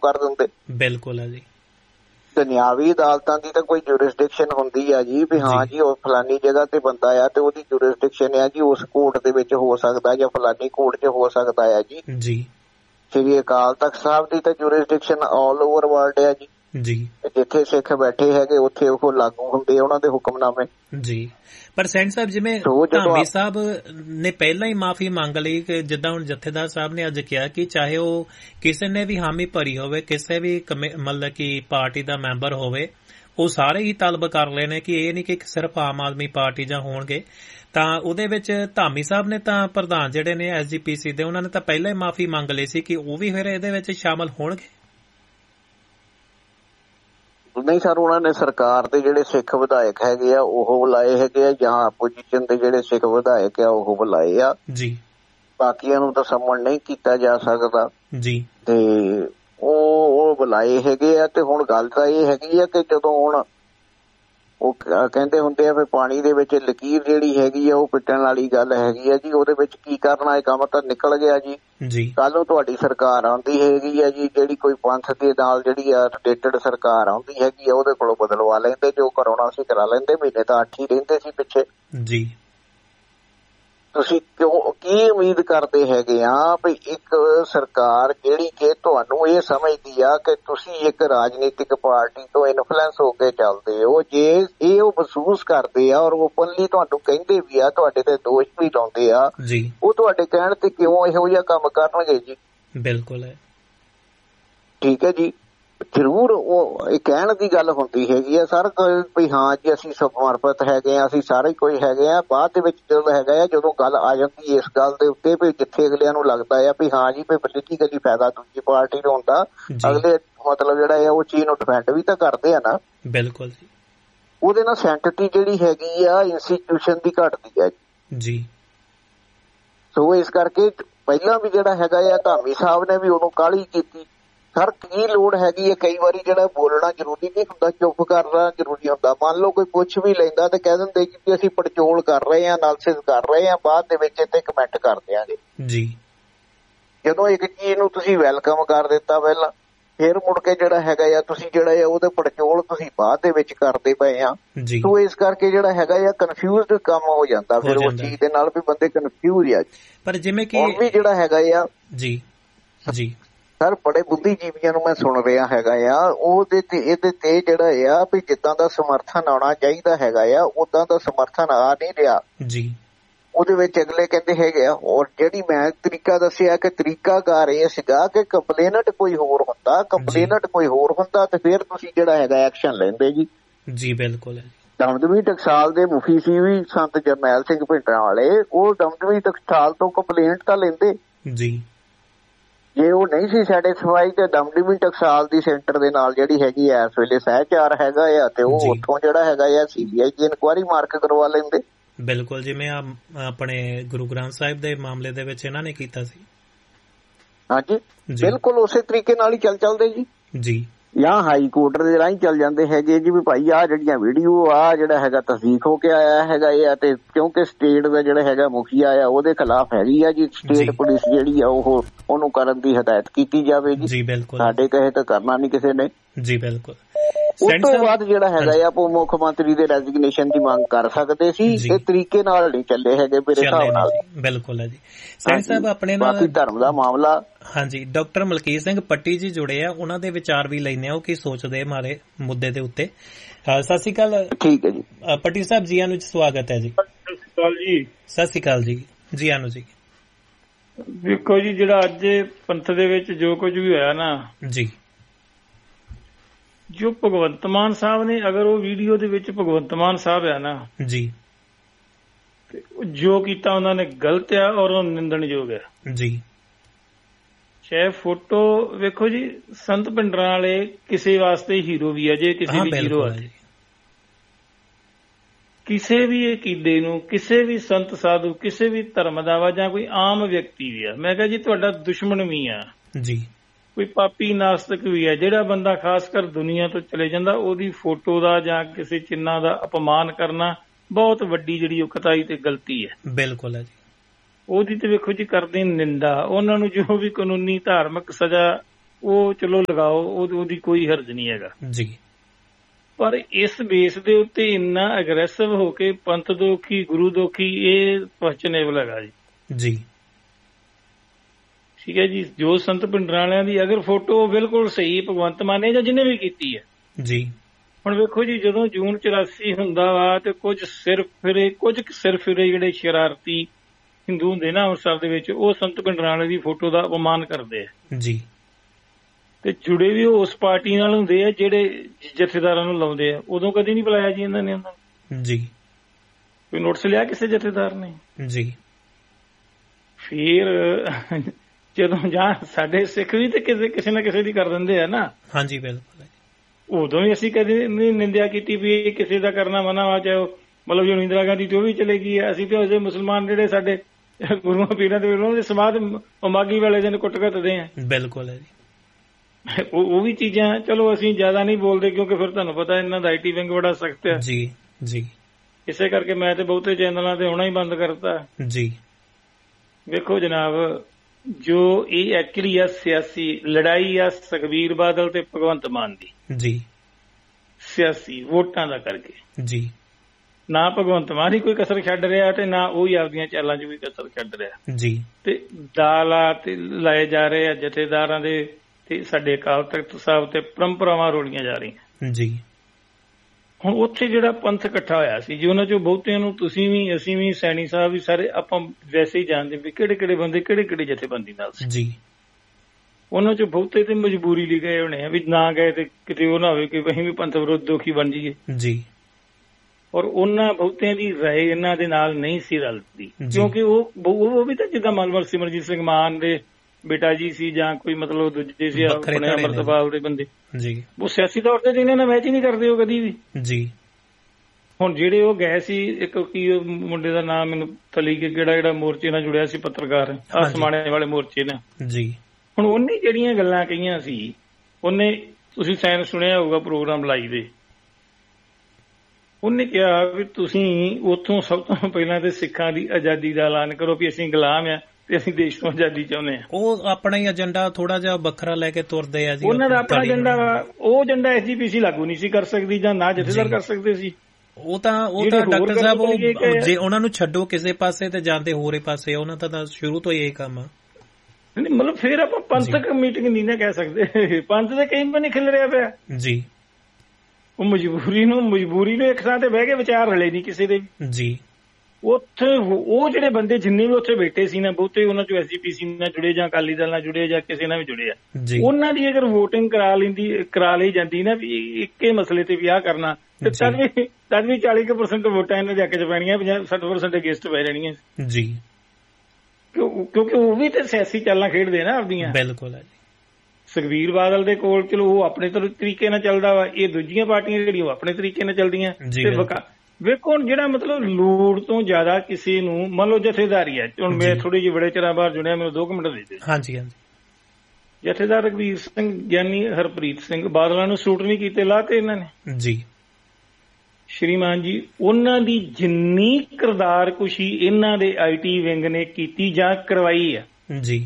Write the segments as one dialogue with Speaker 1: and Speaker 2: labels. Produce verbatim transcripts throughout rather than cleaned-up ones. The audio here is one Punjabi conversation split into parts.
Speaker 1: कर दिंदे।
Speaker 2: बिल्कुल है जी।
Speaker 1: दुनियावी अदालतां दी तां कोई जुरिसडिक्शन हुंदी आ जी भी हाँ जी ਉਹ फलानी जगह ते बंदा आ ते ਉਹਦੀ जुरिसडिक्शन है जी उस कोर्ट ਦੇ ਵਿੱਚ हो सकदा ਜਾਂ फलानी कोर्ट 'ਚ हो सकदा है जी।
Speaker 2: जी
Speaker 1: श्री अकाल तख्त साहब ਦੀ ਤਾਂ जुरिसडिक्शन ऑल ओवर वर्ल्ड है जी।
Speaker 2: जी
Speaker 1: ਜਿੱਥੇ ਸਿੱਖ ਬੈਠੇ ਹੈਗੇ ਉੱਥੇ ਉਹ ਲਾਗੂ ਹੁੰਦੇ ਉਹਨਾਂ ਦੇ ਹੁਕਮਨਾਮੇ
Speaker 2: ਜੀ। ਪਰ ਸੈਂਟ ਸਾਹਿਬ ਜਿਵੇਂ ਧਾਮੀ ਸਾਹਿਬ ਨੇ ਪਹਿਲਾਂ ਹੀ ਮਾਫੀ ਮੰਗ ਲਈ ਕਿ ਜਿੱਦਾਂ ਹੁਣ ਜਥੇਦਾਰ ਸਾਹਿਬ ਨੇ ਅੱਜ ਕਿਹਾ ਕਿ ਚਾਹੇ ਉਹ ਕਿਸੇ ਨੇ ਵੀ ਹਾਮੀ ਭਰੀ ਹੋਵੇ, ਕਿਸੇ ਵੀ ਮਤਲਬ ਕਿ ਪਾਰਟੀ ਦਾ ਮੈਂਬਰ ਹੋਵੇ, ਉਹ ਸਾਰੇ ਹੀ ਤਲਬ ਕਰ ਲਏ ਨੇ ਕਿ ਇਹ ਨਹੀਂ ਕਿ ਸਿਰਫ ਆਮ ਆਦਮੀ ਪਾਰਟੀ ਜਾਂ ਹੋਣਗੇ। ਤਾਂ ਉਹਦੇ ਵਿੱਚ ਧਾਮੀ ਸਾਹਿਬ ਨੇ ਤਾਂ ਪ੍ਰਧਾਨ ਜਿਹੜੇ ਨੇ ਐਸ ਜੀ ਪੀ ਸੀ ਦੇ ਉਹਨਾਂ ਨੇ ਤਾਂ ਪਹਿਲਾਂ ਹੀ ਮਾਫੀ ਮੰਗ ਲਈ ਸੀ ਕਿ ਉਹ ਵੀ ਫਿਰ ਇਹਦੇ ਵਿੱਚ ਸ਼ਾਮਲ ਹੋਣਗੇ।
Speaker 1: ਨਹੀਂ ਸਰ, ਉਹਨਾਂ ਨੇ ਸਰਕਾਰ ਦੇ ਜਿਹੜੇ ਸਿੱਖ ਵਿਧਾਇਕ ਹੈਗੇ ਆ ਉਹ ਬੁਲਾਏ ਹੈਗੇ ਆ ਜਾਂ ਆਪੋਜੀਸ਼ਨ ਦੇ ਜਿਹੜੇ ਸਿੱਖ ਵਿਧਾਇਕ ਆ ਉਹ ਬੁਲਾਏ ਆ ਜੀ। ਬਾਕੀਆਂ ਨੂੰ ਤਾਂ ਸਮਣ ਨਹੀਂ ਕੀਤਾ ਜਾ ਸਕਦਾ ਜੀ। ਤੇ ਉਹ ਉਹ ਬੁਲਾਏ ਹੈਗੇ ਆ ਤੇ ਹੁਣ ਗੱਲ ਤਾਂ ਇਹ ਹੈਗੀ ਆ ਕਿ ਜਦੋਂ ਹੁਣ ਉਹ ਕਹਿੰਦੇ ਹੁੰਦੇ ਆ ਵੀ ਪਾਣੀ ਦੇ ਵਿੱਚ ਲਕੀਰ ਜਿਹੜੀ ਹੈਗੀ ਆ ਉਹ ਪਿੱਟਣ ਵਾਲੀ ਗੱਲ ਹੈਗੀ ਆ ਜੀ। ਉਹਦੇ ਵਿੱਚ ਕੀ ਕਰਨਾ, ਇਹ ਕੰਮ ਤਾਂ ਨਿਕਲ ਗਿਆ ਜੀ। ਕੱਲ ਨੂੰ ਤੁਹਾਡੀ ਸਰਕਾਰ ਆਉਂਦੀ ਹੈਗੀ ਆ ਜੀ, ਜਿਹੜੀ ਕੋਈ ਪੰਥ ਦੇ ਨਾਲ ਜਿਹੜੀ ਆ ਰਿਲੇਟਡ ਸਰਕਾਰ ਆਉਂਦੀ ਹੈਗੀ ਆ ਉਹਦੇ ਕੋਲੋਂ ਬਦਲਵਾ ਲੈਂਦੇ, ਜੋ ਕਰਾਉਣਾ ਸੀ ਕਰਾ ਲੈਂਦੇ। ਮਹੀਨੇ ਤਾਂ ਅੱਠ ਹੀ ਰਹਿੰਦੇ ਸੀ ਪਿੱਛੇ ਜੀ। ਤੁਸੀਂ ਕਿਉਂ ਕੀ ਉਮੀਦ ਕਰਦੇ ਹੈਗੇ ਆ ਵੀ ਇੱਕ ਸਰਕਾਰ ਜਿਹੜੀ ਕਿ ਤੁਹਾਨੂੰ ਇਹ ਸਮਝਦੀ ਆ ਕਿ ਤੁਸੀਂ ਇੱਕ ਰਾਜਨੀਤਿਕ ਪਾਰਟੀ ਤੋਂ ਇਨਫਲੂਐਂਸ ਹੋ ਕੇ ਚੱਲਦੇ ਹੋ, ਜੇ ਇਹ ਉਹ ਮਹਿਸੂਸ ਕਰਦੇ ਆ ਔਰ ਓਪਨਲੀ ਤੁਹਾਨੂੰ ਕਹਿੰਦੇ ਵੀ ਆ, ਤੁਹਾਡੇ ਤੇ ਦੋਸ਼ ਵੀ ਲਾਉਂਦੇ ਆ ਜੀ, ਉਹ ਤੁਹਾਡੇ ਕਹਿਣ ਤੇ ਕਿਉਂ ਇਹੋ ਜਿਹਾ ਕੰਮ ਕਰਨਗੇ ਜੀ? ਬਿਲਕੁਲ ਹੈ, ਠੀਕ ਹੈ ਜੀ। ਜ਼ਰੂਰ ਉਹ ਇਹ ਕਹਿਣ ਦੀ ਗੱਲ ਹੁੰਦੀ ਹੈਗੀ ਆ ਸਰ ਵੀ ਹਾਂ ਜੀ ਅਸੀਂ ਸਮਰਪਿਤ ਹੈਗੇ ਆ, ਅਸੀਂ ਸਾਰੇ ਕੋਈ ਹੈਗੇ ਆ। ਬਾਅਦ ਦੇ ਵਿੱਚ ਜਦੋਂ ਹੈਗਾ ਆ, ਜਦੋਂ ਗੱਲ ਆ ਜਾਂਦੀ ਇਸ ਗੱਲ ਦੇ ਉੱਤੇ ਵੀ ਜਿੱਥੇ ਅਗਲਿਆਂ ਨੂੰ ਲੱਗਦਾ ਆ ਵੀ ਹਾਂ ਜੀ ਵੀ ਪੋਲੀਟੀਕਲੀ ਫਾਇਦਾ ਦੂਜੀ ਪਾਰਟੀ ਨੂੰ ਹੁੰਦਾ, ਅਗਲੇ ਮਤਲਬ ਜਿਹੜਾ ਆ ਉਹ ਚੀਜ਼ ਨੂੰ ਡਿਫੈਂਡ ਵੀ ਤਾਂ ਕਰਦੇ ਆ ਨਾ। ਬਿਲਕੁਲ ਜੀ। ਉਹਦੇ ਨਾਲ ਸੈਂਟਿਟੀ ਜਿਹੜੀ ਹੈਗੀ ਆ ਇੰਸਟੀਟਿਊਸ਼ਨ ਦੀ ਘਟਦੀ ਹੈ ਜੀ। ਸੋ ਇਸ ਕਰਕੇ ਪਹਿਲਾਂ ਵੀ ਜਿਹੜਾ ਹੈਗਾ ਆ ਧਾਮੀ ਸਾਹਿਬ ਨੇ ਵੀ ਉਦੋਂ ਕਾਹਲੀ ਕੀਤੀ। ਸਰ ਕੀ ਲੋੜ ਹੈਗੀ ਹੈ, ਕਈ ਵਾਰੀ ਜਿਹੜਾ ਬੋਲਣਾ ਜ਼ਰੂਰੀ ਨਹੀਂ ਹੁੰਦਾ, ਚੁੱਪ ਕਰਨਾ ਜ਼ਰੂਰੀ ਹੁੰਦਾ। ਮੰਨ ਲਓ ਕੋਈ ਪੁੱਛ ਵੀ ਲੈਂਦਾ ਤੇ ਕਹਿ ਦਿੰਦੇ ਕਿ ਅਸੀਂ ਪੜਚੋਲ ਕਰ ਰਹੇ ਹਾਂ, ਅਨਾਲਿਸਿਸ ਕਰ ਰਹੇ ਹਾਂ, ਬਾਅਦ ਦੇ ਵਿੱਚ ਇੱਥੇ ਕਮੈਂਟ ਕਰ ਦਿਆਂਗੇ ਜੀ। ਜਦੋਂ ਇੱਕ ਚੀਜ਼ ਨੂੰ ਤੁਸੀਂ ਵੈਲਕਮ ਕਰ ਦਿੱਤਾ ਪਹਿਲਾਂ, ਫਿਰ ਮੁੜ ਕੇ ਜਿਹੜਾ ਹੈਗਾ ਆ ਤੁਸੀਂ ਜਿਹੜਾ ਆ ਉਹਦੇ ਪੜਚੋਲ ਤੁਸੀਂ ਬਾਅਦ ਦੇ ਵਿੱਚ ਕਰਦੇ ਪਏ ਆ। ਸੋ ਇਸ ਕਰਕੇ ਜਿਹੜਾ ਹੈਗਾ ਆ ਕਨਫਿਊਜ਼ਡ ਕੰਮ ਹੋ ਜਾਂਦਾ ਫਿਰ ਉਸ ਚੀਜ਼ ਦੇ ਨਾਲ, ਵੀ ਬੰਦੇ ਕਨਫਿਊਜ਼ ਆ। ਪਰ ਜਿਵੇਂ ਕਿ ਵੀ ਜਿਹੜਾ ਹੈਗਾ ਆ ਜੀ ਜੀ ਸਰ ਬੜੇ ਬੁੱਧੀਜੀਵੀਆਂ ਨੂੰ ਮੈਂ ਸੁਣ ਰਿਹਾ ਹੈਗਾ ਆ, ਉਹਦੇ ਤੇ ਇਹਦੇ ਤੇ ਜਿਹੜਾ ਆ ਵੀ ਜਿੱਦਾਂ ਦਾ ਸਮਰਥਨ ਆਉਣਾ ਚਾਹੀਦਾ ਹੈਗਾ ਆ ਉਦਾਂ ਦਾ ਸਮਰਥਨ ਆ ਨਹੀਂ ਰਿਹਾ ਜੀ। ਉਹਦੇ ਵਿੱਚ ਅਗਲੇ ਕਹਿੰਦੇ ਹੈਗੇ ਆ, ਔਰ ਜਿਹੜੀ ਮੈਂ ਤਰੀਕਾ ਦੱਸਿਆ ਕਿ ਤਰੀਕਾਕਾਰ ਇਹ ਸੀਗਾ ਕਿ ਕੰਪਲੇਨਟ ਕੋਈ ਹੋਰ ਹੁੰਦਾ, ਕੰਪਲੇਨਟ ਕੋਈ ਹੋਰ ਹੁੰਦਾ ਤੇ ਫਿਰ ਤੁਸੀਂ ਜਿਹੜਾ ਹੈਗਾ ਐਕਸ਼ਨ ਲੈਂਦੇ ਜੀ। ਜੀ ਬਿਲਕੁਲ। ਦਮਦਮੀ ਟਕਸਾਲ ਦੇ ਮੁਖੀ ਸੀ ਵੀ ਸੰਤ ਜਰਨੈਲ ਸਿੰਘ ਭਿੰਡਰਾਂ ਵਾਲੇ, ਉਹ ਦਮਦਮੀ ਟਕਸਾਲ ਤੋਂ ਕੰਪਲੇਂਟ ਤਾਂ ਲੈਂਦੇ ਜੀ। ਜੇ ਉਹ ਨਹੀਂ ਸੀ ਸੈਟਿਸਫਾਈ ਤੇ ਦਮਦਮੀ ਟਕਸਾਲ ਦੀ ਸੈਂਟਰ ਦੇ ਨਾਲ ਜਿਹੜੀ ਹੈਗੀ ਆ ਇਸ ਵੇਲੇ ਸਹਿਚਾਰ ਹੈਗਾ ਆ ਤੇ ਉਹ ਉੱਥੋਂ ਜਿਹੜਾ ਹੈਗਾ ਆ C B I the inquiry mark ਕਰਵਾ ਲੈਂਦੇ। ਬਿਲਕੁਲ, ਜਿਵੇਂ ਆਪਣੇ ਗੁਰੂ ਗ੍ਰੰਥ ਸਾਹਿਬ ਦੇ ਮਾਮਲੇ ਦੇ ਵਿੱਚ ਇਹਨਾਂ ਨੇ ਕੀਤਾ ਸੀ। ਹਾਂਜੀ ਬਿਲਕੁਲ ਉਸੇ ਤਰੀਕੇ ਨਾਲ ਹੀ ਚੱਲ ਚੱਲਦੇ ਜੀ ਜੀ। ਜਾਂ ਹਾਈ ਕੋਰਟ ਦੇ ਰਾਹੀਂ ਚੱਲ ਜਾਂਦੇ ਹੈਗੇ ਜੀ ਵੀ ਭਾਈ ਆਹ ਜਿਹੜੀਆਂ ਵੀਡੀਓ ਆ ਜਿਹੜਾ ਹੈਗਾ ਤਸਦੀਕ ਹੋ ਕੇ ਆਇਆ ਹੈਗਾ ਇਹ, ਤੇ ਕਿਉਂਕਿ ਸਟੇਟ ਦਾ ਜਿਹੜਾ ਹੈਗਾ ਮੁਖੀਆ ਆ ਉਹਦੇ ਖਿਲਾਫ ਹੈਗੀ ਆ ਜੀ, ਸਟੇਟ ਪੁਲਿਸ ਜਿਹੜੀ ਆ ਉਹ ਉਹਨੂੰ ਕਰਨ ਦੀ ਹਦਾਇਤ ਕੀਤੀ ਜਾਵੇ ਜੀ। ਬਿਲਕੁਲ, ਸਾਡੇ ਕਹੇ ਤਾਂ ਕਰਨਾ ਨਹੀਂ ਕਿਸੇ ਨੇ ਜੀ। ਬਿਲਕੁਲ। ਉਸ ਤੋਂ ਬਾਅਦ ਜਿਹੜਾ ਹੈਗਾ ਆ ਉਹ ਮੁੱਖ ਮੰਤਰੀ ਦੇ ਰੈਜ਼ਿਗਨੇਸ਼ਨ ਦੀ ਮੰਗ ਕਰ ਸਕਦੇ ਸੀ, ਇਹ ਤਰੀਕੇ ਨਾਲ ਨਹੀਂ ਚੱਲੇ ਹੈਗੇ ਮੇਰੇ ਹਿਸਾਬ ਨਾਲ। ਬਿਲਕੁਲ ਹੈ ਜੀ। ਸੈਂਟ ਸਾਹਿਬ ਆਪਣੇ ਨਾਲ ਧਰਮ ਦਾ ਮਾਮਲਾ, ਹਾਂਜੀ ਡਾਕਟਰ ਮਲਕੀਤ ਸਿੰਘ ਪੱਟੀ ਜੀ ਜੁੜੇ ਆ, ਉਹਨਾਂ ਦੇ ਵਿਚਾਰ ਵੀ ਲੈਂਦੇ ਆ, ਉਹ ਕੀ ਸੋਚਦੇ ਮਾਰੇ ਮੁੱਦੇ ਦੇ ਉੱਤੇ। ਸਤਿ ਸ਼੍ਰੀ ਅਕਾਲ। ਠੀਕ ਹੈ ਜੀ ਪੱਟੀ ਸਾਹਿਬ, ਜੀ ਆਨੂੰ ਸਵਾਗਤ ਹੈ ਜੀ। ਸਤਿ ਸ਼੍ਰੀ ਅਕਾਲ ਜੀ। ਸਤਿ ਸ਼੍ਰੀ ਅਕਾਲ ਜੀ, ਜੀ ਆਨੂੰ ਜੀ। ਵੇਖੋ ਜੀ ਜਿਹੜਾ ਅੱਜ ਪੰਥ ਦੇ ਵਿੱਚ ਜੋ ਕੁਝ ਵੀ ਹੋਇਆ ਨਾ ਜੀ, ਜੋ ਭਗਵੰਤ ਮਾਨ ਸਾਹਿਬ ਨੇ, ਅਗਰ ਉਹ ਵੀਡੀਓ ਦੇ ਵਿੱਚ ਭਗਵੰਤ ਮਾਨ ਸਾਹਿਬ ਆ ਨਾ ਜੀ, ਜੋ ਕੀਤਾ ਉਹਨਾਂ ਨੇ ਗਲਤ ਆ ਔਰ ਉਹ ਨਿੰਦਣਯੋਗ ਹੈ ਜੀ। ਚਾਹੇ ਫੋਟੋ ਵੇਖੋ ਜੀ, ਸੰਤ ਭਿੰਡਰਾਂ ਵਾਲੇ ਕਿਸੇ ਵਾਸਤੇ ਹੀਰੋ ਵੀ ਆ, ਜੇ ਕਿਸੇ ਵੀ ਹੀਰੋ ਆ, ਕਿਸੇ ਵੀ ਅਕੀਦੇ ਨੂੰ, ਕਿਸੇ ਵੀ ਸੰਤ ਸਾਧੂ, ਕਿਸੇ ਵੀ ਧਰਮ ਦਾ ਵਾ ਜਾਂ ਕੋਈ ਆਮ ਵਿਅਕਤੀ ਵੀ ਆ, ਮੈਂ ਕਿਹਾ ਜੀ ਤੁਹਾਡਾ ਦੁਸ਼ਮਣ ਵੀ ਆ ਜੀ, ਕੋਈ ਪਾਪੀ ਨਾਸਤਕ ਵੀ ਹੈ। ਜਿਹੜਾ ਬੰਦਾ ਖਾਸ ਕਰ ਦੁਨੀਆ ਤੋਂ ਚਲੇ ਜਾਂਦਾ, ਉਹਦੀ ਫੋਟੋ ਦਾ ਜਾਂ ਕਿਸੇ ਚਿੰਨ੍ਹਾਂ ਦਾ ਅਪਮਾਨ ਕਰਨਾ ਬਹੁਤ ਵੱਡੀ ਜਿਹੜੀ ਉਹ ਕਤਾਈ ਤੇ ਗਲਤੀ ਹੈ। ਬਿਲਕੁਲ ਹੈ ਜੀ। ਉਹਦੀ ਤੇ ਵੇਖੋ ਜੀ ਕਰਦੇ ਨਿੰਦਾ, ਉਹਨਾਂ ਨੂੰ ਜੋ ਵੀ ਕਾਨੂੰਨੀ ਧਾਰਮਿਕ ਸਜ਼ਾ
Speaker 3: ਉਹ ਚਲੋ ਲਗਾਓ, ਉਹਦੀ ਕੋਈ ਹਰਜ ਨਹੀਂ ਹੈਗਾ
Speaker 2: ਜੀ।
Speaker 3: ਪਰ ਇਸ ਬੇਸ ਦੇ ਉੱਤੇ ਇੰਨਾ ਅਗਰੈਸਿਵ ਹੋ ਕੇ ਪੰਥ ਦੋਖੀ, ਗੁਰੂ ਦੋਖੀ, ਇਹ ਕੁਐਸਚਨੇਬਲ ਹੈਗਾ ਜੀ
Speaker 2: ਜੀ
Speaker 3: ਠੀਕ ਹੈ ਜੀ। ਜੋ ਸੰਤ ਭਿੰਡਰਾਂ ਦੀ ਅਗਰ ਫੋਟੋ ਬਿਲਕੁਲ ਸਹੀ ਭਗਵੰਤ ਮਾਨ ਨੇ ਜਾਂ ਜਿਹਨੇ ਵੀ ਕੀਤੀ ਹੈ
Speaker 2: ਜੀ।
Speaker 3: ਹੁਣ ਵੇਖੋ ਜੀ, ਜਦੋਂ ਜੂਨ ਚੁਰਾਸੀ ਹੁੰਦਾ ਵਾ ਤੇ ਕੁਝ ਸਿਰ ਫਿਰੇ ਕੁਝ ਸਿਰ ਫਿਰੇ ਜਿਹੜੇ ਸ਼ਰਾਰਤੀ ਹਿੰਦੂ ਹੁੰਦੇ ਨਾ ਅੰਮ੍ਰਿਤਸਰ ਦੇ ਵਿੱਚ, ਉਹ ਸੰਤ ਭਿੰਡਰਾਂ ਦੀ ਫੋਟੋ ਦਾ ਅਪਮਾਨ ਕਰਦੇ ਆ
Speaker 2: ਜੀ।
Speaker 3: ਤੇ ਜੁੜੇ ਵੀ ਉਸ ਪਾਰਟੀ ਨਾਲ ਹੁੰਦੇ ਆ ਜਿਹੜੇ ਜਥੇਦਾਰਾਂ ਨੂੰ ਲਾਉਂਦੇ ਆ। ਉਦੋਂ ਕਦੀ ਨਹੀਂ ਬੁਲਾਇਆ ਜੀ ਇਹਨਾਂ ਨੇ ਉਹਨਾਂ ਨੂੰ
Speaker 2: ਜੀ।
Speaker 3: ਕੋਈ ਨੋਟਿਸ ਲਿਆ ਕਿਸੇ ਜਥੇਦਾਰ ਨੇ
Speaker 2: ਜੀ।
Speaker 3: ਫਿਰ ਜਦੋਂ ਜਾਂ ਸਾਡੇ ਸਿੱਖ ਵੀ ਤੇ ਕਿਸੇ ਕਿਸੇ ਨਾ ਕਿਸੇ ਦੀ ਕਰ ਦਿੰਦੇ ਆ ਨਾ।
Speaker 2: ਹਾਂਜੀ ਬਿਲਕੁਲ।
Speaker 3: ਉਦੋਂ ਵੀ ਅਸੀਂ ਕਦੇ ਨਹੀਂ ਨਿੰਦਿਆ ਕੀਤੀ ਵੀ ਕਿਸੇ ਦਾ ਕਰਨਾ ਮਨਾ ਵਾ, ਚਾਹੇ ਮਤਲਬ ਜੋ ਇੰਦਰਾ ਗਾਂਧੀ ਤੇ ਉਹ ਵੀ ਚਲੇ ਗਈ ਹੈ। ਅਸੀਂ ਤੇ ਉਹਦੇ ਮੁਸਲਮਾਨ ਜਿਹੜੇ ਸਾਡੇ ਗੁਰੂਆਂ ਪੀਰਾਂ ਦੇ ਉਹਨਾਂ ਦੇ ਸਮਾਧ ਮਾਗੀ ਵਾਲੇ ਦਿਨ ਕੁੱਟ ਘੱਟਦੇ ਆ।
Speaker 2: ਬਿਲਕੁਲ ਹੈ ਜੀ।
Speaker 3: ਉਹ ਵੀ ਚੀਜ਼ਾਂ ਚਲੋ ਅਸੀਂ ਜ਼ਿਆਦਾ ਨਹੀਂ ਬੋਲਦੇ ਕਿਉਂਕਿ ਫਿਰ ਤੁਹਾਨੂੰ ਪਤਾ ਇਹਨਾਂ ਦਾ ਆਈਟੀ ਵਿੰਗ ਬੜਾ ਸਖਤ ਹੈ
Speaker 2: ਜੀ ਜੀ।
Speaker 3: ਇਸੇ ਕਰਕੇ ਮੈਂ ਤੇ ਬਹੁਤੇ ਚੈਨਲਾਂ ਤੇ ਆਉਣਾ ਹੀ ਬੰਦ ਕਰਤਾ
Speaker 2: ਜੀ।
Speaker 3: ਵੇਖੋ ਜਨਾਬ, ਜੋ ਇਹ ਐਕਚੁਅਲੀ ਆ ਸਿਆਸੀ ਲੜਾਈ ਆ ਸੁਖਬੀਰ ਬਾਦਲ ਤੇ ਭਗਵੰਤ ਮਾਨ ਦੀ
Speaker 2: ਜੀ,
Speaker 3: ਸਿਆਸੀ ਵੋਟਾਂ ਦਾ ਕਰਕੇ
Speaker 2: ਜੀ।
Speaker 3: ਨਾ ਭਗਵੰਤ ਮਾਨ ਹੀ ਕੋਈ ਕਸਰ ਛੱਡ ਰਿਹਾ ਤੇ ਨਾ ਉਹ ਹੀ ਆਪਦੀਆਂ ਚਾਲਾਂ 'ਚ ਵੀ ਕਸਰ ਛੱਡ ਰਿਹਾ
Speaker 2: ਜੀ। ਤੇ
Speaker 3: ਦਾਲਾ ਤੇ ਲਾਏ ਜਾ ਰਹੇ ਆ ਜਥੇਦਾਰਾਂ ਦੇ ਤੇ ਸਾਡੇ ਅਕਾਲ ਤਖਤ ਸਾਹਿਬ ਤੇ ਪਰੰਪਰਾਵਾਂ ਰੋਲੀਆਂ ਜਾ ਰਹੀਆਂ
Speaker 2: ਜੀ।
Speaker 3: ਹੁਣ ਉੱਥੇ ਜਿਹੜਾ ਪੰਥ ਇਕੱਠਾ ਹੋਇਆ ਸੀ ਜੀ, ਉਹਨਾਂ ਚੋਂ ਬਹੁਤਿਆਂ ਨੂੰ ਤੁਸੀਂ ਵੀ ਅਸੀਂ ਵੀ ਸੈਣੀ ਸਾਹਿਬ ਵੀ ਸਾਰੇ ਆਪਾਂ ਵੈਸੇ ਹੀ ਜਾਣਦੇ ਵੀ ਕਿਹੜੇ ਕਿਹੜੇ ਬੰਦੇ ਕਿਹੜੇ ਕਿਹੜੇ ਜਥੇਬੰਦੀ ਨਾਲ ਸੀ
Speaker 2: ਜੀ।
Speaker 3: ਉਹਨਾਂ ਚੋਂ ਬਹੁਤੇ ਤੇ ਮਜਬੂਰੀ ਲਈ ਗਏ ਹੋਣੇ ਆ ਵੀ ਨਾ ਗਏ ਤੇ ਕਿਤੇ ਉਹ ਨਾ ਹੋਵੇ ਕਿ ਅਸੀਂ ਵੀ ਪੰਥ ਵਿਰੋਧ ਦੋਖੀ ਬਣ ਜਾਈਏ
Speaker 2: ਜੀ।
Speaker 3: ਔਰ ਉਹਨਾਂ ਬਹੁਤਿਆਂ ਦੀ ਰਾਏ ਇਹਨਾਂ ਦੇ ਨਾਲ ਨਹੀਂ ਸੀ ਰਲਦੀ ਕਿਉਂਕਿ ਉਹ ਉਹ ਵੀ ਤਾਂ ਜਿੱਦਾਂ ਮਲਮਲ ਸਿਮਰਜੀਤ ਸਿੰਘ ਮਾਨ ਦੇ ਬੇਟਾ ਜੀ ਸੀ ਜਾਂ ਕੋਈ ਮਤਲਬ ਦੂਜੇ ਸੀ ਆਪਣੇ ਅਮਰਤਪਾਲ ਦੇ ਬੰਦੇ ਜੀ, ਉਹ ਸਿਆਸੀ ਤੌਰ ਤੇ ਇਹਨਾਂ ਨਾਲ ਮੈਚ ਹੀ ਨਹੀਂ ਕਰਦੇ ਉਹ ਕਦੀ ਵੀ ਜੀ। ਹੁਣ ਜਿਹੜੇ ਉਹ ਗਏ ਸੀ, ਇੱਕ ਕੀ ਮੁੰਡੇ ਦਾ ਨਾਮ ਮੈਨੂੰ ਤਲੀ ਕੇ ਕਿਹੜਾ ਜਿਹੜਾ ਮੋਰਚੇ ਨਾਲ ਜੁੜਿਆ ਸੀ ਪੱਤਰਕਾਰ ਆਸਮਾਨੇ ਵਾਲੇ ਮੋਰਚੇ ਨਾਲ ਜੀ। ਹੁਣ ਉਹਨੇ ਜਿਹੜੀਆਂ ਗੱਲਾਂ ਕਹੀਆਂ ਸੀ, ਉਹਨੇ ਤੁਸੀਂ ਸਾਇਨ ਸੁਣਿਆ ਹੋਊਗਾ ਪ੍ਰੋਗਰਾਮ ਲਾਈ ਦੇ, ਉਹਨੇ ਕਿਹਾ ਵੀ ਤੁਸੀਂ ਉੱਥੋਂ ਸਭ ਤੋਂ ਪਹਿਲਾਂ ਤੇ ਸਿੱਖਾਂ ਦੀ ਆਜ਼ਾਦੀ ਦਾ ਐਲਾਨ ਕਰੋ ਵੀ ਅਸੀਂ ਗੁਲਾਮ ਆ ਤੇ ਅਸੀਂ ਦੇਸ਼ ਤੋਂ ਆਜ਼ਾਦੀ ਚਾਹੁੰਦੇ ਆ। ਉਹ ਆਪਣਾ ਹੀ ਏਜੰਡਾ ਥੋੜਾ ਜਿਹਾ ਵੱਖਰਾ ਲੈ ਕੇ ਤੁਰਦੇ ਆ ਜੀ। ਉਹਨਾਂ ਦਾ ਆਪਣਾ ਏਜੰਡਾ ਵਾ, ਉਹ ਏਜੰਡਾ ਐਸਜੀਪੀਸੀ ਲਾਗੂ ਨਹੀਂ ਸੀ ਕਰ ਸਕਦੀ ਜਾਂ ਨਾ ਜਥੇਦਾਰ ਕਰ ਸਕਦੇ ਸੀ। ਉਹ ਤਾਂ ਉਹ ਤਾਂ ਡਾਕਟਰ ਸਾਹਿਬ ਉਹ ਜੇ ਉਹਨਾਂ ਨੂੰ ਛੱਡੋ ਕਿਸੇ ਪਾਸੇ ਤੇ ਜਾਂਦੇ ਹੋਰੇ ਪਾਸੇ, ਉਹਨਾਂ ਦਾ ਤਾਂ ਸ਼ੁਰੂ ਤੋਂ ਹੀ ਇਹ ਕੰਮ ਆ। ਨਹੀਂ ਮਤਲਬ ਫਿਰ ਆਪਾਂ ਪੰਥਕ ਮੀਟਿੰਗ ਨਹੀਂ ਨਾ ਕਹਿ ਸਕਦੇ, ਪੰਥ ਦੇ ਕਈ ਵੀ ਨਹੀਂ ਖਿਲ ਰਿਹਾ ਪਿਆ ਜੀ। ਉਹ ਮਜਬੂਰੀ ਨੂੰ ਮਜਬੂਰੀ ਨੂੰ ਇੱਕ ਥਾਂ ਤੇ ਬਹਿ ਕੇ ਵਿਚਾਰ ਰਲੇ ਨਹੀਂ ਕਿਸੇ ਦੇ ਜੀ। ਉੱਥੇ ਉਹ ਜਿਹੜੇ ਬੰਦੇ ਜਿੰਨੇ ਵੀ ਉੱਥੇ ਬੈਠੇ ਸੀ ਨਾ, ਬਹੁਤੇ ਉਹਨਾਂ ਚੋਂ ਐਸਜੀਪੀਸੀ ਨਾਲ ਜੁੜੇ ਜਾਂ ਅਕਾਲੀ ਦਲ ਨਾਲ ਜੁੜੇ ਜਾਂ ਕਿਸੇ ਨਾਲ ਵੀ ਜੁੜੇ ਆ, ਉਹਨਾਂ ਦੀ ਅਗਰ ਵੋਟਿੰਗ ਕਰਾ ਲੈਂਦੀ ਕਰਾ ਲਈ ਜਾਂਦੀ ਨਾ ਵੀ ਇੱਕੇ ਮਸਲੇ ਤੇ ਵੀ ਆਹ ਕਰਨਾ, ਤੇ ਤਦ ਵੀ ਤਦ ਵੀ ਚਾਲੀ ਕੁ ਪਰਸੈਂਟ ਵੋਟਾਂ ਇਹਨਾਂ ਦੇ ਹੱਕ 'ਚ ਪੈਣੀਆਂ, ਪੰਜਾਹ ਸੱਠ ਪਰਸੈਂਟ ਅਗੇਂਸਟ ਪੈ ਜਾਣੀਆਂ ਜੀ। ਕਿਉਂਕਿ ਉਹ ਵੀ ਤੇ ਸਿਆਸੀ ਚਾਲਾਂ ਖੇਡਦੇ ਨਾ ਆਪਦੀਆਂ। ਬਿਲਕੁਲ ਹੈ ਜੀ। ਸੁਖਬੀਰ ਬਾਦਲ ਦੇ ਕੋਲ ਚਲੋ ਉਹ ਆਪਣੇ ਤਰੀਕੇ ਨਾਲ ਚੱਲਦਾ ਵਾ, ਇਹ ਦੂਜੀਆਂ ਪਾਰਟੀਆਂ ਜਿਹੜੀਆਂ ਉਹ ਆਪਣੇ ਤਰੀਕੇ ਨਾਲ ਚੱਲਦੀਆਂ। ਤੇ ਵੇਖੋ ਹੁਣ ਜਿਹੜਾ ਮਤਲਬ ਲੋੜ ਤੋਂ ਜ਼ਿਆਦਾ ਕਿਸੇ ਨੂੰ ਮੰਨ ਲਓ ਜਥੇਦਾਰੀ ਹੈ, ਹੁਣ ਮੈਂ ਥੋੜੀ ਜਿਹੀ ਬੜੇ ਚਿਰਾਂ ਬਾਅਦ ਜੁੜਿਆ, ਮੈਨੂੰ ਦੋ ਕੁ ਮਿੰਟ ਦੇ ਦੇ। ਹਾਂਜੀ ਹਾਂਜੀ। ਜਥੇਦਾਰ ਰਘਬੀਰ ਸਿੰਘ ਗਿਆਨੀ ਹਰਪ੍ਰੀਤ ਸਿੰਘ ਬਾਦਲਾਂ ਨੂੰ ਸੂਟ ਨਹੀਂ ਕੀਤੇ, ਲਾਤੇ ਇਹਨਾਂ ਨੇ ਜੀ। ਸ਼੍ਰੀਮਾਨ ਜੀ, ਉਹਨਾਂ ਦੀ ਜਿੰਨੀ ਕਿਰਦਾਰ ਕੁਸ਼ੀ ਇਹਨਾਂ ਦੇ ਆਈਟੀ ਵਿੰਗ ਨੇ ਕੀਤੀ ਜਾਂ ਕਰਵਾਈ ਆ ਜੀ,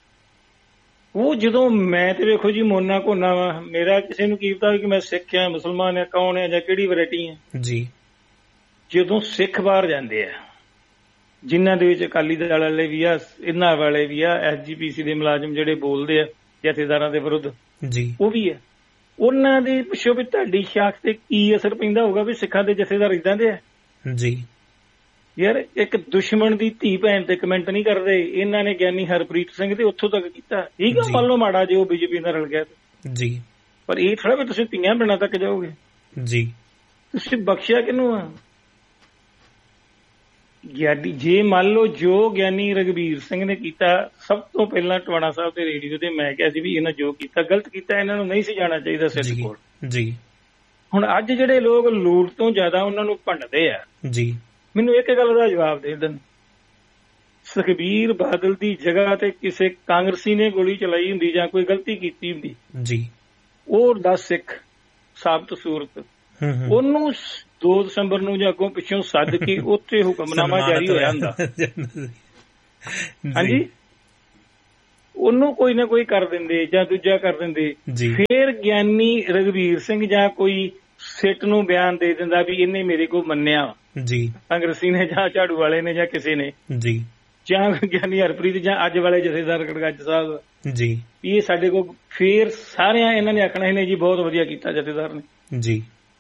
Speaker 3: ਉਹ ਜਦੋਂ ਮੈਂ ਤੇ ਵੇਖੋ ਜੀ ਮੋਨਾ ਕੋਨਾ ਵਾ, ਮੇਰਾ ਕਿਸੇ ਨੂੰ ਕੀ ਪਤਾ ਕਿ ਮੈਂ ਸਿੱਖ ਆ ਮੁਸਲਮਾਨ ਆ ਕੌਣ ਆ ਜਾਂ ਕਿਹੜੀ ਵੈਰਾਈਟੀ ਆ ਜੀ। ਜਦੋਂ ਸਿੱਖ ਬਾਹਰ ਜਾਂਦੇ ਆ, ਜਿਨ੍ਹਾਂ ਦੇ ਵਿੱਚ ਅਕਾਲੀ ਦਲ ਵਾਲੇ ਵੀ ਆ, ਇਹਨਾਂ ਵਾਲੇ ਵੀ ਆ, ਐਸਜੀਪੀਸੀ ਦੇ ਮੁਲਾਜ਼ਮ ਜਿਹੜੇ ਬੋਲਦੇ ਆ ਜਥੇਦਾਰਾਂ ਦੇ ਵਿਰੁੱਧ ਜੀ, ਉਹ ਵੀ ਆ, ਉਹਨਾਂ ਦੀ ਪੁੱਛੋ ਵੀ ਤੁਹਾਡੀ ਸ਼ਾਖ ਤੇ ਕੀ ਅਸਰ ਪੈਂਦਾ ਹੋਊਗਾ ਵੀ ਸਿੱਖਾਂ ਦੇ ਜਥੇਦਾਰ ਇਦਾਂ ਦੇ ਆ ਜੀ। ਯਾਰ ਇੱਕ ਦੁਸ਼ਮਣ ਦੀ ਧੀ ਭੈਣ ਤੇ ਕਮੈਂਟ ਨਹੀਂ ਕਰਦੇ, ਇਹਨਾਂ ਨੇ ਗਿਆਨੀ ਹਰਪ੍ਰੀਤ ਸਿੰਘ ਤੇ ਉੱਥੋਂ ਤੱਕ ਕੀਤਾ। ਠੀਕ ਆ, ਮੰਨ ਲਓ ਮਾੜਾ ਜੇ ਉਹ ਬੀਜੇਪੀ ਨਾਲ ਰਲ ਗਿਆ ਜੀ, ਪਰ ਇਹ ਥੋੜਾ ਵੀ ਤੁਸੀਂ ਧੀਆਂ ਭੈਣਾਂ ਤੱਕ ਜਾਓਗੇ ਜੀ। ਤੁਸੀਂ ਬਖਸ਼ਿਆ ਕਿਹਨੂੰ ਆ? ਗਿਆਨੀ ਜੇ ਮੰਨ ਲਓ ਜੋ ਗਿਆਨੀ ਰਘਬੀਰ ਸਿੰਘ ਨੇ ਕੀਤਾ, ਸਭ ਤੋਂ ਪਹਿਲਾਂ ਟਵਾਣਾ ਸਾਹਿਬ ਤੇ ਰੇਡੀਓ ਤੇ ਮੈਂ ਕਿਹਾ ਸੀ ਵੀ ਇਹਨਾਂ ਜੋ ਕੀਤਾ ਗਲਤ ਕੀਤਾ, ਇਹਨਾਂ ਨੂੰ ਨਹੀਂ ਸੀ ਜਾਣਾ ਚਾਹੀਦਾ ਸਿੱਧ ਕੋਲ ਜੀ। ਹੁਣ ਅੱਜ ਜਿਹੜੇ ਲੋਕ ਲੂਟ ਤੋਂ ਜ਼ਿਆਦਾ ਉਹਨਾਂ ਨੂੰ ਭੰਡਦੇ ਆ ਜੀ, ਮੈਨੂੰ ਇੱਕ ਗੱਲ ਦਾ ਜਵਾਬ ਦੇ ਦੇਣ, ਸੁਖਬੀਰ ਬਾਦਲ ਦੀ ਜਗ੍ਹਾ ਤੇ ਕਿਸੇ ਕਾਂਗਰਸੀ ਨੇ ਗੋਲੀ ਚਲਾਈ ਹੁੰਦੀ ਜਾਂ ਕੋਈ ਗਲਤੀ ਕੀਤੀ ਹੁੰਦੀ ਜੀ, ਉਹ ਦਸ ਸਿੱਖ ਸਾਬਤ ਸੂਰਤ, ਉਹਨੂੰ ਦੋ ਦਸੰਬਰ ਨੂੰ ਜਾਂ ਅੱਗੋਂ ਪਿੱਛੋਂ ਸੱਦ ਕੇ ਉੱਥੇ ਹੁਕਮਨਾਮਾ ਜਾਰੀ ਹੋਇਆ ਹੁੰਦਾ। ਹਾਂਜੀ, ਉਹਨੂੰ ਕੋਈ ਨਾ ਕੋਈ ਕਰ ਦਿੰਦੇ ਜਾਂ ਦੂਜਾ ਕਰ ਦਿੰਦੇ, ਫੇਰ ਗਿਆਨੀ ਰਘਵੀਰ ਸਿੰਘ ਜਾਂ ਕੋਈ ਸਿੱਟ ਨੂੰ ਬਿਆਨ ਦੇ ਦਿੰਦਾ ਵੀ ਇਹਨੇ ਮੇਰੇ ਕੋਲ ਮੰਨਿਆ ਜੀ, ਕਾਂਗਰਸੀ ਨੇ ਜਾਂ ਝਾੜੂ ਵਾਲੇ ਨੇ ਜਾਂ ਕਿਸੇ ਨੇ ਜੀ, ਜਾਂ ਗਿਆਨੀ ਹਰਪ੍ਰੀਤ ਜਾਂ ਅੱਜ ਵਾਲੇ ਜਥੇਦਾਰ ਗੜਗੱਜ ਸਾਹਿਬ ਜੀ, ਇਹ ਸਾਡੇ ਕੋਲ ਫੇਰ ਸਾਰਿਆਂ ਇਹਨਾਂ ਨੇ ਆਖਣਾ ਇਹਨੇ ਜੀ ਬਹੁਤ ਵਧੀਆ ਕੀਤਾ ਜਥੇਦਾਰ ਨੇ ਜੀ।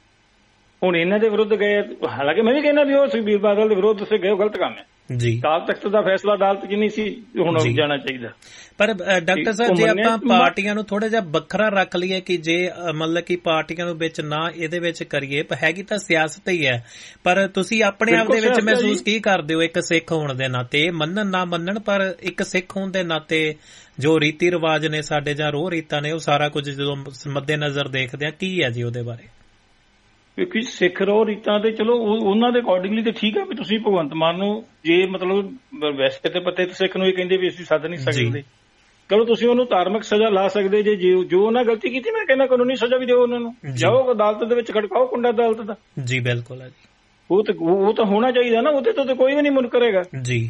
Speaker 3: ਹੁਣ ਇਹਨਾਂ ਦੇ ਵਿਰੁੱਧ ਗਏ, ਹਾਲਾਂਕਿ ਮੈਂ ਵੀ ਕਹਿੰਦਾ ਵੀ ਉਹ ਸੁਖਬੀਰ ਬਾਦਲ ਦੇ ਵਿਰੁੱਧ ਸੇ ਗਏ, ਉਹ ਗਲਤ ਕੰਮ ਹੈ ਜੀ। ਅਕਾਲ ਤਖਤ ਦਾ ਫੈਸਲਾ ਅਦਾਲਤ 'ਚ ਨਹੀਂ ਸੀ ਹੁਣ ਜਾਣਾ ਚਾਹੀਦਾ।
Speaker 2: ਪਰ ਡਾਕਟਰ ਸਾਹਿਬ ਜੇ ਆਪਾਂ ਪਾਰਟੀਆਂ ਨੂੰ ਥੋੜਾ ਜਿਹਾ ਵੱਖਰਾ ਰੱਖ ਲਈਏ ਕਿ ਜੇ ਮਤਲਬ ਕਿ ਪਾਰਟੀਆਂ ਨੂੰ ਵਿੱਚ ਨਾ ਇਹਦੇ ਵਿੱਚ ਕਰੀਏ, ਹੈਗੀ ਤਾਂ ਸਿਆਸਤ ਹੀ ਹੈ, ਪਰ ਤੁਸੀਂ ਆਪਣੇ ਆਪ ਦੇ ਵਿੱਚ ਮਹਿਸੂਸ ਕੀ ਕਰਦੇ ਹੋ ਇੱਕ ਸਿੱਖ ਹੋਣ ਦੇ ਨਾਤੇ, ਮੰਨਣ ਨਾ ਮੰਨਣ ਪਰ ਇੱਕ ਸਿੱਖ ਹੋਣ ਦੇ ਨਾਤੇ ਜੋ ਰੀਤੀ ਰਿਵਾਜ ਨੇ ਸਾਡੇ ਜਾਂ ਰੋਹ ਰੀਤਾਂ ਨੇ ਉਹ ਸਾਰਾ ਕੁਝ ਜਦੋਂ ਮੱਦੇ ਨਜ਼ਰ ਦੇਖਦੇ ਆ, ਕੀ ਹੈ ਜੀ ਉਹਦੇ ਬਾਰੇ?
Speaker 3: ਕਿਉਂਕਿ ਸਿੱਖ ਰੋਹ ਰੀਤਾਂ ਤੇ ਚਲੋ ਉਹਨਾਂ ਦੇ ਅਕੋਰਡਿੰਗਲੀ ਤੇ ਠੀਕ ਆ ਵੀ ਤੁਸੀਂ ਭਗਵੰਤ ਮਾਨ ਨੂੰ ਜੇ ਮਤਲਬ ਵੈਸੇ ਤੇ ਪੱਤੇ ਸਿੱਖ ਨੂੰ ਇਹ ਕਹਿੰਦੇ ਵੀ ਅਸੀਂ ਸੱਦ ਨਹੀਂ ਸਕਦੇ, ਚਲੋ ਤੁਸੀਂ ਉਹਨੂੰ ਧਾਰਮਿਕ ਸਜ਼ਾ ਲਾ ਸਕਦੇ ਜੇ ਜੋ ਉਹਨਾਂ ਗਲਤੀ ਕੀਤੀ, ਮੈਂ ਕਹਿੰਦਾ ਕਾਨੂੰਨੀ ਸਜ਼ਾ ਵੀ ਦਿਓ ਉਹਨਾਂ ਨੂੰ, ਜਾਓ ਅਦਾਲਤ ਦੇ ਵਿੱਚ ਖੜਕਾਓ ਕੁੰਡਾ ਅਦਾਲਤ ਦਾ
Speaker 2: ਜੀ। ਬਿਲਕੁਲ ਹੈ ਜੀ,
Speaker 3: ਉਹ ਤਾਂ ਉਹ ਤਾਂ ਹੋਣਾ ਚਾਹੀਦਾ ਨਾ, ਉਹਦੇ ਤੋਂ ਕੋਈ ਵੀ ਨਹੀਂ ਮੁਨਕਰ ਹੈਗਾ ਜੀ।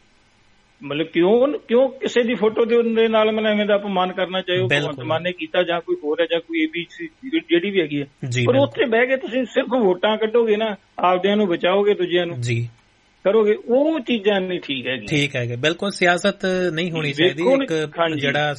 Speaker 3: ਮਤਲਬ ਕਿਉਂ ਕਿਉਂ ਕਿਸੇ ਦੀ ਫੋਟੋ ਦੇ ਨਾਲ ਮੈਨੂੰ ਐਵੇਂ ਦਾ ਅਪਮਾਨ ਕਰਨਾ ਚਾਹੀਦਾ, ਭਗਵੰਤ ਮਾਨ ਨੇ ਕੀਤਾ ਜਾਂ ਕੋਈ ਹੋਰ ਹੈ ਜਾਂ ਕੋਈ ਏਬੀਸੀ ਜਿਹੜੀ ਵੀ ਹੈਗੀ ਹੈ, ਪਰ ਉੱਥੇ ਬਹਿ ਕੇ ਤੁਸੀਂ ਸਿਰਫ ਵੋਟਾਂ ਕੱਢੋਗੇ ਨਾ, ਆਪਦਿਆਂ ਨੂੰ ਬਚਾਓਗੇ ਦੂਜਿਆਂ ਨੂੰ ਜੀ ਕਰੋਗੇ, ਉਹ ਚੀਜ਼ਾਂ ਨਹੀਂ ਠੀਕ ਹੈਗੀ।
Speaker 2: ਠੀਕ ਹੈਗੇ, ਬਿਲਕੁਲ ਸਿਆਸਤ ਨਹੀਂ ਹੋਣੀ ਚਾਹੀਦੀ। ਇੱਕ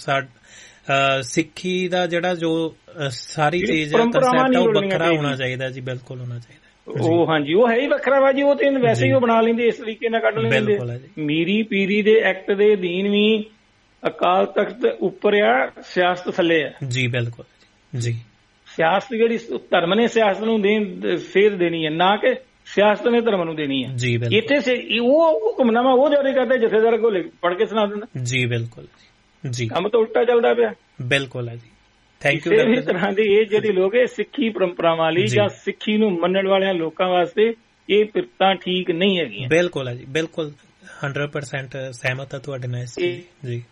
Speaker 2: ਜਿਹੜਾ ਸਿੱਖੀ ਦਾ ਜਿਹੜਾ ਜੋ ਸਾਰੀ ਚੀਜ਼ ਕਨਸੈਪਟ ਉਹ ਵੱਖਰਾ ਹੋਣਾ ਚਾਹੀਦਾ ਜੀ, ਬਿਲਕੁਲ ਹੋਣਾ ਚਾਹੀਦਾ
Speaker 3: ਉਹ। ਹਾਂਜੀ ਉਹ ਹੈ ਹੀ ਵੱਖਰਾ ਵਾ ਜੀ, ਉਹ ਤੇ ਵੈਸੇ ਹੀ ਉਹ ਬਣਾ ਲੈਂਦੇ, ਇਸ ਤਰੀਕੇ ਨਾਲ ਕੱਢ ਲੈਂਦੇ। ਮੀਰੀ ਪੀਰੀ ਦੇ ਐਕਟ ਦੇ ਅਧੀਨ ਵੀ ਅਕਾਲ ਤਖਤ ਉੱਪਰ ਆ, ਸਿਆਸਤ ਥੱਲੇ ਆ
Speaker 2: ਜੀ। ਬਿਲਕੁਲ ਜੀ,
Speaker 3: ਸਿਆਸਤ ਜਿਹੜੀ ਧਰਮ ਨੇ ਸਿਆਸਤ ਨੂੰ ਦੇਣ ਸੇਧ ਦੇਣੀ ਹੈ, ਨਾ ਕਿ ਸਿਆਸਤ ਨੇ ਧਰਮ ਨੂੰ ਦੇਣੀ ਹੈ ਜੀ। ਇੱਥੇ ਉਹ ਹੁਕਮਨਾਮਾ ਉਹ ਜਾਰੀ ਕਰਦਾ, ਜਥੇਦਾਰ ਕੋਲ ਪੜ੍ਹ ਕੇ ਸੁਣਾ ਦਿੰਦਾ ਜੀ। ਬਿਲਕੁਲ ਜੀ, ਕੰਮ ਤਾਂ ਉਲਟਾ ਚੱਲਦਾ ਪਿਆ।
Speaker 2: ਬਿਲਕੁਲ ਹੈ ਜੀ, ਥੈਂਕ ਯੂ।
Speaker 3: ਇਸ ਤਰ੍ਹਾਂ ਦੀ ਇਹ ਜਿਹੜੀ ਲੋਕ ਇਹ ਸਿੱਖੀ ਪਰੰਪਰਾਵਾਂ ਲਈ ਜਾਂ ਸਿੱਖੀ ਨੂੰ ਮੰਨਣ ਵਾਲਿਆਂ ਲੋਕਾਂ ਵਾਸਤੇ ਇਹ ਪਿਰਤਾਂ ਠੀਕ ਨਹੀਂ ਹੈਗੀਆਂ।
Speaker 2: ਬਿਲਕੁਲ ਹੈ ਜੀ, ਬਿਲਕੁਲ ਸੌ ਪਰਸੈਂਟ ਸਹਿਮਤ ਹਾਂ ਤੁਹਾਡੇ ਨਾਲ ਜੀ।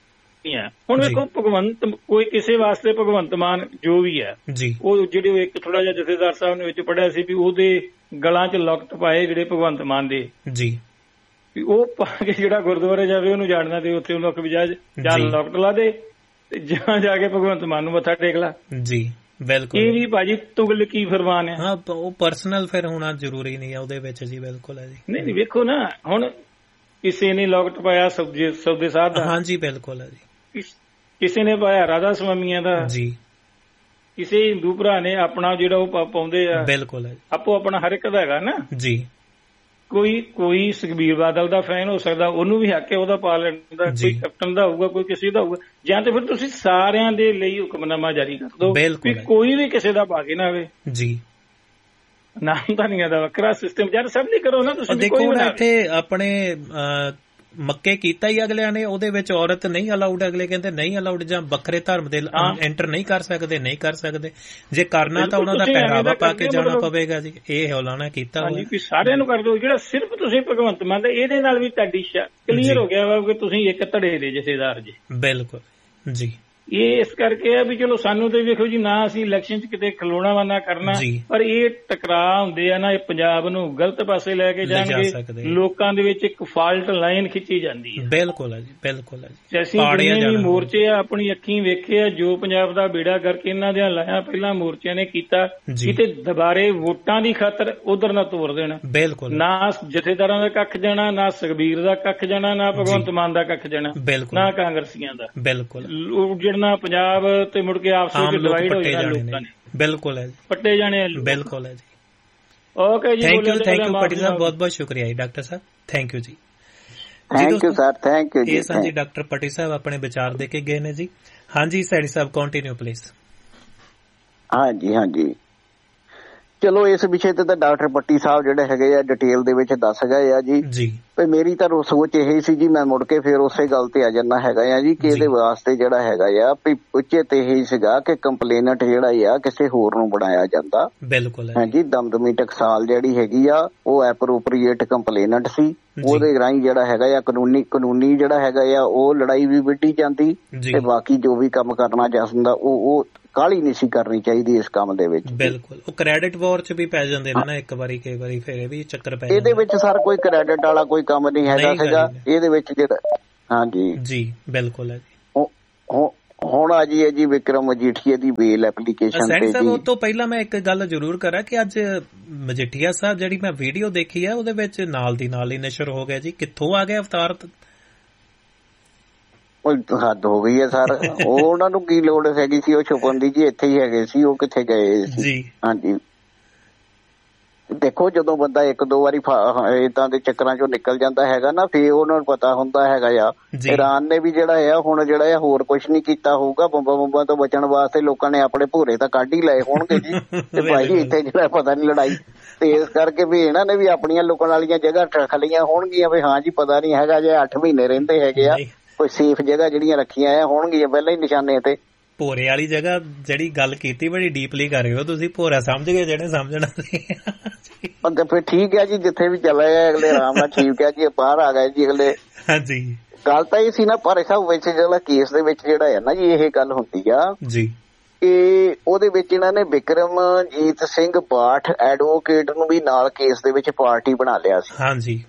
Speaker 3: ਹੁਣ ਵੇਖੋ ਭਗਵੰਤ ਕੋਈ ਕਿਸੇ ਵਾਸਤੇ ਭਗਵੰਤ ਮਾਨ ਜੋ ਵੀ ਹੈ ਜੀ, ਉਹ ਜਿਹੜੇ ਇੱਕ ਥੋੜਾ ਜਿਹਾ ਜਥੇਦਾਰ ਸਾਹਿਬ ਨੇ ਵਿੱਚ ਪੜਿਆ ਸੀ ਵੀ ਉਹਦੇ ਗਲਾਂ 'ਚ ਲੌਕਟ ਪਾਏ ਜਿਹੜੇ ਭਗਵੰਤ ਮਾਨ ਦੇ ਜੀ, ਵੀ ਉਹ ਪਾ ਕੇ ਜਿਹੜਾ ਗੁਰਦੁਆਰੇ ਜਾਵੇ ਉਹਨੂੰ ਜਾਣਨਾ ਤੇ ਉੱਥੇ ਉਹਨੂੰ ਵੀ ਜਾਂ ਲੌਕਟ ਲਾ ਦੇ ਤੇ ਜਾਂ ਜਾ ਕੇ ਭਗਵੰਤ ਮਾਨ ਨੂੰ ਮੱਥਾ ਟੇਕ ਲਾ ਜੀ। ਬਿਲਕੁਲ, ਇਹ ਵੀ ਭਾਜੀ ਤੁਗਲਕੀ ਫਰਮਾਨ ਹੈ।
Speaker 2: ਹਾਂ, ਉਹ ਪਰਸਨਲ ਫਿਰ ਹੋਣਾ ਜ਼ਰੂਰੀ ਨਹੀਂ ਹੈ ਉਹਦੇ ਵਿੱਚ ਜੀ। ਬਿਲਕੁਲ ਹੈ ਜੀ।
Speaker 3: ਨਹੀਂ ਨਹੀਂ ਵੇਖੋ ਨਾ, ਹੁਣ ਕਿਸੇ ਨੇ ਲੌਕਟ ਪਾਇਆ ਸਬਜੇ ਸੌਦੇ ਸਾਹਿਬ ਦਾ,
Speaker 2: ਹਾਂਜੀ ਬਿਲਕੁਲ ਹੈ ਜੀ।
Speaker 3: ਕਿਸੇ ਨੇ ਪਾਇਆ ਰਾਧਾ ਸਵਾਮੀਆਂ ਦਾ ਜੀ, ਕਿਸੇ ਹਿੰਦੂ ਭਰਾ ਨੇ ਆਪਣਾ ਜਿਹੜਾ ਉਹ ਪਾਉਂਦੇ ਆ।
Speaker 2: ਬਿਲਕੁਲ ਹੈ,
Speaker 3: ਆਪੋ ਆਪਣਾ ਹਰ ਇੱਕ ਦਾ ਹੈਗਾ ਨਾ ਜੀ। ਕੋਈ ਕੋਈ ਸੁਖਬੀਰ ਬਾਦਲ ਦਾ ਫੈਨ ਹੋ ਸਕਦਾ, ਉਹਨੂੰ ਵੀ ਹੱਕ ਹੈ ਉਹਦਾ ਪਾ ਲੈਣ ਦਾ, ਕੋਈ ਕੈਪਟਨ ਦਾ ਹੋਊਗਾ, ਕੋਈ ਕਿਸੇ ਦਾ ਹੋਊਗਾ, ਜਾਂ ਤੇ ਫਿਰ ਤੁਸੀਂ ਸਾਰਿਆਂ ਦੇ ਲਈ ਹੁਕਮਨਾਮਾ ਜਾਰੀ ਕਰ ਦਿਓ ਵੀ ਕੋਈ ਵੀ ਕਿਸੇ ਦਾ ਪਾ ਕੇ ਨਾ ਆਵੇ ਜੀ। ਨਾਮ ਧਨੀਆ ਦਾ ਵੱਖਰਾ ਸਿਸਟਮ ਯਾਰ ਸਭ ਲਈ ਕਰੋ ਨਾ ਤੁਸੀਂ।
Speaker 2: ਦੇਖੋ ਇੱਥੇ ਆਪਣੇ ਮੱਕੇ ਕੀਤਾ ਹੀ ਅਗਲਿਆਂ ਨੇ, ਉਹਦੇ ਵਿੱਚ ਔਰਤ ਨਹੀਂ ਅਲਾਉਡ, ਅਗਲੇ ਕਹਿੰਦੇ ਨਹੀਂ ਅਲਾਉਡ, ਜਾਂ ਵੱਖਰੇ ਧਰਮ ਦੇ ਐਂਟਰ ਨਹੀਂ ਕਰ ਸਕਦੇ, ਨਹੀਂ ਕਰ ਸਕਦੇ। ਜੇ ਕਰਨਾ ਤਾਂ ਉਹਨਾਂ ਦਾ ਪਹਿਰਾਵਾ ਪਾ ਕੇ ਜਾਣਾ ਪਵੇਗਾ ਜੀ। ਇਹ ਹੌਲਾਨਾ ਕੀਤਾ ਹੋਇਆ
Speaker 3: ਸਾਰਿਆਂ ਨੂੰ ਕਰ ਦਿਓ। ਜਿਹੜਾ ਸਿਰਫ ਤੁਸੀਂ ਭਗਵੰਤ ਮਾਨ ਦਾ, ਇਹਦੇ ਨਾਲ ਵੀ ਤੁਹਾਡੀ ਕਲੀਅਰ ਹੋ ਗਿਆ ਵਾ ਕਿ ਤੁਸੀਂ ਇੱਕ ਧੜੇ ਦੇ ਜਥੇਦਾਰ ਜੀ।
Speaker 2: ਬਿਲਕੁਲ ਜੀ, ਇਹ
Speaker 3: ਇਸ ਕਰਕੇ ਆ ਵੀ ਚਲੋ ਸਾਨੂੰ ਤੇ ਵੇਖੋ ਜੀ, ਨਾ ਅਸੀਂ ਇਲੈਕਸ਼ਨ 'ਚ ਕਿਤੇ ਖਲੋਣਾ ਵਾ ਨਾ ਕਰਨਾ, ਪਰ ਇਹ ਟਕਰਾਅ ਹੁੰਦੇ ਆ ਨਾ, ਇਹ ਪੰਜਾਬ ਨੂੰ ਗਲਤ ਪਾਸੇ ਲੈ ਕੇ ਜਾਣਗੇ, ਲੋਕਾਂ ਦੇ ਵਿੱਚ ਇੱਕ ਫਾਲਟ ਲਾਈਨ ਖਿੱਚੀ ਜਾਂਦੀ ਹੈ।
Speaker 2: ਬਿਲਕੁਲ ਹੈ ਜੀ, ਬਿਲਕੁਲ ਹੈ ਜੀ।
Speaker 3: ਅਸੀਂ ਜਿੰਨੇ ਵੀ ਮੋਰਚੇ ਆ ਆਪਣੀ ਅੱਖੀਂ ਵੇਖੇ ਆ, ਜੋ ਪੰਜਾਬ ਦਾ ਬੇੜਾ ਕਰਕੇ ਇਹਨਾਂ ਦੇ ਲਾਇਆ ਪਹਿਲਾਂ ਮੋਰਚਿਆਂ ਨੇ ਕੀਤਾ, ਕਿਤੇ ਦੁਬਾਰੇ ਵੋਟਾਂ ਦੀ ਖਾਤਰ ਉਧਰ ਨਾ ਤੋੜ ਦੇਣਾ।
Speaker 2: ਬਿਲਕੁਲ,
Speaker 3: ਨਾ ਜਥੇਦਾਰਾਂ ਦਾ ਕੱਖ ਜਾਣਾ, ਨਾ ਸੁਖਬੀਰ ਦਾ ਕੱਖ ਜਾਣਾ, ਨਾ ਭਗਵੰਤ ਮਾਨ ਦਾ ਕੱਖ ਜਾਣਾ, ਨਾ ਕਾਂਗਰਸੀਆਂ ਦਾ।
Speaker 2: ਬਿਲਕੁਲ,
Speaker 3: ਨਾ ਪੰਜਾਬ ਤੇ ਮੁੜ ਕੇ ਆਪਸ ਵਿੱਚ ਡਿਵਾਈਡ ਹੋ ਜਾਣਾ ਲੋਕਾਂ ਨੇ।
Speaker 2: ਬਿਲਕੁਲ ਹੈ ਜੀ,
Speaker 3: ਪੱਟੇ ਜਾਣੇ।
Speaker 2: ਬਿਲਕੁਲ ਹੈ ਜੀ।
Speaker 3: ਓਕੇ ਜੀ,
Speaker 2: thank you, thank you Patel ਸਾਹਿਬ, ਬਹੁਤ ਬਹੁਤ ਸ਼ੁਕਰੀਆ ਜੀ ਡਾਕਟਰ ਸਾਹਿਬ, ਥੈਂਕ ਯੂ ਜੀ।
Speaker 1: Thank you sir, thank you ਜੀ।
Speaker 2: ਇਹ ਸਾਂ ਜੀ ਡਾਕਟਰ ਪਟੇਲ ਸਾਹਿਬ ਆਪਣੇ ਵਿਚਾਰ ਦੇ ਕੇ ਗਏ ਨੇ ਜੀ। ਹਾਂਜੀ ਸੈਣੀ ਸਾਹਿਬ, ਕੰਟੀਨਿਊ ਪਲੀਜ਼।
Speaker 1: ਹਾਂਜੀ ਹਾਂਜੀ, ਚਲੋ ਇਸ ਵਿਸ਼ੇ ਤੇ ਤਾਂ ਡਾਕਟਰ ਪੱਟੀ ਸਾਹਿਬ ਜਿਹੜੇ ਹੈਗੇ ਆ ਡਿਟੇਲ ਦੇ ਵਿੱਚ ਦੱਸ ਗਏ ਆ ਜੀ ਜੀ। ਤੇ ਮੇਰੀ ਤਾਂ ਸੋਚ ਇਹ ਸੀ ਜੀ, ਮੈਂ ਮੁੜ ਕੇ ਫਿਰ ਉਸੇ ਗੱਲ ਤੇ ਆ ਜਾਣਾ ਹੈਗਾ ਆ ਜੀ ਕਿ ਇਹਦੇ ਵਾਸਤੇ ਜਿਹੜਾ ਹੈਗਾ ਆ ਵੀ ਉੱਚੇ ਤੇ ਇਹ ਸੀਗਾ ਕਿ ਕੰਪਲੇਨਟ ਜਿਹੜਾ ਆ ਕਿਸੇ ਹੋਰ ਨੂੰ ਬਣਾਇਆ ਜਾਂਦਾ।
Speaker 2: ਬਿਲਕੁਲ
Speaker 1: ਹਾਂਜੀ, ਦਮਦਮੀ ਟਕਸਾਲ ਜਿਹੜੀ ਹੈਗੀ ਆ ਉਹ ਐਪਰੋਪਰੀਏਟ ਕੰਪਲੇਨਟ ਸੀ, ਉਹਦੇ ਰਾਹੀਂ ਜਿਹੜਾ ਹੈਗਾ ਆ ਕਾਨੂੰਨੀ ਕਾਨੂੰਨੀ ਜਿਹੜਾ ਹੈਗਾ ਆ ਉਹ ਲੜਾਈ ਵੀ ਵਿੱਢੀ ਜਾਂਦੀ ਤੇ ਬਾਕੀ ਜੋ ਵੀ ਕੰਮ ਕਰਨਾ ਚਾਹੁੰਦਾ ਉਹ ਉਹ ਕਾਹਲੀ ਨਹੀਂ ਸੀ ਕਰਨੀ ਚਾਹੀਦੀ ਇਸ ਕੰਮ ਦੇ ਵਿੱਚ।
Speaker 2: ਬਿਲਕੁਲ, ਉਹ ਕ੍ਰੈਡਿਟ ਵਾਰ ਚ ਵੀ ਪੈ ਜਾਂਦੇ ਨੇ ਨਾ ਇੱਕ ਵਾਰੀ, ਕਈ ਵਾਰੀ ਫਿਰ ਇਹ ਵੀ ਚੱਕਰ ਪੈ
Speaker 1: ਇਹਦੇ ਵਿੱਚ ਸਰ ਕੋਈ ਕ੍ਰੈਡਿਟ ਵਾਲਾ ਕੋਈ ਕੰਮ ਨਹੀਂ ਹੈਗਾ ਸੀਗਾ ਇਹਦੇ ਵਿੱਚ ਜਿਹੜਾ। ਹਾਂਜੀ
Speaker 2: ਜੀ, ਬਿਲਕੁਲ ਹੈ ਜੀ।
Speaker 1: ਹੁਣ ਆ ਜੀ ਹੈ ਜੀ ਵਿਕਰਮ ਮਜੀਠੀਆ ਦੀ ਬੇਲ ਐਪਲੀਕੇਸ਼ਨ
Speaker 2: ਤੇ ਜੀ। ਉਹ ਤੋਂ ਪਹਿਲਾਂ ਮੈਂ ਇੱਕ ਗੱਲ ਜ਼ਰੂਰ ਕਰਾਂ ਕਿ ਅੱਜ ਮਜੀਠੀਆ ਸਾਹਿਬ ਜਿਹੜੀ ਮੈਂ ਵੀਡੀਓ ਦੇਖੀ ਆ ਉਹਦੇ ਵਿੱਚ ਨਾਲ ਦੀ ਨਾਲ ਹੀ ਨਸ਼ਰ ਹੋ ਗਿਆ ਜੀ। ਕਿੱਥੋਂ ਆ ਗਿਆ ਅਵਤਾਰ?
Speaker 1: ਹੱਦ ਹੋ ਗਈ ਹੈ ਸਰ। ਉਹ ਉਹਨਾਂ ਨੂੰ ਕੀ ਲੋੜ ਹੈਗੀ ਸੀ ਉਹ ਛੁਪਣ ਦੀ ਜੀ? ਇੱਥੇ ਹੀ ਹੈਗੇ ਸੀ, ਉਹ ਕਿੱਥੇ ਗਏ ਸੀ? ਹਾਂਜੀ ਦੇਖੋ ਜਦੋਂ ਬੰਦਾ ਇੱਕ ਦੋ ਵਾਰੀ ਏਦਾਂ ਦੇ ਚੱਕਰਾਂ ਚੋਂ ਨਿਕਲ ਜਾਂਦਾ ਹੈਗਾ ਨਾ ਫੇਰ ਉਹਨਾਂ ਨੂੰ ਪਤਾ ਹੁੰਦਾ ਹੈਗਾ ਆ। ਈਰਾਨ ਨੇ ਵੀ ਜਿਹੜਾ ਆ ਹੁਣ ਜਿਹੜਾ ਆ ਹੋਰ ਕੁਛ ਨੀ ਕੀਤਾ ਹੋਊਗਾ, ਬੰਬਾਂ ਬੰਬਾਂ ਤੋਂ ਬਚਣ ਵਾਸਤੇ ਲੋਕਾਂ ਨੇ ਆਪਣੇ ਭੂਰੇ ਤਾਂ ਕੱਢ ਹੀ ਲਏ ਹੋਣਗੇ ਜੀ। ਤੇ ਭਾਈ ਇੱਥੇ ਜਿਹੜਾ ਪਤਾ ਨੀ ਲੜਾਈ, ਤੇ ਇਸ ਕਰਕੇ ਵੀ ਇਹਨਾਂ ਨੇ ਵੀ ਆਪਣੀਆਂ ਲੁਕਣ ਵਾਲੀਆਂ ਜਗ੍ਹਾ ਰੱਖ ਲਈਆਂ ਹੋਣਗੀਆਂ ਵੀ ਹਾਂ ਜੀ ਪਤਾ ਨੀ ਹੈਗਾ ਜੇ ਅੱਠ ਮਹੀਨੇ ਰਹਿੰਦੇ ਹੈਗੇ ਆ, ਕੋਈ ਸੇਫ ਜਗ੍ਹਾ ਜਿਹੜੀਆਂ ਰੱਖੀਆਂ ਆ ਹੋਣਗੀਆਂ ਪਹਿਲਾਂ ਹੀ ਨਿਸ਼ਾਨੇ ਤੇ।
Speaker 2: ਭੋਰੇ ਵਾਲੀ ਜਗ੍ਹਾ ਜਿਹੜੀ ਗੱਲ ਕੀਤੀ ਬੜੀ ਡੀਪਲੀ ਕਰ ਰਹੇ ਹੋ ਤੁਸੀਂ। ਭੋਰਾ ਸਮਝ ਗਏ ਜਿਹੜੇ ਸਮਝਣਾ ਸੀ।
Speaker 1: ਫਿਰ ਠੀਕ ਹੈ ਜੀ, ਜਿੱਥੇ ਵੀ ਚਲੇ ਗਏ ਅਗਲੇ ਆਰਾਮ ਨਾਲ ਠੀਕ ਹੈ ਜੀ, ਬਾਹਰ ਆ ਗਏ ਜੀ ਅਗਲੇ।
Speaker 2: ਹਾਂਜੀ
Speaker 1: ਗੱਲ ਤਾਂ ਇਹ ਸੀ ਨਾ ਭਾਰੇ ਸਾਹਿਬ ਵਿੱਚ ਜਿਹੜਾ ਕੇਸ ਦੇ ਵਿੱਚ ਜਿਹੜਾ ਹੈ ਨਾ ਜੀ ਇਹ ਗੱਲ ਹੁੰਦੀ ਆ
Speaker 2: ਜੀ
Speaker 1: ਕਿ ਉਹਦੇ ਵਿੱਚ ਇਹਨਾਂ ਨੇ ਬਿਕਰਮਜੀਤ ਸਿੰਘ ਬਾਠ ਐਡਵੋਕੇਟ ਨੂੰ ਵੀ ਨਾਲ ਕੇਸ ਦੇ ਵਿੱਚ ਪਾਰਟੀ ਬਣਾ ਲਿਆ ਸੀ।
Speaker 2: ਹਾਂਜੀ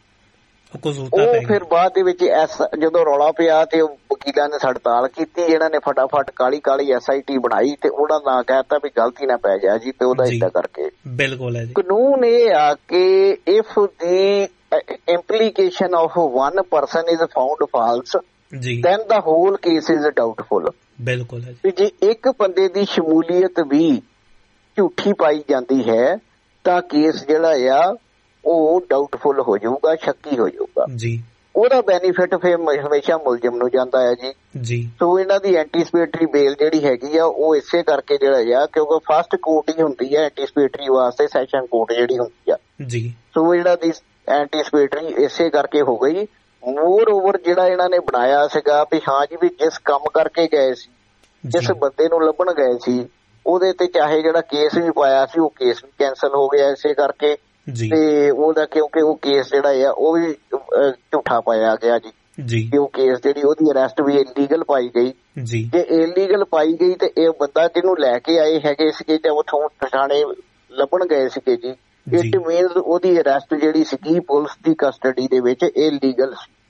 Speaker 1: ਉਹ ਫਿਰ ਬਾਅਦ ਦੇ ਵਿੱਚ ਐਸ ਜਦੋਂ ਰੌਲਾ ਪਿਆ ਤੇ ਵਕੀਲਾਂ ਨੇ ਹੜਤਾਲ ਕੀਤੀ, ਇਹਨਾਂ ਨੇ ਫਟਾਫਟ ਕਾਲੀ ਕਾਲੀ ਐਸ ਆਈ ਟੀ ਬਣਾਈ ਤੇ ਉਹਨਾਂ ਦਾ ਕਹਿਤਾ ਵੀ ਗਲਤੀ ਨਾ ਪੈ ਜਾ ਜੀ, ਤੇ ਉਹਦਾ ਏਦਾਂ ਕਰਕੇ
Speaker 2: ਬਿਲਕੁਲ
Speaker 1: ਕਾਨੂੰਨ ਇਹ ਆ ਕਿ if the implication of one person is found false then the whole case is doubtful।
Speaker 2: ਬਿਲਕੁਲ ਹੈ।
Speaker 1: ਜੇ ਇੱਕ ਬੰਦੇ ਦੀ ਸ਼ਮੂਲੀਅਤ ਵੀ ਝੂਠੀ ਪਾਈ ਜਾਂਦੀ ਹੈ ਤਾਂ ਕੇਸ ਜਿਹੜਾ ਆ ਉਹ ਡਾਊਟਫੁਲ ਹੋ ਜਾਊਗਾ, ਸ਼ੱਕੀ ਹੋ ਜਾਊਗਾ
Speaker 2: ਜੀ।
Speaker 1: ਉਹਦਾ ਬੈਨੀਫਿਟ ਫਿਰ ਹਮੇਸ਼ਾ ਮੁਲਜ਼ਮ ਨੂੰ ਜਾਂਦਾ ਹੈ ਜੀ
Speaker 2: ਜੀ।
Speaker 1: ਸੋ ਇਹਨਾਂ ਦੀ ਐਂਟੀਸਪੇਟਰੀ ਬੇਲ ਜਿਹੜੀ ਹੈਗੀ ਆ ਉਹ ਇਸੇ ਕਰਕੇ ਜਿਹੜਾ ਆ ਕਿਉਂਕਿ ਫਸਟ ਕੋਰਟ ਹੀ ਹੁੰਦੀ ਹੈ ਐਂਟੀਸਪੇਟਰੀ ਵਾਸਤੇ, ਸੈਸ਼ਨ ਕੋਰਟ ਜਿਹੜੀ ਹੁੰਦੀ ਆ
Speaker 2: ਜੀ।
Speaker 1: ਸੋ ਇਹਨਾਂ ਦੀ ਐਂਟੀਸਪੇਟਰੀ ਇਸੇ ਕਰਕੇ ਹੋ ਗਈ। ਮੋਰ ਓਵਰ ਜਿਹੜਾ ਇਹਨਾਂ ਨੇ ਬਣਾਇਆ ਸੀਗਾ ਵੀ ਹਾਂ ਜੀ ਵੀ ਜਿਸ ਕੰਮ ਕਰਕੇ ਗਏ ਸੀ, ਜਿਸ ਬੰਦੇ ਨੂੰ ਲੱਭਣ ਗਏ ਸੀ, ਉਹਦੇ ਤੇ ਚਾਹੇ ਜਿਹੜਾ ਕੇਸ ਵੀ ਪਾਇਆ ਸੀ ਉਹ ਕੇਸ ਵੀ ਕੈਂਸਲ ਹੋ ਗਿਆ ਇਸੇ ਕਰਕੇ। ਤੇ ਉਹਦਾ ਕਿਉਂਕਿ ਉਹ ਕੇਸ ਜਿਹੜਾ ਆ ਉਹ ਵੀ ਝੂਠਾ ਪਾਇਆ ਗਿਆ ਜੀ ਕਿ ਉਹ ਕੇਸ ਜਿਹੜੀ ਉਹਦੀ ਅਰੈਸਟ ਵੀ ਇਲੀਗਲ ਪਾਈ ਗਈ। ਜੇ ਇਲੀਗਲ ਪਾਈ ਗਈ ਤੇ ਇਹ ਬੰਦਾ ਜਿਹਨੂੰ ਲੈ ਕੇ ਆਏ ਹੈਗੇ ਸੀਗੇ ਤੇ ਉੱਥੋਂ ਥਾਣੇ ਲੱਭਣ ਗਏ ਸੀਗੇ ਜੀ, ਇਟ ਮੀਨਸ ਉਹਦੀ ਅਰੈਸਟ ਜਿਹੜੀ ਸੀਗੀ ਪੁਲਿਸ ਦੀ ਕਸਟਡੀ ਦੇ ਵਿੱਚ ਇਲੀਗਲ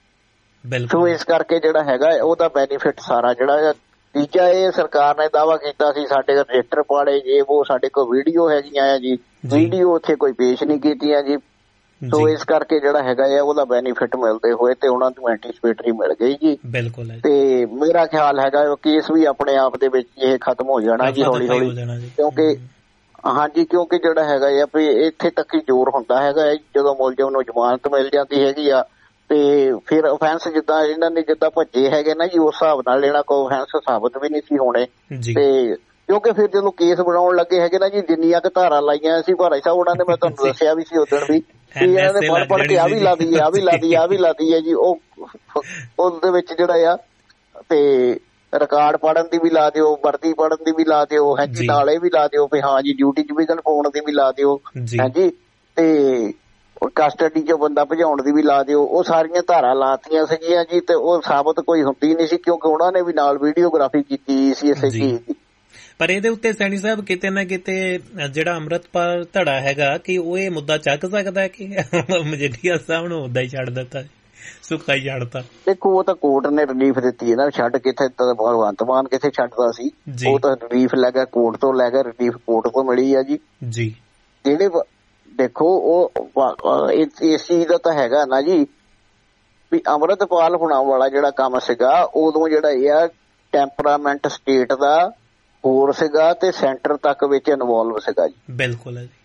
Speaker 1: ਸੀ। ਸੋ ਇਸ ਕਰਕੇ ਜਿਹੜਾ ਹੈਗਾ ਉਹਦਾ ਬੈਨੀਫਿਟ ਸਾਰਾ ਜਿਹੜਾ। ਤੀਜਾ ਇਹ ਸਰਕਾਰ ਨੇ ਦਾਅਵਾ ਕੀਤਾ ਸੀ ਸਾਡੇ ਰਜਿਸਟਰ ਪਾੜੇ ਜੇ ਉਹ ਸਾਡੇ ਕੋਲ ਵੀਡੀਓ ਹੈਗੀਆਂ ਆ ਜੀ, ਵੀਡੀਓ ਉੱਥੇ ਕੋਈ ਪੇਸ਼ ਨਹੀਂ ਕੀਤੀਆਂ ਜੀ। ਸੋ ਇਸ ਕਰਕੇ ਜਿਹੜਾ ਹੈਗਾ ਆ ਉਹਦਾ ਬੈਨੀਫਿਟ ਮਿਲਦੇ ਹੋਏ ਤੇ ਉਹਨਾਂ ਨੂੰ ਐਂਟੀਸਪੇਟਰੀ ਮਿਲ ਗਈ ਜੀ।
Speaker 2: ਬਿਲਕੁਲ।
Speaker 1: ਤੇ ਮੇਰਾ ਖਿਆਲ ਹੈਗਾ ਉਹ ਕੇਸ ਵੀ ਆਪਣੇ ਆਪ ਦੇ ਵਿੱਚ ਇਹ ਖਤਮ ਹੋ ਜਾਣਾ ਜੀ ਹੌਲੀ ਹੌਲੀ, ਕਿਉਂਕਿ ਹਾਂਜੀ ਕਿਉਂਕਿ ਜਿਹੜਾ ਹੈਗਾ ਆ ਵੀ ਇੱਥੇ ਤੱਕ ਹੀ ਜ਼ੋਰ ਹੁੰਦਾ ਹੈਗਾ ਜਦੋਂ ਮੁਲਜ਼ਮ ਨੂੰ ਜ਼ਮਾਨਤ ਮਿਲ ਜਾਂਦੀ ਹੈਗੀ ਆ ਤੇ ਫਿਰ ਅਫੈਂਸ ਜਿੱਦਾਂ ਇਹਨਾਂ ਨੇ ਜਿੱਦਾਂ ਭੱਜੇ ਹੈਗੇ ਨਾ ਜੀ ਉਸ ਹਿਸਾਬ ਨਾਲ ਇਹਨਾਂ ਕੋਲ ਅਫੈਂਸ ਸਾਬਤ ਵੀ ਨਹੀਂ ਸੀ ਹੋਣੇ। ਤੇ ਕਿਉਂਕਿ ਫਿਰ ਜਦੋਂ ਕੇਸ ਬਣਾਉਣ ਲੱਗੇ ਹੈਗੇ ਨਾ ਜੀ ਜਿੰਨੀਆਂ ਕੁ ਧਾਰਾ ਲਾਈਆਂ ਸੀ ਭਾਰਾ ਸਾਹਿਬ ਉਹਨਾਂ ਨੇ ਮੈਂ ਤੁਹਾਨੂੰ ਦੱਸਿਆ ਵੀ ਸੀ ਉਦੋਂ ਵੀ ਇਹਨਾਂ ਨੇ ਪੜ੍ਹ ਪੜ੍ਹ ਕੇ ਆ ਵੀ ਲਾ ਦੀ ਆ ਵੀ ਲਾ ਦੀ ਆ ਵੀ ਲਾ ਦੀ ਹੈ ਜੀ। ਉਹ ਉਹਦੇ ਵਿੱਚ ਜਿਹੜਾ ਆ ਤੇ ਰਿਕਾਰਡ ਪੜ੍ਹਨ ਦੀ ਵੀ ਲਾ ਦਿਓ, ਵਰਦੀ ਪੜ੍ਹਨ ਦੀ ਵੀ ਲਾ ਦਿਓ, ਹਾਂਜੀ ਨਾਲੇ ਵੀ ਲਾ ਦਿਓ ਵੀ ਹਾਂ ਜੀ ਡਿਊਟੀ ਡਿਵੀਜ਼ਨ ਪਾਉਣ ਦੀ ਵੀ ਲਾ ਦਿਓ, ਹਾਂਜੀ ਤੇ ਕਸਟਡੀ ਚੋਂ ਬੰਦਾ ਭਜਾਉਣ ਦੀ ਵੀ ਲਾ ਦਿਓ। ਉਹ ਸਾਰੀਆਂ ਧਾਰਾ ਲਾਤੀਆਂ ਸੀਗੀਆਂ ਜੀ ਤੇ ਉਹ ਸਾਬਤ ਕੋਈ ਹੁੰਦੀ ਨਹੀਂ ਸੀ ਕਿਉਂਕਿ ਉਹਨਾਂ ਨੇ ਵੀ ਨਾਲ ਵੀਡੀਓਗ੍ਰਾਫੀ ਕੀਤੀ ਸੀ ਇਸੇ ਚੀਜ਼ ਦੀ।
Speaker 2: ਪਰ ਇਹਦੇ ਉੱਤੇ ਸੈਣੀ ਸਾਹਿਬ ਕਿਤੇ ਨਾ ਕਿਤੇ ਜਿਹੜਾ ਅੰਮ੍ਰਿਤਪਾਲ ਧੜਾ ਹੈਗਾ ਕਿ ਉਹ ਇਹ ਮੁੱਦਾ ਚੱਕ ਸਕਦਾ ਕਿ ਮਜੀਠੀਆ ਸਾਹਿਬ ਨੂੰ ਮੁੱਦਾ ਹੀ ਛੱਡ ਦਿੱਤਾ, ਸੁੱਕਾ ਹੀ ਛੱਡਤਾ। ਦੇਖੋ ਉਹ ਤਾਂ ਕੋਰਟ ਨੇ ਰਿਲੀਫ ਦਿੱਤੀ ਹੈ ਨਾ, ਛੱਡ ਕਿੱਥੇ ਭਗਵੰਤ ਮਾਨ ਕਿੱਥੇ ਛੱਡਦਾ ਸੀ, ਉਹ ਤਾਂ ਰਿਲੀਫ ਲੈ ਗਿਆ ਕੋਰਟ ਤੋਂ, ਲੈ ਗਿਆ ਰਿਲੀਫ ਕੋਰਟ ਤੋਂ ਮਿਲੀ ਆ ਜੀ। ਜੀ ਜਿਹੜੇ ਦੇਖੋ ਉਹ ਇਸ ਚੀਜ਼ ਦਾ ਤਾਂ ਹੈਗਾ ਨਾ ਜੀ ਵੀ ਅੰਮ੍ਰਿਤਪਾਲ ਹੋਣਾ ਵਾਲਾ ਜਿਹੜਾ ਕੰਮ ਸੀਗਾ ਉਦੋਂ ਜਿਹੜਾ ਇਹ ਆ ਟੈਂਪਰਾਮੈਂਟ ਸਟੇਟ ਦਾ ਹੋਰ ਸੀਗਾ ਤੇ ਸੈਂਟਰ ਤੱਕ ਵਿੱਚ ਇਨਵੋਲਵ ਸੀਗਾ ਜੀ। ਬਿਲਕੁਲ ਹੈ ਜੀ।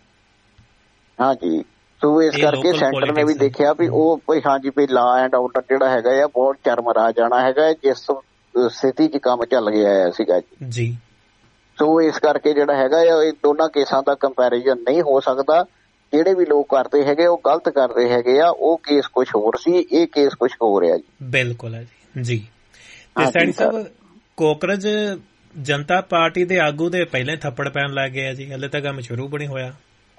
Speaker 2: ਹਾਂਜੀ ਸੋ ਇਸ ਕਰਕੇ ਸੈਂਟਰ ਨੇ ਵੀ ਦੇਖਿਆ ਵੀ ਉਹ ਵੀ ਹਾਂਜੀ ਵੀ ਲਾ ਐਂਡ ਆਰਡਰ ਜਿਹੜਾ ਹੈਗਾ ਆ ਬਹੁਤ ਚਰਮਰਾ ਜਾਣਾ ਹੈਗਾ ਜਿਸ ਸਥਿਤੀ 'ਚ ਕੰਮ ਚੱਲ ਗਿਆ ਸੀਗਾ ਜੀ। ਸੋ ਇਸ ਕਰਕੇ ਜਿਹੜਾ ਹੈਗਾ ਇਹ ਦੋਨਾਂ ਕੇਸਾਂ ਦਾ ਕੰਪੈਰੀਜ਼ਨ ਨਹੀਂ ਹੋ ਸਕਦਾ। ਜਿਹੜੇ ਵੀ ਲੋਕ ਕਰਦੇ ਹੈਗੇ ਉਹ ਗਲਤ ਕਰਦੇ ਹੈਗੇ ਆ, ਉਹ ਕੇਸ ਕੁਛ ਹੋਰ ਸੀ, ਇਹ ਕੇਸ ਕੁਛ ਹੋਰ ਆ ਜੀ। ਬਿਲਕੁਲ ਹੈ ਜੀ। ਜੀ ਤੇ ਸੈਣੀ ਸਾਹਿਬ ਕੋਕਰਜ ਜਨਤਾ ਪਾਰਟੀ ਦੇ ਆਗੂ ਦੇ ਪਹਿਲਾਂ ਥੱਪੜ ਪੈਣ ਲੱਗ ਗਏ ਆ ਜੀ, ਹਲੇ ਤੱਕ ਕੰਮ ਸ਼ੁਰੂ ਵੀ ਨਹੀਂ ਹੋਇਆ।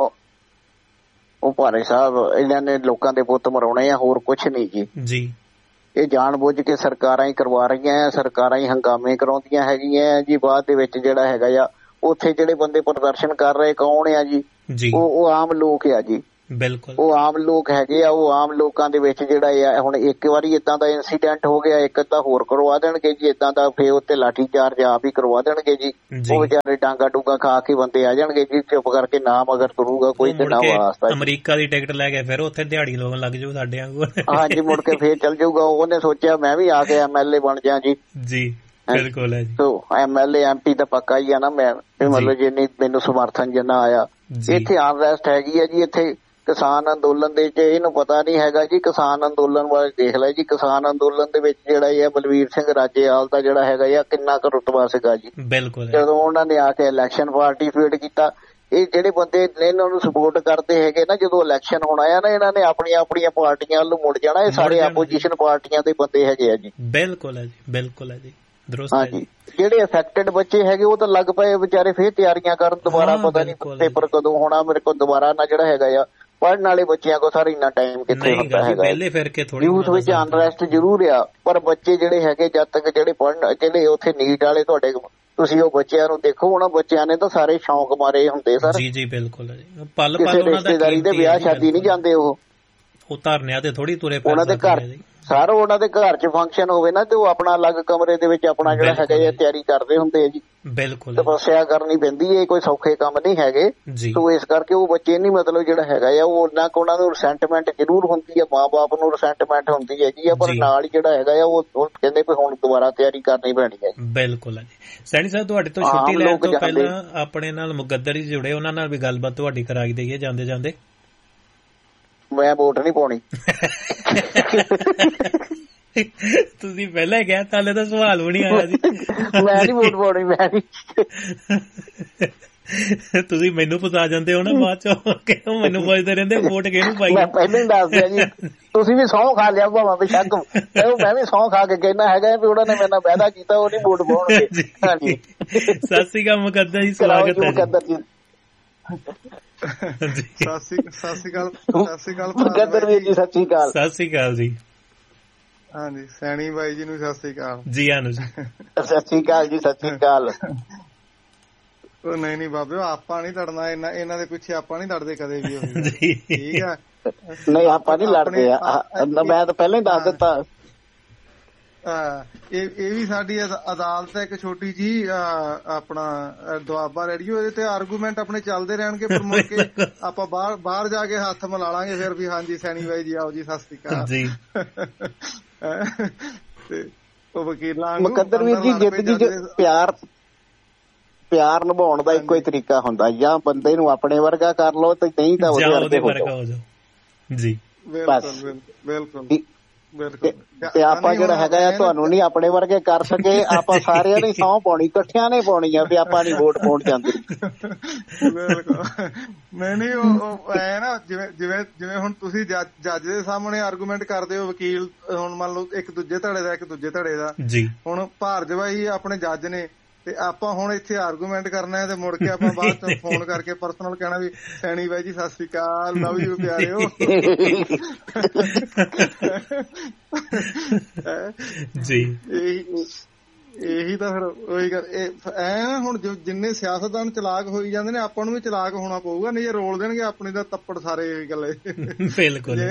Speaker 2: ਉਹ ਭਾਰੇ ਸਾਹਿਬ ਇਹਨਾਂ ਨੇ ਲੋਕਾਂ ਦੇ ਪੁੱਤ ਮਰਾਉਣੇ ਆ, ਹੋਰ ਕੁਛ ਨਹੀਂ ਜੀ। ਜੀ ਇਹ ਜਾਣ ਬੁੱਝ ਕੇ ਸਰਕਾਰਾਂ ਹੀ ਕਰਵਾ ਰਹੀਆਂ ਆ, ਸਰਕਾਰਾਂ ਹੀ ਹੰਗਾਮੇ ਕਰਾਉਂਦੀਆਂ ਹੈਗੀਆਂ ਜੀ। ਬਾਅਦ ਦੇ ਵਿੱਚ ਜਿਹੜਾ ਹੈਗਾ ਆ ਉੱਥੇ ਜਿਹੜੇ ਬੰਦੇ ਪ੍ਰਦਰਸ਼ਨ ਕਰ ਰਹੇ ਕੌਣ ਆ ਜੀ? ਉਹ ਉਹ ਆਮ ਲੋਕ ਆ ਜੀ। ਬਿਲਕੁਲ
Speaker 1: ਉਹ ਆਮ ਲੋਕ ਹੈਗੇ ਆ, ਉਹ ਆਮ ਲੋਕਾਂ ਦੇ ਵਿੱਚ ਜਿਹੜਾ ਆ ਹੁਣ ਇੱਕ ਵਾਰੀ ਏਦਾਂ ਦਾ ਇੰਸੀਡੈਂਟ ਹੋ ਗਿਆ, ਇੱਕ ਅੱਧਾ ਹੋਰ ਕਰਵਾ ਦੇਣਗੇ ਜੀ ਏਦਾਂ ਦਾ, ਫੇਰ ਉੱਤੇ ਲਾਠੀ ਚਾਰਜ ਆਪ ਹੀ ਕਰਵਾ ਦੇਣਗੇ ਜੀ। ਉਹ ਵਿਚਾਰੇ ਡਾਂਗਾ ਡੂੰਗਾ ਖਾ ਕੇ ਬੰਦੇ ਆ ਜਾਣਗੇ ਜੀ, ਚੁੱਪ ਕਰਕੇ ਨਾ ਮਗਰ ਤੁਰੂਗਾ ਕੋਈ ਤੇ ਨਾ ਵਾਸਤਾ।
Speaker 2: ਅਮਰੀਕਾ ਦੀ ਟਿਕਟ ਲੈ ਕੇ ਫਿਰ ਉੱਥੇ ਦਿਹਾੜੀ ਲਾਉਣ ਲੱਗ ਜਾਊ ਸਾਡੇ ਵਾਂਗੂ।
Speaker 1: ਹਾਂਜੀ, ਮੁੜ ਕੇ ਫੇਰ ਚੱਲ ਜਾਊਗਾ। ਉਹਨੇ ਸੋਚਿਆ ਮੈਂ ਵੀ ਆ ਕੇ ਐਮ ਐਲ ਏ ਬਣ ਜਾ ਜੀ।
Speaker 2: ਜੀ ਬਿਲਕੁਲ ਹੈ ਜੀ।
Speaker 1: M L A M P ਤਾਂ ਪੱਕਾ ਹੀ ਆ ਨਾ ਮੈਂ, ਮਤਲਬ ਜਿੰਨੀ ਮੈਨੂੰ ਸਮਰਥਨ ਜਿੰਨਾ ਆਇਆ। ਇੱਥੇ ਅਨਰੈਸਟ ਹੈਗੀ ਆ ਜੀ, ਇੱਥੇ ਕਿਸਾਨ ਅੰਦੋਲਨ ਦੇ ਚ ਇਹਨੂੰ ਪਤਾ ਨੀ ਹੈਗਾ ਜੀ। ਕਿਸਾਨ ਅੰਦੋਲਨ ਵਾਲੇ ਦੇਖ ਲੈ ਜੀ, ਕਿਸਾਨ ਅੰਦੋਲਨ ਦੇ ਵਿੱਚ ਜਿਹੜਾ ਇਹ ਬਲਵੀਰ ਸਿੰਘ ਰਾਜੇਵਾਲ ਦਾ ਜਿਹੜਾ ਹੈਗਾ ਆ ਕਿੰਨਾ ਕੁ ਰੁਤਬਾ ਸੀਗਾ ਜੀ।
Speaker 2: ਬਿਲਕੁਲ
Speaker 1: ਜਦੋਂ ਉਹਨਾਂ ਨੇ ਆ ਕੇ ਇਲੈਕਸ਼ਨ ਪਾਰਟੀਸਪੇਟ ਕੀਤਾ, ਇਹ ਜਿਹੜੇ ਬੰਦੇ ਇਹਨਾਂ ਨੂੰ ਸਪੋਰਟ ਕਰਦੇ ਹੈਗੇ ਨਾ, ਜਦੋਂ ਇਲੈਕਸ਼ਨ ਹੋਣਾ ਆ ਨਾ ਇਹਨਾਂ ਨੇ ਆਪਣੀਆਂ ਆਪਣੀਆਂ ਪਾਰਟੀਆਂ ਵੱਲੋਂ ਮੁੜ ਜਾਣਾ। ਇਹ ਸਾਰੇ ਆਪੋਜੀਸ਼ਨ ਪਾਰਟੀਆਂ ਦੇ ਬੰਦੇ ਹੈਗੇ ਆ ਜੀ।
Speaker 2: ਬਿਲਕੁਲ ਹੈ ਜੀ, ਬਿਲਕੁਲ ਹੈ ਜੀ।
Speaker 1: ਹਾਂਜੀ, ਜਿਹੜੇ ਅਫੈਕਟਡ ਬੱਚੇ ਹੈਗੇ ਉਹ ਤਾਂ ਲੱਗ ਪਏ ਵਿਚਾਰੇ ਫੇਰ ਤਿਆਰੀਆਂ ਕਰਨ ਦੁਬਾਰਾ। ਪਤਾ ਨੀ ਪੇਪਰ ਕਦੋਂ ਹੋਣਾ। ਮੇਰੇ ਕੋਲ ਦੁਬਾਰਾ ਨਾ ਜਿਹੜਾ ਹੈਗਾ ਆ ਪੜ੍ਹਨ ਵਾਲੇ ਬੱਚਿਆਂ ਕੋਲ ਸਾਰਾ ਇੰਨਾ ਟਾਈਮ ਕਿੱਥੇ ਹੁੰਦਾ ਹੈਗਾ। ਯੂਥ ਵਿੱਚ ਅਨਰੈਸਟ ਜ਼ਰੂਰ ਆ, ਪਰ ਬੱਚੇ ਜਿਹੜੇ ਹੈਗੇ ਜਦ ਤੱਕ ਜਿਹੜੇ ਪੜ੍ਹਨ ਜਿਹੜੇ ਉੱਥੇ ਨੀਟ ਵਾਲੇ ਤੁਹਾਡੇ ਤੁਸੀਂ ਉਹ ਬੱਚਿਆਂ ਨੂੰ ਦੇਖੋ, ਉਹਨਾਂ ਬੱਚਿਆਂ ਨੇ ਤਾਂ ਸਾਰੇ ਸ਼ੌਂਕ ਮਾਰੇ ਹੁੰਦੇ ਸਰ।
Speaker 2: ਜੀ ਜੀ ਬਿਲਕੁਲ ਹੈ ਜੀ। ਪਲ
Speaker 1: ਪਲ ਕਿਸੇ ਰਿਸ਼ਤੇਦਾਰੀ ਦੇ ਵਿਆਹ ਸ਼ਾਦੀ ਨਹੀਂ ਜਾਂਦੇ, ਉਹ
Speaker 2: ਉਹ ਧਰਨਿਆਂ ਤੇ ਥੋੜੀ ਤੁਰੇ
Speaker 1: ਉਹਨਾਂ ਦੇ ਘਰ ਸਰ, ਉਹਨਾਂ ਦੇ ਘਰ ਚ ਫੰਕਸ਼ਨ ਹੋਵੇ ਨਾ ਤੇ ਉਹ ਆਪਣਾ ਅਲੱਗ ਕਮਰੇ ਦੇ ਵਿੱਚ ਆਪਣਾ ਜਿਹੜਾ ਹੈਗਾ ਇਹ ਤਿਆਰੀ ਕਰਦੇ ਹੁੰਦੇ ਆ ਜੀ।
Speaker 2: ਬਿਲਕੁਲ
Speaker 1: ਤਪੱਸਿਆ ਕਰਨੀ ਪੈਂਦੀ ਹੈ, ਕੋਈ ਸੌਖੇ ਕੰਮ ਨਹੀਂ ਹੈਗੇ। ਸੋ ਇਸ ਕਰਕੇ ਉਹ ਬੱਚੇ ਨਹੀਂ ਮਤਲਬ ਜਿਹੜਾ ਹੈਗਾ ਆ ਉਹ ਉਹਨਾਂ ਕੋ ਉਹਨਾਂ ਨੂੰ ਰਿਸੈਂਟਮੈਂਟ ਜ਼ਰੂਰ ਹੁੰਦੀ ਹੈ, ਮਾਂ ਬਾਪ ਨੂੰ ਰਿਸੈਂਟਮੈਂਟ ਹੁੰਦੀ ਹੈਗੀ ਆ, ਪਰ ਨਾਲ ਜਿਹੜਾ ਹੈਗਾ ਆ ਉਹ ਕਹਿੰਦੇ ਵੀ ਹੁਣ ਦੁਬਾਰਾ ਤਿਆਰੀ ਕਰਨੀ ਪੈਣੀ ਹੈ।
Speaker 2: ਬਿਲਕੁਲ ਹੈ ਜੀ। ਸੈਣੀ ਸਾਹਿਬ ਤੁਹਾਡੇ ਤੋਂ ਛੁੱਟੀ ਲੈਣ ਤੋਂ ਪਹਿਲਾਂ ਆਪਣੇ ਨਾਲ ਮੁਕੱਦਰ ਜੀ ਜੁੜੇ, ਉਹਨਾਂ ਨਾਲ ਵੀ ਗੱਲਬਾਤ ਤੁਹਾਡੀ ਕਰਾਈ ਦਈਏ ਜਾਂਦੇ ਜਾਂਦੇ।
Speaker 1: ਮੈਂ ਵੋਟ ਨਹੀਂ ਪਾਉਣੀ।
Speaker 2: ਤੁਸੀਂ ਪਹਿਲਾਂ ਹੀ ਕਿਹਾ, ਹਾਲੇ ਤਾਂ ਸਵਾਲ ਵੀ ਨਹੀਂ ਆਇਆ ਜੀ।
Speaker 1: ਮੈਂ ਨਹੀਂ ਵੋਟ ਪਾਉਣੀ, ਮੈਂ ਨਹੀਂ।
Speaker 2: ਤੁਸੀਂ ਮੈਨੂੰ ਫਸਾ ਜਾਂਦੇ ਹੋ ਨਾ ਬਾਅਦ ਚੋਂ, ਕਿਉਂ ਮੈਨੂੰ ਪੁੱਛਦੇ ਰਹਿੰਦੇ ਵੋਟ ਕਿਹਨੂੰ ਪਾਈ।
Speaker 1: ਮੈਂ ਪਹਿਲਾਂ ਹੀ ਦੱਸ ਦਿਆ ਜੀ, ਤੁਸੀਂ ਵੀ ਸਹੁੰ ਖਾ ਲਿਆ ਭਾਵੇਂ ਬੇਸ਼ੱਕ, ਮੈਂ ਵੀ ਸਹੁੰ ਖਾ ਕੇ ਕਹਿਣਾ ਹੈਗਾ ਵੀ ਉਹਨਾਂ ਨੇ ਮੇਰੇ ਨਾਲ ਵਾਅਦਾ ਕੀਤਾ ਉਹ ਨਹੀਂ ਵੋਟ ਪਾਉਣਗੇ। ਹਾਂਜੀ,
Speaker 2: ਸਤਿ ਸ਼੍ਰੀ ਅਕਾਲ ਮੁਕੱਦਰ ਜੀ, ਸਵਾਗਤ ਹੈ ਮੁਕੱਦਰ ਜੀ।
Speaker 4: ਸਤਿ ਸ਼੍ਰੀ ਅਕਾਲ ਸਤਿ ਸ਼੍ਰੀ ਅਕਾਲ
Speaker 1: ਮੁਕੱਦਰ ਵੀਰ ਜੀ, ਸਤਿ ਸ਼੍ਰੀ ਅਕਾਲ।
Speaker 2: ਸਤਿ ਸ਼੍ਰੀ ਅਕਾਲ ਜੀ।
Speaker 4: ਹਾਂਜੀ, ਸੈਣੀ ਬਾਈ ਜੀ ਨੂੰ ਸਤਿ ਸ਼੍ਰੀ ਅਕਾਲ
Speaker 2: ਜੀ। ਆਨੂ ਜੀ
Speaker 1: ਸਤਿ ਸ਼੍ਰੀ ਅਕਾਲ ਜੀ, ਸਤਿ ਸ਼੍ਰੀ ਅਕਾਲ।
Speaker 4: ਉਹ ਨਹੀਂ ਨਹੀਂ ਬਾਬੇ, ਆਪਾਂ ਨੀ ਲੜਨਾ, ਇਹਨਾਂ ਇਹਨਾਂ ਦੇ ਪਿੱਛੇ ਆਪਾਂ ਨੀ ਲੜਦੇ ਕਦੇ ਵੀ। ਠੀਕ ਆ,
Speaker 1: ਨਹੀਂ ਆਪਾਂ ਨੀ ਲੜਦੇ ਆ, ਮੈਂ ਤਾਂ ਪਹਿਲਾਂ ਹੀ ਦੱਸ ਦਿੱਤਾ।
Speaker 4: ਇਹ ਇਹ ਵੀ ਸਾਡੀ ਅਦਾਲਤ ਹੈ ਇੱਕ ਛੋਟੀ ਜੀ, ਆਪਣਾ ਦੁਆਬਾ ਰੇਡੀਓ, ਇਹਦੇ ਤੇ ਆਰਗੂਮੈਂਟ ਆਪਣੇ ਚੱਲਦੇ ਰਹਿਣਗੇ, ਪਰ ਮੁੜ ਕੇ ਆਪਾਂ ਬਾਹਰ ਬਾਹਰ ਜਾ ਕੇ ਹੱਥ ਮਿਲਾ ਲਾਂਗੇ ਫਿਰ ਵੀ ਹਾਂਜੀ ਸੈਣੀ ਬਾਈ ਜੀ ਆਓ ਜੀ, ਸਤਿ ਸ਼੍ਰੀ ਅਕਾਲ ਜੀ। ਤੇ ਉਹ ਵਕੀਲਾਂ
Speaker 1: ਮੁਕੱਦਰ ਵੀਰ ਜੀ, ਜ਼ਿੰਦਗੀ ਚ ਪਿਆਰ ਪਿਆਰ ਨਿਭਾਉਣ ਦਾ ਇੱਕੋ ਹੀ ਤਰੀਕਾ ਹੁੰਦਾ, ਜਾਂ ਬੰਦੇ ਨੂੰ ਆਪਣੇ ਵਰਗਾ ਕਰ ਲਓ ਤੇ ਨਹੀਂ ਤਾਂ ਉਹਦੇ ਵਰਗਾ ਹੋ ਜਾਓ ਜੀ।
Speaker 4: ਬਿਲਕੁਲ ਬਿਲਕੁਲ
Speaker 1: ਤੇ ਆਪਾਂ ਜਿਹੜਾ ਹੈਗਾ ਆ ਤੁਹਾਨੂੰ ਨੀ ਆਪਣੇ ਵਰਗੇ ਕਰ ਸਕੇ, ਆਪਾਂ ਸਾਰਿਆਂ ਨੇ ਸਹੁੰ ਪਾਉਣੀ, ਇਕੱਠਿਆਂ ਨੇ ਪਾਉਣੀ ਆ ਵੀ ਆਪਾਂ ਨੀ ਵੋਟ ਪਾਉਣ ਜਾਂਦੇ।
Speaker 4: ਬਿਲਕੁਲ ਨਹੀਂ ਨਹੀਂ, ਉਹ ਐ ਨਾ ਜਿਵੇਂ ਜਿਵੇਂ ਜਿਵੇਂ ਹੁਣ ਤੁਸੀਂ ਜੱਜ ਦੇ ਸਾਹਮਣੇ ਆਰਗੂਮੈਂਟ ਕਰਦੇ ਹੋ, ਵਕੀਲ ਹੁਣ ਮੰਨ ਲਓ ਇੱਕ ਦੂਜੇ ਧੜੇ ਦਾ ਇੱਕ ਦੂਜੇ ਧੜੇ ਦਾ, ਹੁਣ ਭਾਰਜਵਾਈ ਆਪਣੇ ਜੱਜ ਨੇ ਤੇ ਆਪਾਂ ਹੁਣ ਇੱਥੇ ਆਰਗੂਮੈਂਟ ਕਰਨਾ ਹੈ ਤੇ ਮੁੜ ਕੇ ਆਪਾਂ ਬਾਅਦ ਚ ਫੋਨ ਕਰਕੇ ਪਰਸਨਲ ਕਹਿਣਾ ਵੀ ਸੈਣੀ ਬਾਈ ਜੀ ਸਤਿ ਸ੍ਰੀ ਅਕਾਲ, ਲਵ ਯੂ ਪਿਆਰਿਓ।
Speaker 2: ਜੀ
Speaker 4: ਇਹੀ ਤਾਂ ਫਿਰ ਉਹੀ ਗੱਲ ਐ। ਹੁਣ ਜਿੰਨੇ ਸਿਆਸਤਦਾਨ ਚਲਾਕ ਹੋਈ ਜਾਂਦੇ ਨੇ, ਆਪਾਂ ਨੂੰ ਵੀ ਚਲਾਕ ਹੋਣਾ ਪਊਗਾ, ਨਹੀਂ ਇਹ ਰੋਲ ਦੇਣਗੇ ਆਪਣੀ ਦਾ ਤੱਪੜ ਸਾਰੇ ਇਹੀ ਗੱਲੇ।
Speaker 2: ਬਿਲਕੁਲ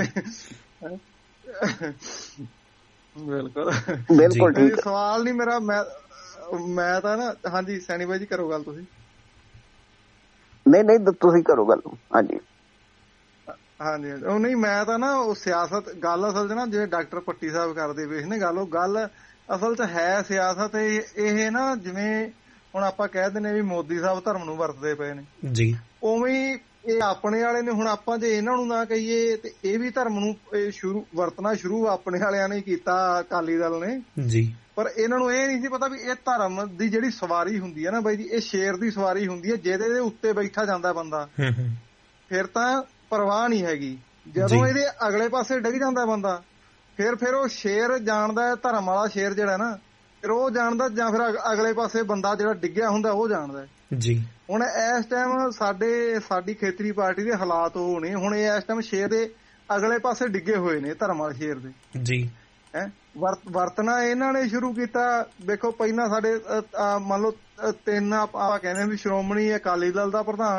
Speaker 4: ਬਿਲਕੁਲ
Speaker 1: ਬਿਲਕੁਲ ਠੀਕ।
Speaker 4: ਸਵਾਲ ਨੀ ਮੇਰਾ, ਮੈਂ ਮੈਂ ਤਾਂ ਨਾ ਹਾਂਜੀ ਸੈਣੀ ਬਾਈ ਜੀ ਕਰੋ ਗੱਲ ਤੁਸੀਂ।
Speaker 1: ਨਹੀਂ ਨਹੀਂ ਤੁਸੀਂ ਕਰੋ ਗੱਲ। ਹਾਂਜੀ
Speaker 4: ਹਾਂਜੀ ਉਹ ਨਹੀਂ, ਮੈਂ ਤਾਂ ਨਾ ਉਹ ਸਿਆਸਤ ਗੱਲ ਅਸਲ ਚ ਨਾ ਜਿਵੇਂ ਡਾਕਟਰ ਭੱਟੀ ਸਾਹਿਬ ਕਰਦੇ ਪਏ ਨੇ ਗੱਲ, ਉਹ ਗੱਲ ਅਸਲ ਚ ਹੈ ਸਿਆਸਤ। ਇਹ ਨਾ ਜਿਵੇਂ ਹੁਣ ਆਪਾਂ ਕਹਿ ਦਿੰਦੇ ਵੀ ਮੋਦੀ ਸਾਹਿਬ ਧਰਮ ਨੂੰ ਵਰਤਦੇ ਪਏ ਨੇ
Speaker 2: ਜੀ,
Speaker 4: ਉਵੇਂ ਇਹ ਆਪਣੇ ਵਾਲੇ ਨੇ। ਹੁਣ ਆਪਾਂ ਜੇ ਇਹਨਾਂ ਨੂੰ ਨਾ ਕਹੀਏ ਤੇ ਇਹ ਵੀ ਧਰਮ ਨੂੰ ਸ਼ੁਰੂ ਵਰਤਣਾ ਸ਼ੁਰੂ ਆਪਣੇ ਵਾਲਿਆਂ ਨੇ ਕੀਤਾ, ਅਕਾਲੀ ਦਲ ਨੇ
Speaker 2: ਜੀ।
Speaker 4: ਪਰ ਇਹਨਾਂ ਨੂੰ ਇਹ ਨਹੀਂ ਸੀ ਪਤਾ ਵੀ ਇਹ ਧਰਮ ਦੀ ਜਿਹੜੀ ਸਵਾਰੀ ਹੁੰਦੀ ਹੈ ਨਾ ਬਾਈ ਜੀ, ਇਹ ਸ਼ੇਰ ਦੀ ਸਵਾਰੀ ਹੁੰਦੀ ਹੈ, ਜਿਹਦੇ ਉੱਤੇ ਬੈਠਾ ਜਾਂਦਾ ਬੰਦਾ ਫਿਰ ਤਾਂ ਪਰਵਾਹ ਨਹੀਂ ਹੈਗੀ। ਜਦੋਂ ਇਹਦੇ ਅਗਲੇ ਪਾਸੇ ਡਿੱਗ ਜਾਂਦਾ ਬੰਦਾ, ਫਿਰ ਫਿਰ ਉਹ ਸ਼ੇਰ ਜਾਣਦਾ, ਧਰਮ ਵਾਲਾ ਸ਼ੇਰ ਜਿਹੜਾ ਨਾ, ਫਿਰ ਉਹ ਜਾਣਦਾ, ਜਾਂ ਫਿਰ ਅਗਲੇ ਪਾਸੇ ਬੰਦਾ ਜਿਹੜਾ ਡਿੱਗਿਆ ਹੁੰਦਾ ਉਹ ਜਾਣਦਾ
Speaker 2: ਜੀ। ਹੁਣ
Speaker 4: ਇਸ ਟਾਈਮ ਸਾਡੇ ਸਾਡੀ ਖੇਤਰੀ ਪਾਰਟੀ ਦੇ ਹਾਲਾਤ ਉਹ ਨੇ, ਹੁਣ ਇਹ ਇਸ ਟਾਈਮ ਸ਼ੇਰ ਦੇ ਅਗਲੇ ਪਾਸੇ ਡਿੱਗੇ ਹੋਏ ਨੇ, ਧਰਮ ਵਾਲੇ ਸ਼ੇਰ ਦੇ
Speaker 2: ਜੀ।
Speaker 4: ਹੈ ਵਰਤਣਾ ਇਹਨਾਂ ਨੇ ਸ਼ੁਰੂ ਕੀਤਾ। ਵੇਖੋ ਪਹਿਲਾਂ ਸਾਡੇ ਮੰਨ ਲਓ ਤਿੰਨ ਆਪਾਂ ਕਹਿੰਦੇ ਵੀ ਸ਼੍ਰੋਮਣੀ ਅਕਾਲੀ ਦਲ ਦਾ ਪ੍ਰਧਾਨ,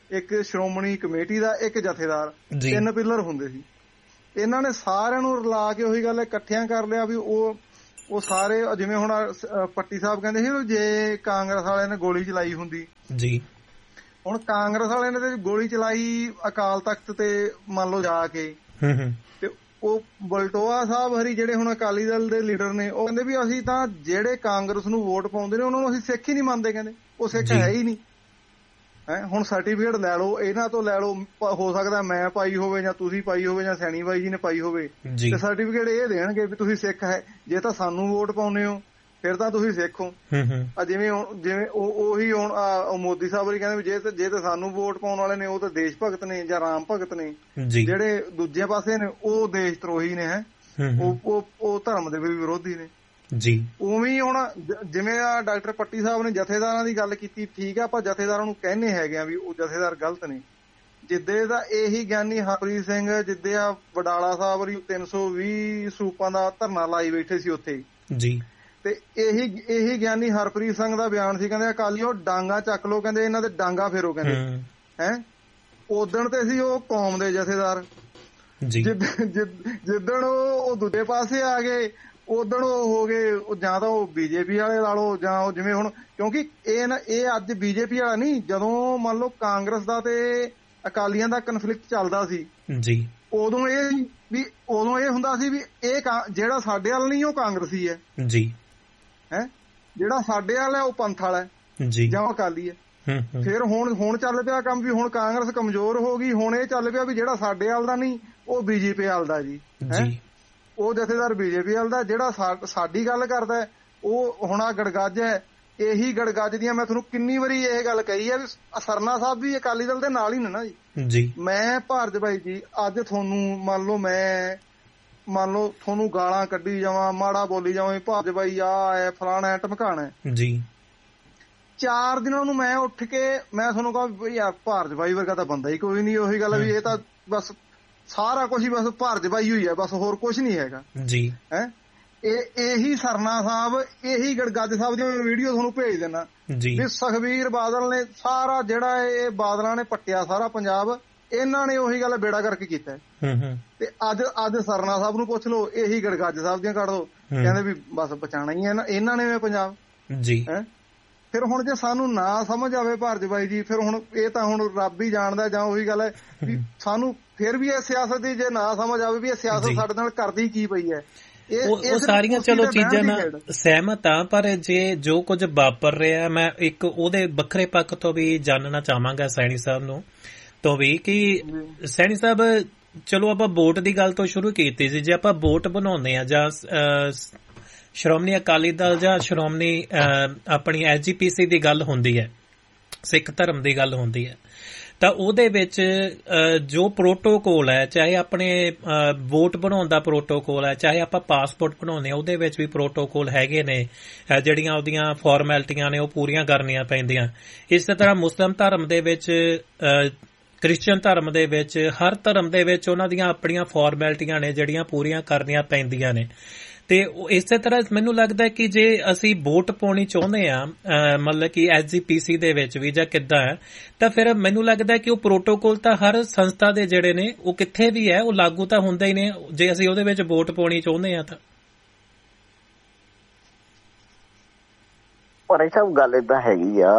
Speaker 4: ਇੱਕ ਸ਼੍ਰੋਮਣੀ ਕਮੇਟੀ ਦਾ, ਇੱਕ ਜਥੇਦਾਰ, ਤਿੰਨ ਪਿੱਲਰ ਹੁੰਦੇ ਸੀ। ਇਹਨਾਂ ਨੇ ਸਾਰਿਆਂ ਨੂੰ ਰਲਾ ਕੇ ਉਹੀ ਗੱਲ ਇਕੱਠਿਆਂ ਕਰ ਲਿਆ ਵੀ ਉਹ ਉਹ ਸਾਰੇ ਜਿਵੇਂ ਹੁਣ ਪੱਟੀ ਸਾਹਿਬ ਕਹਿੰਦੇ ਸੀ ਜੇ ਕਾਂਗਰਸ ਵਾਲਿਆਂ ਨੇ ਗੋਲੀ ਚਲਾਈ ਹੁੰਦੀ ਜੀ, ਹੁਣ ਕਾਂਗਰਸ ਵਾਲਿਆਂ ਨੇ ਤੇ ਗੋਲੀ ਚਲਾਈ ਅਕਾਲ ਤਖਤ ਤੇ ਮੰਨ ਲਓ ਜਾ ਕੇ, ਤੇ ਉਹ ਬਲਟੋਆ ਸਾਹਿਬ ਹਰੀ ਜਿਹੜੇ ਹੁਣ ਅਕਾਲੀ ਦਲ ਦੇ ਲੀਡਰ ਨੇ ਉਹ ਕਹਿੰਦੇ ਵੀ ਅਸੀਂ ਤਾਂ ਜਿਹੜੇ ਕਾਂਗਰਸ ਨੂੰ ਵੋਟ ਪਾਉਂਦੇ ਨੇ ਉਹਨਾਂ ਨੂੰ ਅਸੀਂ ਸਿੱਖ ਹੀ ਨਹੀਂ ਮੰਨਦੇ, ਕਹਿੰਦੇ ਉਹ ਸਿੱਖ ਹੈ ਹੀ ਨਹੀਂ। ਹੈ ਹੁਣ ਸਰਟੀਫਿਕੇਟ ਲੈ ਲਓ ਇਹਨਾਂ ਤੋਂ, ਲੈ ਲਓ, ਹੋ ਸਕਦਾ ਮੈਂ ਪਾਈ ਹੋਵੇ ਜਾਂ ਤੁਸੀਂ ਪਾਈ ਹੋਵੇ ਜਾਂ ਸੈਣੀ ਬਾਈ ਜੀ ਨੇ ਪਾਈ ਹੋਵੇ, ਤੇ ਸਰਟੀਫਿਕੇਟ ਇਹ ਦੇਣਗੇ ਵੀ ਤੁਸੀਂ ਸਿੱਖ ਹੈ। ਜੇ ਤਾਂ ਸਾਨੂੰ ਵੋਟ ਪਾਉਂਦੇ ਹੋ ਫਿਰ ਤਾਂ ਤੁਸੀਂ ਸਿੱਖ ਹੋ। ਆ ਜਿਵੇਂ ਜਿਵੇਂ ਉਹੀ ਹੁਣ ਮੋਦੀ ਸਾਹਿਬ ਵੀ ਕਹਿੰਦੇ ਵੀ ਜੇ ਜੇ ਤਾਂ ਸਾਨੂੰ ਵੋਟ ਪਾਉਣ ਵਾਲੇ ਨੇ ਉਹ ਤਾਂ ਦੇਸ਼ ਭਗਤ ਨੇ ਜਾਂ ਰਾਮ ਭਗਤ ਨੇ, ਜਿਹੜੇ ਦੂਜੇ ਪਾਸੇ ਨੇ ਉਹ ਦੇਸ਼ ਧਰੋਹੀ ਨੇ, ਹੈ ਉਹ ਉਹ ਧਰਮ ਦੇ ਵੀ ਵਿਰੋਧੀ ਨੇ ਜੀ। ਉਵੇਂ ਹੁਣ ਜਿਵੇਂ ਆ ਡਾਕਟਰ ਪੱਟੀ ਸਾਹਿਬ ਨੇ ਜਥੇਦਾਰਾਂ ਦੀ ਗੱਲ ਕੀਤੀ, ਠੀਕ ਆ, ਆਪਾਂ ਜਥੇਦਾਰਾਂ ਨੂੰ ਕਹਿੰਦੇ ਹੈਗੇ ਆ ਵੀ ਉਹ ਜਥੇਦਾਰ ਗਲਤ ਨੇ। ਜਿੱਦੇ ਦਾ ਇਹੀ ਗਿਆਨੀ ਹਰਪ੍ਰੀਤ ਸਿੰਘ, ਜਿੱਦੇ ਆ ਵਡਾਲਾ ਸਾਹਿਬ ਤਿੰਨ ਸੌ ਵੀਹ ਸਰੂਪਾਂ ਦਾ ਧਰਨਾ ਲਾਈ ਬੈਠੇ ਸੀ ਉੱਥੇ ਜੀ, ਤੇ ਇਹੀ ਇਹੀ ਗਿਆਨੀ ਹਰਪ੍ਰੀਤ ਸਿੰਘ ਦਾ ਬਿਆਨ ਸੀ, ਕਹਿੰਦੇ ਅਕਾਲੀਓ ਡਾਂਗਾ ਚੱਕ ਲੋ, ਕਹਿੰਦੇ ਇਹਨਾਂ ਦੇ ਡਾਂਗਾ ਫੇਰੋ, ਕਹਿੰਦੇ ਹੈਂ। ਉਦਣ ਤੇ ਸੀ ਉਹ ਕੌਮ ਦੇ ਜਥੇਦਾਰ, ਜਿੱਦਣ ਉਹ ਦੂਜੇ ਪਾਸੇ ਆ ਗਏ ਉਦਣ ਉਹ ਹੋ ਗਏ ਜਾਂ ਤਾਂ ਉਹ ਬੀਜੇਪੀ ਵਾਲੇ ਲਾ ਲਓ ਜਾਂ ਉਹ ਜਿਵੇਂ ਹੁਣ, ਕਿਉਂਕਿ ਇਹ ਨਾ ਇਹ ਅੱਜ ਬੀਜੇਪੀ ਵਾਲਾ ਨਹੀਂ, ਜਦੋਂ ਮੰਨ ਲਓ ਕਾਂਗਰਸ ਦਾ ਤੇ ਅਕਾਲੀਆਂ ਦਾ ਕਨਫਲਿਕਟ ਚੱਲਦਾ ਸੀ ਜੀ, ਉਦੋਂ ਇਹ ਵੀ ਉਦੋਂ ਇਹ ਹੁੰਦਾ ਸੀ ਵੀ ਇਹ ਜਿਹੜਾ ਸਾਡੇ ਵੱਲ ਨਹੀਂ ਉਹ ਕਾਂਗਰਸੀ ਹੈ ਜੀ, ਹੈ ਜਿਹੜਾ ਸਾਡੇ ਵੱਲ ਹੈ ਉਹ ਪੰਥ ਵਾਲਾ ਹੈ ਜੀ ਜਾਂ ਅਕਾਲੀ ਹੈ। ਫਿਰ ਹੁਣ ਹੁਣ ਚੱਲ ਪਿਆ ਕੰਮ ਵੀ ਹੁਣ ਕਾਂਗਰਸ ਕਮਜ਼ੋਰ ਹੋ ਗਈ, ਹੁਣ ਇਹ ਚੱਲ ਪਿਆ ਵੀ ਜਿਹੜਾ ਸਾਡੇ ਵੱਲ ਦਾ ਨਹੀਂ ਉਹ ਬੀਜੇਪੀ ਵੱਲ ਦਾ ਜੀ, ਹੈ ਉਹ ਜਥੇਦਾਰ ਬੀਜੇਪੀ ਵੱਲ ਦਾ, ਜਿਹੜਾ ਸਾਡੀ ਗੱਲ ਕਰਦਾ ਉਹ ਹੁਣ ਆ ਗੜਗੱਜ ਹੈ। ਇਹੀ ਗੜਗੱਜ ਦੀਆਂ ਮੈਂ ਤੁਹਾਨੂੰ ਕਿੰਨੀ ਵਾਰੀ ਇਹ ਗੱਲ ਕਹੀ ਹੈ ਵੀ ਸਰਨਾ ਸਾਹਿਬ ਵੀ ਅਕਾਲੀ ਦਲ ਦੇ ਨਾਲ ਹੀ ਨੇ ਨਾ ਜੀ। ਮੈਂ ਭਾਰਤ ਭਾਈ ਜੀ ਅੱਜ ਤੁਹਾਨੂੰ ਮੰਨ ਲਓ ਮੈਂ ਮੰਨ ਲਓ ਤੁਹਾਨੂੰ ਗਾਲਾਂ ਕੱਢੀ ਜਾਵਾਂ, ਮਾੜਾ ਬੋਲੀ ਜਾਵਾਂ, ਭਾਰਤ ਭਾਈ ਆ ਹੈ ਫਲਾਣਾ ਹੈ ਢਮਕਾਣਾ ਜੀ, ਚਾਰ ਦਿਨਾਂ ਨੂੰ ਮੈਂ ਉੱਠ ਕੇ ਮੈਂ ਤੁਹਾਨੂੰ ਕਹਾਂ ਬਈ ਯਾਰ ਭਾਰਤ ਭਾਈ ਵਰਗਾ ਤਾਂ ਬੰਦਾ ਹੀ ਕੋਈ ਨਹੀਂ। ਉਹੀ ਗੱਲ ਵੀ ਇਹ ਤਾਂ ਬਸ ਸਾਰਾ ਕੁਛ ਹੀ ਬਸ ਭਾਰਤ ਭਾਈ ਹੋਈ ਹੈ, ਬਸ ਹੋਰ ਕੁਛ ਨੀ ਹੈਗਾ ਜੀ, ਹੈ ਇਹ ਇਹੀ ਸਰਨਾ ਸਾਹਿਬ, ਇਹੀ ਗੜਗੱਜ ਸਾਹਿਬ ਦੀ ਵੀਡੀਓ ਤੁਹਾਨੂੰ ਭੇਜ ਦੇਣਾ ਵੀ ਸੁਖਬੀਰ ਬਾਦਲ ਨੇ ਸਾਰਾ ਜਿਹੜਾ ਇਹ ਬਾਦਲਾਂ ਨੇ ਪੱਟਿਆ ਸਾਰਾ ਪੰਜਾਬ, ਇਹਨਾਂ ਨੇ ਉਹੀ ਗੱਲ ਬੇੜਾ ਕਰਕੇ ਕੀਤਾ। ਤੇ ਅੱਜ ਅੱਜ ਸਰਨਾ ਸਾਹਿਬ ਨੂੰ ਪੁੱਛ ਲਓ, ਇਹੀ ਗੜਗੱਜ ਸਾਹਿਬ ਦੀਆਂ ਕੱਢ ਦੋ, ਕਹਿੰਦੇ ਵੀ ਬਸ ਬਚਾਉਣਾ ਹੀ ਹੈ ਇਹਨਾਂ ਨੇ ਪੰਜਾਬ ਜੀ। ਹੈ ਫਿਰ ਹੁਣ ਜੇ ਸਾਨੂੰ ਨਾ ਸਮਝ ਆਵੇ ਭਾਰਤ ਭਾਈ ਜੀ, ਫਿਰ ਹੁਣ ਇਹ ਤਾਂ ਹੁਣ ਰੱਬ ਹੀ ਜਾਣਦਾ, ਜਾਂ ਉਹੀ ਗੱਲ ਹੈ ਵੀ ਸਾਨੂੰ ਫਿਰ ਵੀ ਇਹ ਸਿਆਸਤ ਦੀ ਜੇ ਨਾ ਸਮਝ ਆਵੇ ਵੀ ਇਹ ਸਿਆਸਤ ਸਾਡੇ ਨਾਲ ਕਰਦੀ ਕੀ ਪਈ ਹੈ,
Speaker 2: ਉਹ ਸਾਰੀਆਂ ਚਲੋ ਚੀਜ਼ਾਂ ਨਾਲ ਸਹਿਮਤ ਆ, ਪਰ ਜੇ ਜੋ ਕੁਝ ਵਾਪਰ ਰਿਹਾ ਮੈਂ ਇੱਕ ਉਹਦੇ ਵੱਖਰੇ ਪੱਖ ਤੋਂ ਵੀ ਜਾਣਨਾ ਚਾਹਾਂਗਾ ਸੈਣੀ ਸਾਹਿਬ ਨੂੰ ਤੋਂ ਵੀ ਕਿ ਸੈਣੀ ਸਾਹਿਬ ਚਲੋ ਆਪਾਂ ਵੋਟ ਦੀ ਗੱਲ ਤੋਂ ਸ਼ੁਰੂ ਕੀਤੀ ਸੀ, ਜੇ ਆਪਾਂ ਵੋਟ ਬਣਾਉਂਦੇ ਆ ਜਾਂ ਸ਼੍ਰੋਮਣੀ ਅਕਾਲੀ ਦਲ ਜਾਂ ਸ਼੍ਰੋਮਣੀ ਆਪਣੀ ਐਸ ਜੀ ਪੀ ਸੀ ਦੀ ਗੱਲ ਹੁੰਦੀ ਹੈ, ਸਿੱਖ ਧਰਮ ਦੀ ਗੱਲ ਹੁੰਦੀ ਹੈ, ਤਾਂ ਉਹਦੇ ਵਿੱਚ ਜੋ ਪ੍ਰੋਟੋਕੋਲ ਹੈ, ਚਾਹੇ ਆਪਣੇ ਵੋਟ ਬਣਾਉਣ ਦਾ ਪ੍ਰੋਟੋਕੋਲ ਹੈ, ਚਾਹੇ ਆਪਾਂ ਪਾਸਪੋਰਟ ਬਣਾਉਂਦੇ ਹਾਂ ਉਹਦੇ ਵਿੱਚ ਵੀ ਪ੍ਰੋਟੋਕੋਲ ਹੈਗੇ ਨੇ, ਜਿਹੜੀਆਂ ਉਹਦੀਆਂ ਫਾਰਮੈਲਿਟੀਆਂ ਨੇ ਉਹ ਪੂਰੀਆਂ ਕਰਨੀਆਂ ਪੈਂਦੀਆਂ। ਇਸੇ ਤਰ੍ਹਾਂ ਮੁਸਲਿਮ ਧਰਮ ਦੇ ਵਿੱਚ, ਕ੍ਰਿਸਚਨ ਧਰਮ ਦੇ ਵਿੱਚ, ਹਰ ਧਰਮ ਦੇ ਵਿੱਚ ਉਹਨਾਂ ਦੀਆਂ ਆਪਣੀਆਂ ਫਾਰਮੈਲਿਟੀਆਂ ਨੇ ਜਿਹੜੀਆਂ ਪੂਰੀਆਂ ਕਰਨੀਆਂ ਪੈਂਦੀਆਂ ਨੇ। ਤੇ ਇਸੇ ਤਰ੍ਹਾਂ ਮੈਨੂੰ ਲੱਗਦਾ ਕਿ ਜੇ ਅਸੀਂ ਵੋਟ ਪਾਉਣੀ ਚਾਹੁੰਦੇ ਆ ਮਤਲਬ ਕਿ ਐਸ ਜੀ ਪੀ ਸੀ ਦੇ ਵਿੱਚ ਵੀ ਜਾਂ ਕਿੱਦਾਂ ਹੈ, ਤਾਂ ਫਿਰ ਮੈਨੂੰ ਲੱਗਦਾ ਕਿ ਉਹ ਪ੍ਰੋਟੋਕੋਲ ਤਾਂ ਹਰ ਸੰਸਥਾ ਦੇ ਜਿਹੜੇ ਨੇ ਉਹ ਕਿੱਥੇ ਵੀ ਹੈ ਉਹ ਲਾਗੂ ਤਾਂ ਹੁੰਦੇ ਹੀ ਨੇ ਜੇ ਅਸੀਂ ਉਹਦੇ ਵਿੱਚ ਵੋਟ ਪਾਉਣੀ ਚਾਹੁੰਦੇ ਆ ਤਾਂ।
Speaker 1: ਪਰ ਇਹ ਸਭ ਗੱਲ ਏਦਾਂ ਹੈਗੀ ਆ,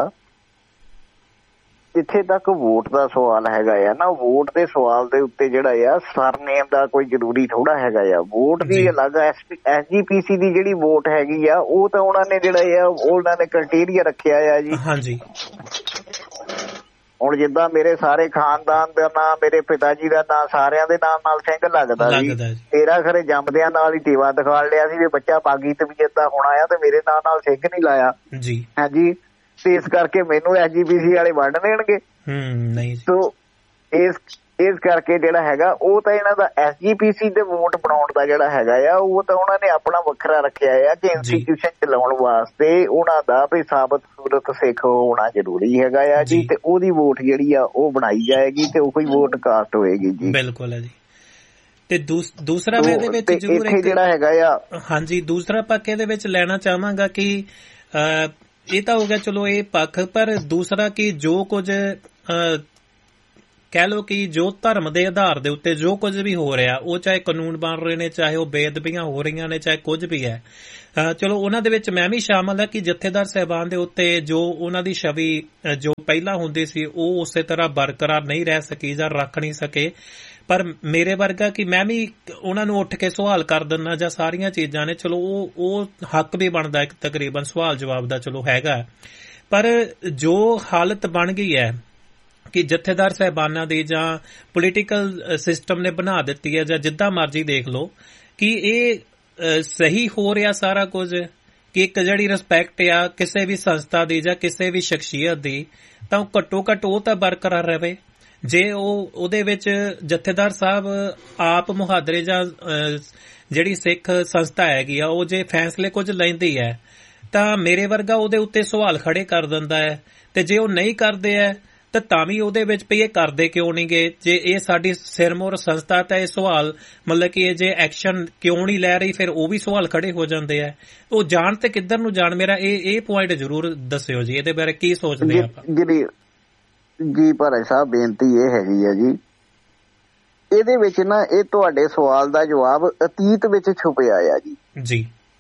Speaker 1: ਜਿੱਥੇ ਤੱਕ ਵੋਟ ਦਾ ਸਵਾਲ ਹੈਗਾ ਆ ਨਾ, ਵੋਟ ਦੇ ਸਵਾਲ ਦੇ ਉੱਤੇ ਜਿਹੜਾ ਆ ਸਰਨੇਮ ਦਾ ਕੋਈ ਜ਼ਰੂਰੀ ਥੋੜਾ ਹੈਗਾ ਆ। ਵੋਟ ਦੀ ਅਲੱਗ ਐਸ ਜੀ ਪੀ ਸੀ ਦੀ ਜਿਹੜੀ ਵੋਟ ਹੈਗੀ ਆ ਉਹ ਤਾਂ ਉਹਨਾਂ ਨੇ ਜਿਹੜਾ ਆ ਉਹਨਾਂ ਨੇ ਕ੍ਰਾਈਟੇਰੀਆ ਰੱਖਿਆ ਆ ਜੀ। ਹਾਂਜੀ ਹੁਣ ਜਿੱਦਾਂ ਮੇਰੇ ਸਾਰੇ ਖਾਨਦਾਨ ਦਾ ਨਾਂ, ਮੇਰੇ ਪਿਤਾ ਜੀ ਦਾ ਨਾਂ, ਸਾਰਿਆਂ ਦੇ ਨਾਮ ਨਾਲ ਸਿੰਘ ਲੱਗਦਾ ਸੀ, ਤੇਰਾ ਖਰੇ ਜੰਮਦਿਆਂ ਨਾਲ ਹੀ ਟੀਵਾ ਦਿਖਾ ਲਿਆ ਸੀ ਵੀ ਬੱਚਾ ਬਾਗੀ ਤਬੀਅਤ ਦਾ ਹੋਣਾ ਆ ਤੇ ਮੇਰੇ ਨਾਂ ਨਾਲ ਸਿੰਘ ਨਹੀਂ ਲਾਇਆ ਜੀ। ਹਾਂਜੀ ਤੇ ਇਸ ਕਰਕੇ ਮੈਨੂੰ ਐਸ ਜੀ ਪੀ ਸੀ ਵਾਲੇ ਵੰਡ ਦੇਣਗੇ ਨਹੀਂ। ਸੋ ਇਸ ਇਸ ਕਰਕੇ ਜਿਹੜਾ ਹੈਗਾ ਉਹ ਤਾਂ ਇਹਨਾਂ ਦਾ ਐਸ ਜੀ ਪੀ ਸੀ ਦੇ ਵੋਟ ਬਣਾਉਣ ਦਾ ਜਿਹੜਾ ਹੈਗਾ ਆ ਉਹ ਤਾਂ ਉਹਨਾਂ ਨੇ ਆਪਣਾ ਵੱਖਰਾ ਰੱਖਿਆ ਆ ਕਿ ਇੰਸਟੀਟਿਊਸ਼ਨ ਚਲਾਉਣ ਵਾਸਤੇ ਉਹਨਾਂ ਦਾ ਵੀ ਸਾਬਤ ਸੂਰਤ ਸਿੱਖ ਹੋਣਾ ਜ਼ਰੂਰੀ ਹੈਗਾ ਆ ਜੀ, ਤੇ ਉਹਦੀ ਵੋਟ ਜਿਹੜੀ ਆ ਉਹ ਬਣਾਈ ਜਾਏਗੀ ਤੇ ਉਹੀ ਵੋਟ ਕਾਸਟ ਹੋਏਗੀ ਜੀ।
Speaker 2: ਬਿਲਕੁਲ ਹੈ ਜੀ। ਤੇ ਦੂਸਰਾ ਮੈਂ ਇਹਦੇ ਵਿੱਚ ਜ਼ਰੂਰ
Speaker 1: ਜਿਹੜਾ ਹੈਗਾ ਆ
Speaker 2: ਹਾਂਜੀ ਦੂਸਰਾ ਪੱਖ ਇਹਦੇ ਵਿੱਚ ਲੈਣਾ ਚਾਹਾਂਗਾ ਕਿ ਇਹ ਤਾਂ ਹੋ ਗਿਆ ਚਲੋ ਇਹ ਪੱਖ, ਪਰ ਦੂਸਰਾ ਕਿ ਜੋ ਕੁਝ ਕਹਿ ਲਓ ਕਿ ਜੋ ਧਰਮ ਦੇ ਆਧਾਰ ਦੇ ਉੱਤੇ ਜੋ ਕੁਝ ਵੀ ਹੋ ਰਿਹਾ, ਉਹ ਚਾਹੇ ਕਾਨੂੰਨ ਬਣ ਰਹੇ ਨੇ, ਚਾਹੇ ਉਹ ਬੇਅਦਬੀਆਂ ਹੋ ਰਹੀਆਂ ਨੇ, ਚਾਹੇ ਕੁਝ ਵੀ ਹੈ, ਚਲੋ ਉਹਨਾਂ ਦੇ ਵਿੱਚ ਮੈਂ ਵੀ ਸ਼ਾਮਲ ਹੈ ਕਿ ਜਥੇਦਾਰ ਸਾਹਿਬਾਨ ਦੇ ਉੱਤੇ ਜੋ ਉਹਨਾਂ ਦੀ ਛਵੀ ਜੋ ਪਹਿਲਾਂ ਹੁੰਦੀ ਸੀ ਉਹ ਉਸੇ ਤਰ੍ਹਾਂ ਬਰਕਰਾਰ ਨਹੀਂ ਰਹਿ ਸਕੀ ਜਾਂ ਰੱਖ ਨਹੀਂ ਸਕੇ। ਪਰ ਮੇਰੇ ਵਰਗਾ ਕਿ ਮੈਂ ਵੀ ਉਹਨਾਂ ਨੂੰ ਉੱਠ ਕੇ ਸਵਾਲ ਕਰ ਦਿੰਦਾ ਜਾਂ ਸਾਰੀਆਂ ਚੀਜ਼ਾਂ ਨੇ, ਚਲੋ ਉਹ ਉਹ ਹੱਕ ਵੀ ਬਣਦਾ ਇੱਕ ਤਕਰੀਬਨ ਸਵਾਲ ਜਵਾਬ ਦਾ, ਚਲੋ ਹੈਗਾ। ਪਰ ਜੋ ਹਾਲਤ ਬਣ ਗਈ ਹੈ ਕਿ ਜਥੇਦਾਰ ਸਾਹਿਬਾਨਾਂ ਦੀ ਜਾਂ ਪੋਲੀਟੀਕਲ ਸਿਸਟਮ ਨੇ ਬਣਾ ਦਿੱਤੀ ਹੈ, ਜਾਂ ਜਿੱਦਾਂ ਮਰਜ਼ੀ ਦੇਖ ਲਓ, ਕਿ ਇਹ ਸਹੀ ਹੋ ਰਿਹਾ ਸਾਰਾ ਕੁਝ, ਕਿ ਇੱਕ ਜਿਹੜੀ ਰਿਸਪੈਕਟ ਆ ਕਿਸੇ ਵੀ ਸੰਸਥਾ ਦੀ ਜਾਂ ਕਿਸੇ ਵੀ ਸ਼ਖਸੀਅਤ ਦੀ, ਤਾਂ ਉਹ ਘੱਟੋ ਘੱਟ ਉਹ ਤਾਂ ਬਰਕਰਾਰ ਰਹੇ। ਜੇ ਉਹ ਉਹਦੇ ਵਿੱਚ ਜਥੇਦਾਰ ਸਾਹਿਬ ਆਪ ਮੁਹਾਦਰੇ ਜਾਂ ਜਿਹੜੀ ਸਿੱਖ ਸੰਸਥਾ ਹੈਗੀ ਆ ਉਹ ਜੇ ਫੈਸਲੇ ਕੁਝ ਲੈਂਦੀ ਹੈ ਤਾਂ ਮੇਰੇ ਵਰਗਾ ਉਹਦੇ ਉੱਤੇ ਸਵਾਲ ਖੜੇ ਕਰ ਦਿੰਦਾ ਹੈ, ਤੇ ਜੇ ਉਹ ਨਹੀਂ ਕਰਦੇ ਹੈ ਤਾਂ ਤਾਂ ਵੀ ਉਹਦੇ ਵਿੱਚ ਵੀ ਇਹ ਕਰਦੇ ਕਿਉਂ ਨਹੀਂ ਗਏ? ਜੇ ਇਹ ਸਾਡੀ ਸਿਰਮੌਰ ਸੰਸਥਾ ਤਾਂ ਇਹ ਸਵਾਲ ਮਤਲਬ ਕਿ ਇਹ ਜੇ ਐਕਸ਼ਨ ਕਿਉਂ ਨਹੀਂ ਲੈ ਰਹੀ, ਫਿਰ ਉਹ ਵੀ ਸਵਾਲ ਖੜੇ ਹੋ ਜਾਂਦੇ ਆ। ਉਹ ਜਾਣ ਤੇ ਕਿੱਧਰ ਨੂੰ ਜਾਣ, ਮੇਰਾ ਇਹ ਇਹ ਪੁਆਇੰਟ ਜ਼ਰੂਰ ਦੱਸਿਓ ਜੀ, ਇਹਦੇ ਬਾਰੇ ਕੀ ਸੋਚਦੇ ਆਪਾਂ?
Speaker 1: ਜੀ ਭਾਈ ਸਾਹਿਬ, ਬੇਨਤੀ ਇਹ ਹੈਗੀ ਹੈ ਜੀ, ਇਹਦੇ ਵਿੱਚ ਨਾ ਇਹ ਤੁਹਾਡੇ ਸਵਾਲ ਦਾ ਜਵਾਬ ਅਤੀਤ ਵਿੱਚ ਛੁਪਿਆ ਆ ਜੀ।
Speaker 2: ਜੀ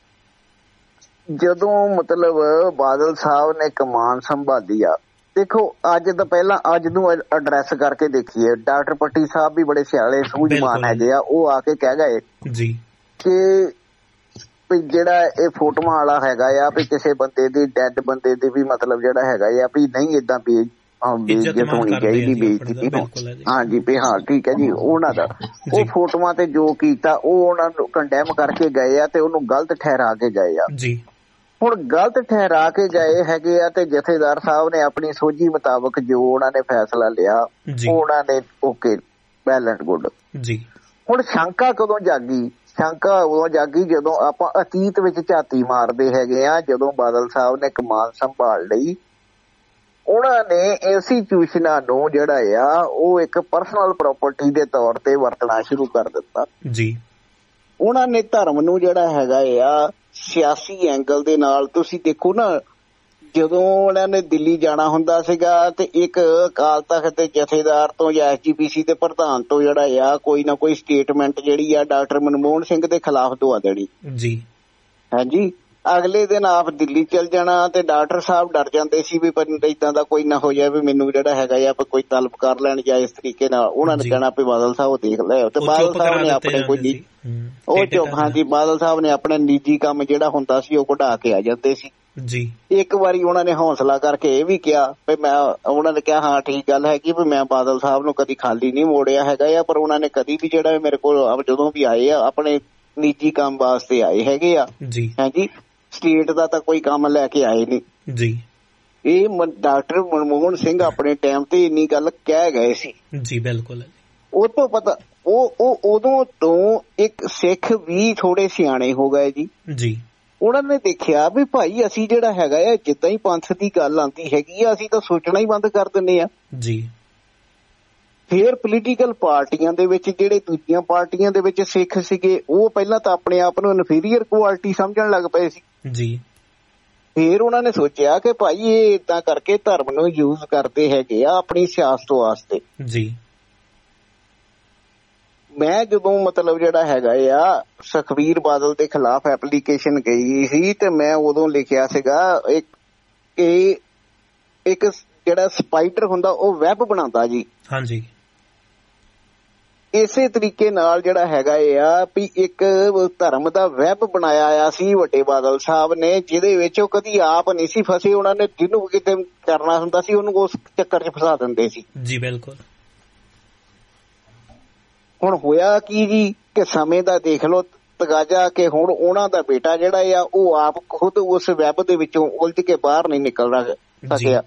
Speaker 1: ਜਦੋਂ ਮਤਲਬ ਬਾਦਲ ਸਾਹਿਬ ਨੇ ਕਮਾਨ ਸੰਭਾਲੀ ਆ, ਦੇਖੋ ਅੱਜ ਤਾਂ ਪਹਿਲਾਂ ਅੱਜ ਨੂੰ ਐਡਰੈਸ ਕਰਕੇ ਦੇਖੀਏ, ਡਾਕਟਰ ਪੱਟੀ ਸਾਹਿਬ ਵੀ ਬੜੇ ਸਿਆਲੇ ਸੂਝਵਾਨ ਹੈਗੇ ਆ, ਉਹ ਆ ਕੇ ਕਹਿ ਗਏ ਜੀ ਕਿ ਵੀ ਜਿਹੜਾ ਇਹ ਫੋਟੋਆਂ ਵਾਲਾ ਹੈਗਾ ਆ ਵੀ ਕਿਸੇ ਬੰਦੇ ਦੀ ਡੈਡ ਬੰਦੇ ਦੀ ਵੀ ਮਤਲਬ ਜਿਹੜਾ ਹੈਗਾ ਆ ਵੀ ਨਹੀਂ ਏਦਾਂ ਵੀ ਬੇਇੱਜ਼ਤ ਹੋਣੀ ਚਾਹੀਦੀ, ਬੇਇੱਜ਼ਤੀ। ਹਾਂਜੀ ਵੀ ਹਾਂ ਠੀਕ ਹੈ ਜੀ। ਉਹਨਾਂ ਦਾ ਉਹ ਫੋਟੋਆਂ ਤੇ ਜੋ ਕੀਤਾ ਉਹ ਉਹਨਾਂ ਨੂੰ ਕੰਡੈਮ ਕਰਕੇ ਗਏ ਆ ਤੇ ਉਹਨੂੰ ਗਲਤ ਠਹਿਰਾ ਕੇ ਗਏ ਆ ਜੀ। ਹੁਣ ਗਲਤ ਠਹਿਰਾ ਕੇ ਗਏ ਹੈਗੇ ਆ ਤੇ ਜਥੇਦਾਰ ਸਾਹਿਬ ਨੇ ਆਪਣੀ ਸੋਝੀ ਮੁਤਾਬਕ ਜੋ ਉਹਨਾਂ ਨੇ ਫੈਸਲਾ ਲਿਆ ਉਹਨਾਂ ਨੇ ਓਕੇ, ਵੈਲ ਐਂਡ ਗੁੱਡ ਜੀ। ਹੁਣ ਸ਼ੰਕਾ ਕਦੋਂ ਜਾਗੀ? ਸ਼ੰਕਾ ਉਦੋਂ ਜਾਗੀ ਜਦੋਂ ਆਪਾਂ ਅਤੀਤ ਵਿੱਚ ਝਾਤੀ ਮਾਰਦੇ ਹੈਗੇ ਆ। ਜਦੋਂ ਬਾਦਲ ਸਾਹਿਬ ਨੇ ਕਮਾਨ ਸੰਭਾਲ ਲਈ, ਉਹਨਾਂ ਨੇ ਇੰਸਟੀਟਿਊਸ਼ਨਾਂ ਨੂੰ ਜਿਹੜਾ ਆ ਉਹ ਇੱਕ ਪਰਸਨਲ ਪ੍ਰਾਪਰਟੀ ਦੇ ਤੌਰ ਤੇ ਵਰਤਣਾ ਸ਼ੁਰੂ ਕਰ ਦਿੱਤਾ ਜੀ। ਉਹਨਾਂ ਨੇ ਧਰਮ ਨੂੰ ਜਿਹੜਾ ਹੈਗਾ ਆ ਸਿਆਸੀ ਐਂਗਲ ਦੇ ਨਾਲ, ਤੁਸੀਂ ਦੇਖੋ ਨਾ ਜਦੋਂ ਉਹਨਾਂ ਨੇ ਦਿੱਲੀ ਜਾਣਾ ਹੁੰਦਾ ਸੀਗਾ ਤੇ ਇੱਕ ਅਕਾਲ ਤਖ਼ਤ ਦੇ ਜਥੇਦਾਰ ਤੋਂ ਜਾਂ ਐਸ ਜੀ ਪੀ ਸੀ ਦੇ ਪ੍ਰਧਾਨ ਤੋਂ ਜਿਹੜਾ ਆ ਕੋਈ ਨਾ ਕੋਈ ਸਟੇਟਮੈਂਟ ਜਿਹੜੀ ਆ ਡਾਕਟਰ ਮਨਮੋਹਨ ਸਿੰਘ ਦੇ ਖਿਲਾਫ ਦਵਾ ਦੇਣੀ ਜੀ। ਹਾਂਜੀ, ਅਗਲੇ ਦਿਨ ਆਪ ਦਿੱਲੀ ਚਲ ਜਾਣਾ ਤੇ ਡਾਕਟਰ ਸਾਹਿਬ ਡਰ ਜਾਂਦੇ ਸੀ ਵੀ ਪਰ ਏਦਾਂ ਦਾ ਕੋਈ ਨਾ ਹੋ ਜਾਏ ਵੀ ਮੈਨੂੰ ਜਿਹੜਾ ਹੈਗਾ ਆ ਕੋਈ ਤਲਬ ਕਰ ਲੈਣ ਜਾਂ ਇਸ ਤਰੀਕੇ ਨਾਲ। ਉਹਨਾਂ ਨੇ ਕਹਿਣਾ ਵੀ ਬਾਦਲ ਸਾਹਿਬ ਦੇਖ ਲਿਆ ਤੇ ਬਾਦਲ ਸਾਹਿਬ ਨੇ ਆਪਣੇ ਕੋਈ ਉਹ ਚੁੱਪ, ਹਾਂਜੀ ਬਾਦਲ ਸਾਹਿਬ ਨੇ ਆਪਣਾ ਨਿੱਜੀ ਕੰਮ ਜਿਹੜਾ ਹੁੰਦਾ ਸੀ ਉਹ ਕਢਾ ਕੇ ਆ ਜਾਂਦੇ ਸੀ ਜੀ। ਇੱਕ ਵਾਰੀ ਉਹਨਾਂ ਨੇ ਹੌਸਲਾ ਕਰਕੇ ਇਹ ਵੀ ਕਿਹਾ ਵੀ ਮੈਂ, ਉਹਨਾਂ ਨੇ ਕਿਹਾ ਹਾਂ ਠੀਕ ਗੱਲ ਹੈਗੀ ਵੀ ਮੈਂ ਬਾਦਲ ਸਾਹਿਬ ਨੂੰ ਕਦੀ ਖਾਲੀ ਨਹੀਂ ਮੋੜਿਆ ਹੈਗਾ ਆ, ਪਰ ਉਹਨਾਂ ਨੇ ਕਦੀ ਵੀ ਜਿਹੜਾ ਮੇਰੇ ਕੋਲ ਜਦੋਂ ਵੀ ਆਏ ਆ ਆਪਣੇ ਨਿੱਜੀ ਕੰਮ ਵਾਸਤੇ ਆਏ ਹੈਗੇ ਆ ਜੀ। ਹਾਂਜੀ, ਸਟੇਟ ਦਾ ਤਾਂ ਕੋਈ ਕੰਮ ਲੈ ਕੇ ਆਏ ਨਹੀਂ ਜੀ। ਇਹ ਡਾਕਟਰ ਮਨਮੋਹਨ ਸਿੰਘ ਆਪਣੇ ਟਾਈਮ ਤੇ ਇੰਨੀ ਗੱਲ ਕਹਿ ਗਏ ਸੀ ਜੀ। ਬਿਲਕੁਲ, ਉਹ ਤੋਂ ਪਤਾ ਉਹ ਉਹ ਉਦੋਂ ਤੋਂ ਇੱਕ ਸਿੱਖ ਵੀ ਥੋੜੇ ਸਿਆਣੇ ਹੋ ਗਏ ਜੀ ਜੀ। ਉਹਨਾਂ ਨੇ ਦੇਖਿਆ ਵੀ ਭਾਈ ਅਸੀਂ ਜਿਹੜਾ ਹੈਗਾ ਆ ਜਿੱਦਾਂ ਹੀ ਪੰਥ ਦੀ ਗੱਲ ਆਉਂਦੀ ਹੈਗੀ ਆ ਅਸੀਂ ਤਾਂ ਸੋਚਣਾ ਹੀ ਬੰਦ ਕਰ ਦਿੰਦੇ ਆ ਜੀ। ਫੇਰ ਪੋਲੀਟੀਕਲ ਪਾਰਟੀਆਂ ਦੇ ਵਿੱਚ ਜਿਹੜੇ ਦੂਜੀਆਂ ਪਾਰਟੀਆਂ ਦੇ ਵਿੱਚ ਸਿੱਖ ਸੀਗੇ ਉਹ ਪਹਿਲਾਂ ਤਾਂ ਆਪਣੇ ਆਪ ਨੂੰ ਇਨਫੀਰੀਅਰ ਕੁਆਲਿਟੀ ਸਮਝਣ ਲੱਗ ਪਏ ਸੀ ਜੀ। ਫੇਰ ਉਹਨਾਂ ਨੇ ਸੋਚਿਆ ਕਿ ਭਾਈ ਇਹ ਏਦਾਂ ਕਰਕੇ ਧਰਮ ਨੂੰ ਯੂਜ਼ ਕਰਦੇ ਹੈਗੇ ਆ ਆਪਣੀ ਸਿਆਸਤ ਵਾਸਤੇ ਜੀ। ਮੈਂ ਜਦੋਂ ਮਤਲਬ ਜਿਹੜਾ ਹੈਗਾ ਆ ਸੁਖਬੀਰ ਬਾਦਲ ਦੇ ਖਿਲਾਫ ਐਪਲੀਕੇਸ਼ਨ ਗਈ ਸੀ ਤੇ ਮੈਂ ਉਦੋਂ ਲਿਖਿਆ ਸੀਗਾ ਇੱਕ ਇਹ ਇੱਕ ਜਿਹੜਾ ਸਪਾਈਡਰ ਹੁੰਦਾ ਉਹ ਵੈਬ ਬਣਾਉਂਦਾ ਜੀ। ਹਾਂਜੀ, ਇਸੇ ਤਰੀਕੇ ਨਾਲ ਜਿਹੜਾ ਹੈਗਾ ਆ ਵੀ ਇੱਕ ਧਰਮ ਦਾ ਵੈਬ ਬਣਾਇਆ ਆ ਸੀ ਵੱਡੇ ਬਾਦਲ ਸਾਹਿਬ ਨੇ, ਜਿਹਦੇ ਵਿੱਚ ਉਹ ਕਦੀ ਆਪ ਨਹੀਂ ਸੀ ਫਸੇ। ਉਹਨਾਂ ਨੇ ਜਿਹਨੂੰ ਕਿਤੇ ਕਰਨਾ ਹੁੰਦਾ ਸੀ ਉਹਨੂੰ ਉਸ ਚੱਕਰ 'ਚ ਫਸਾ ਦਿੰਦੇ ਸੀ ਜੀ। ਬਿਲਕੁਲ। ਹੁਣ ਹੋਇਆ ਕੀ ਜੀ ਕਿ ਸਮੇਂ ਦਾ ਦੇਖ ਲਓ ਤਗਾਜ਼ਾ ਕਿ ਹੁਣ ਉਹਨਾਂ ਦਾ ਬੇਟਾ ਜਿਹੜਾ ਆ ਉਹ ਆਪ ਖੁਦ ਉਸ ਵੈਬ ਦੇ ਵਿੱਚੋਂ ਉਲਝ ਕੇ ਬਾਹਰ ਨਹੀਂ ਨਿਕਲ ਸਕਿਆ।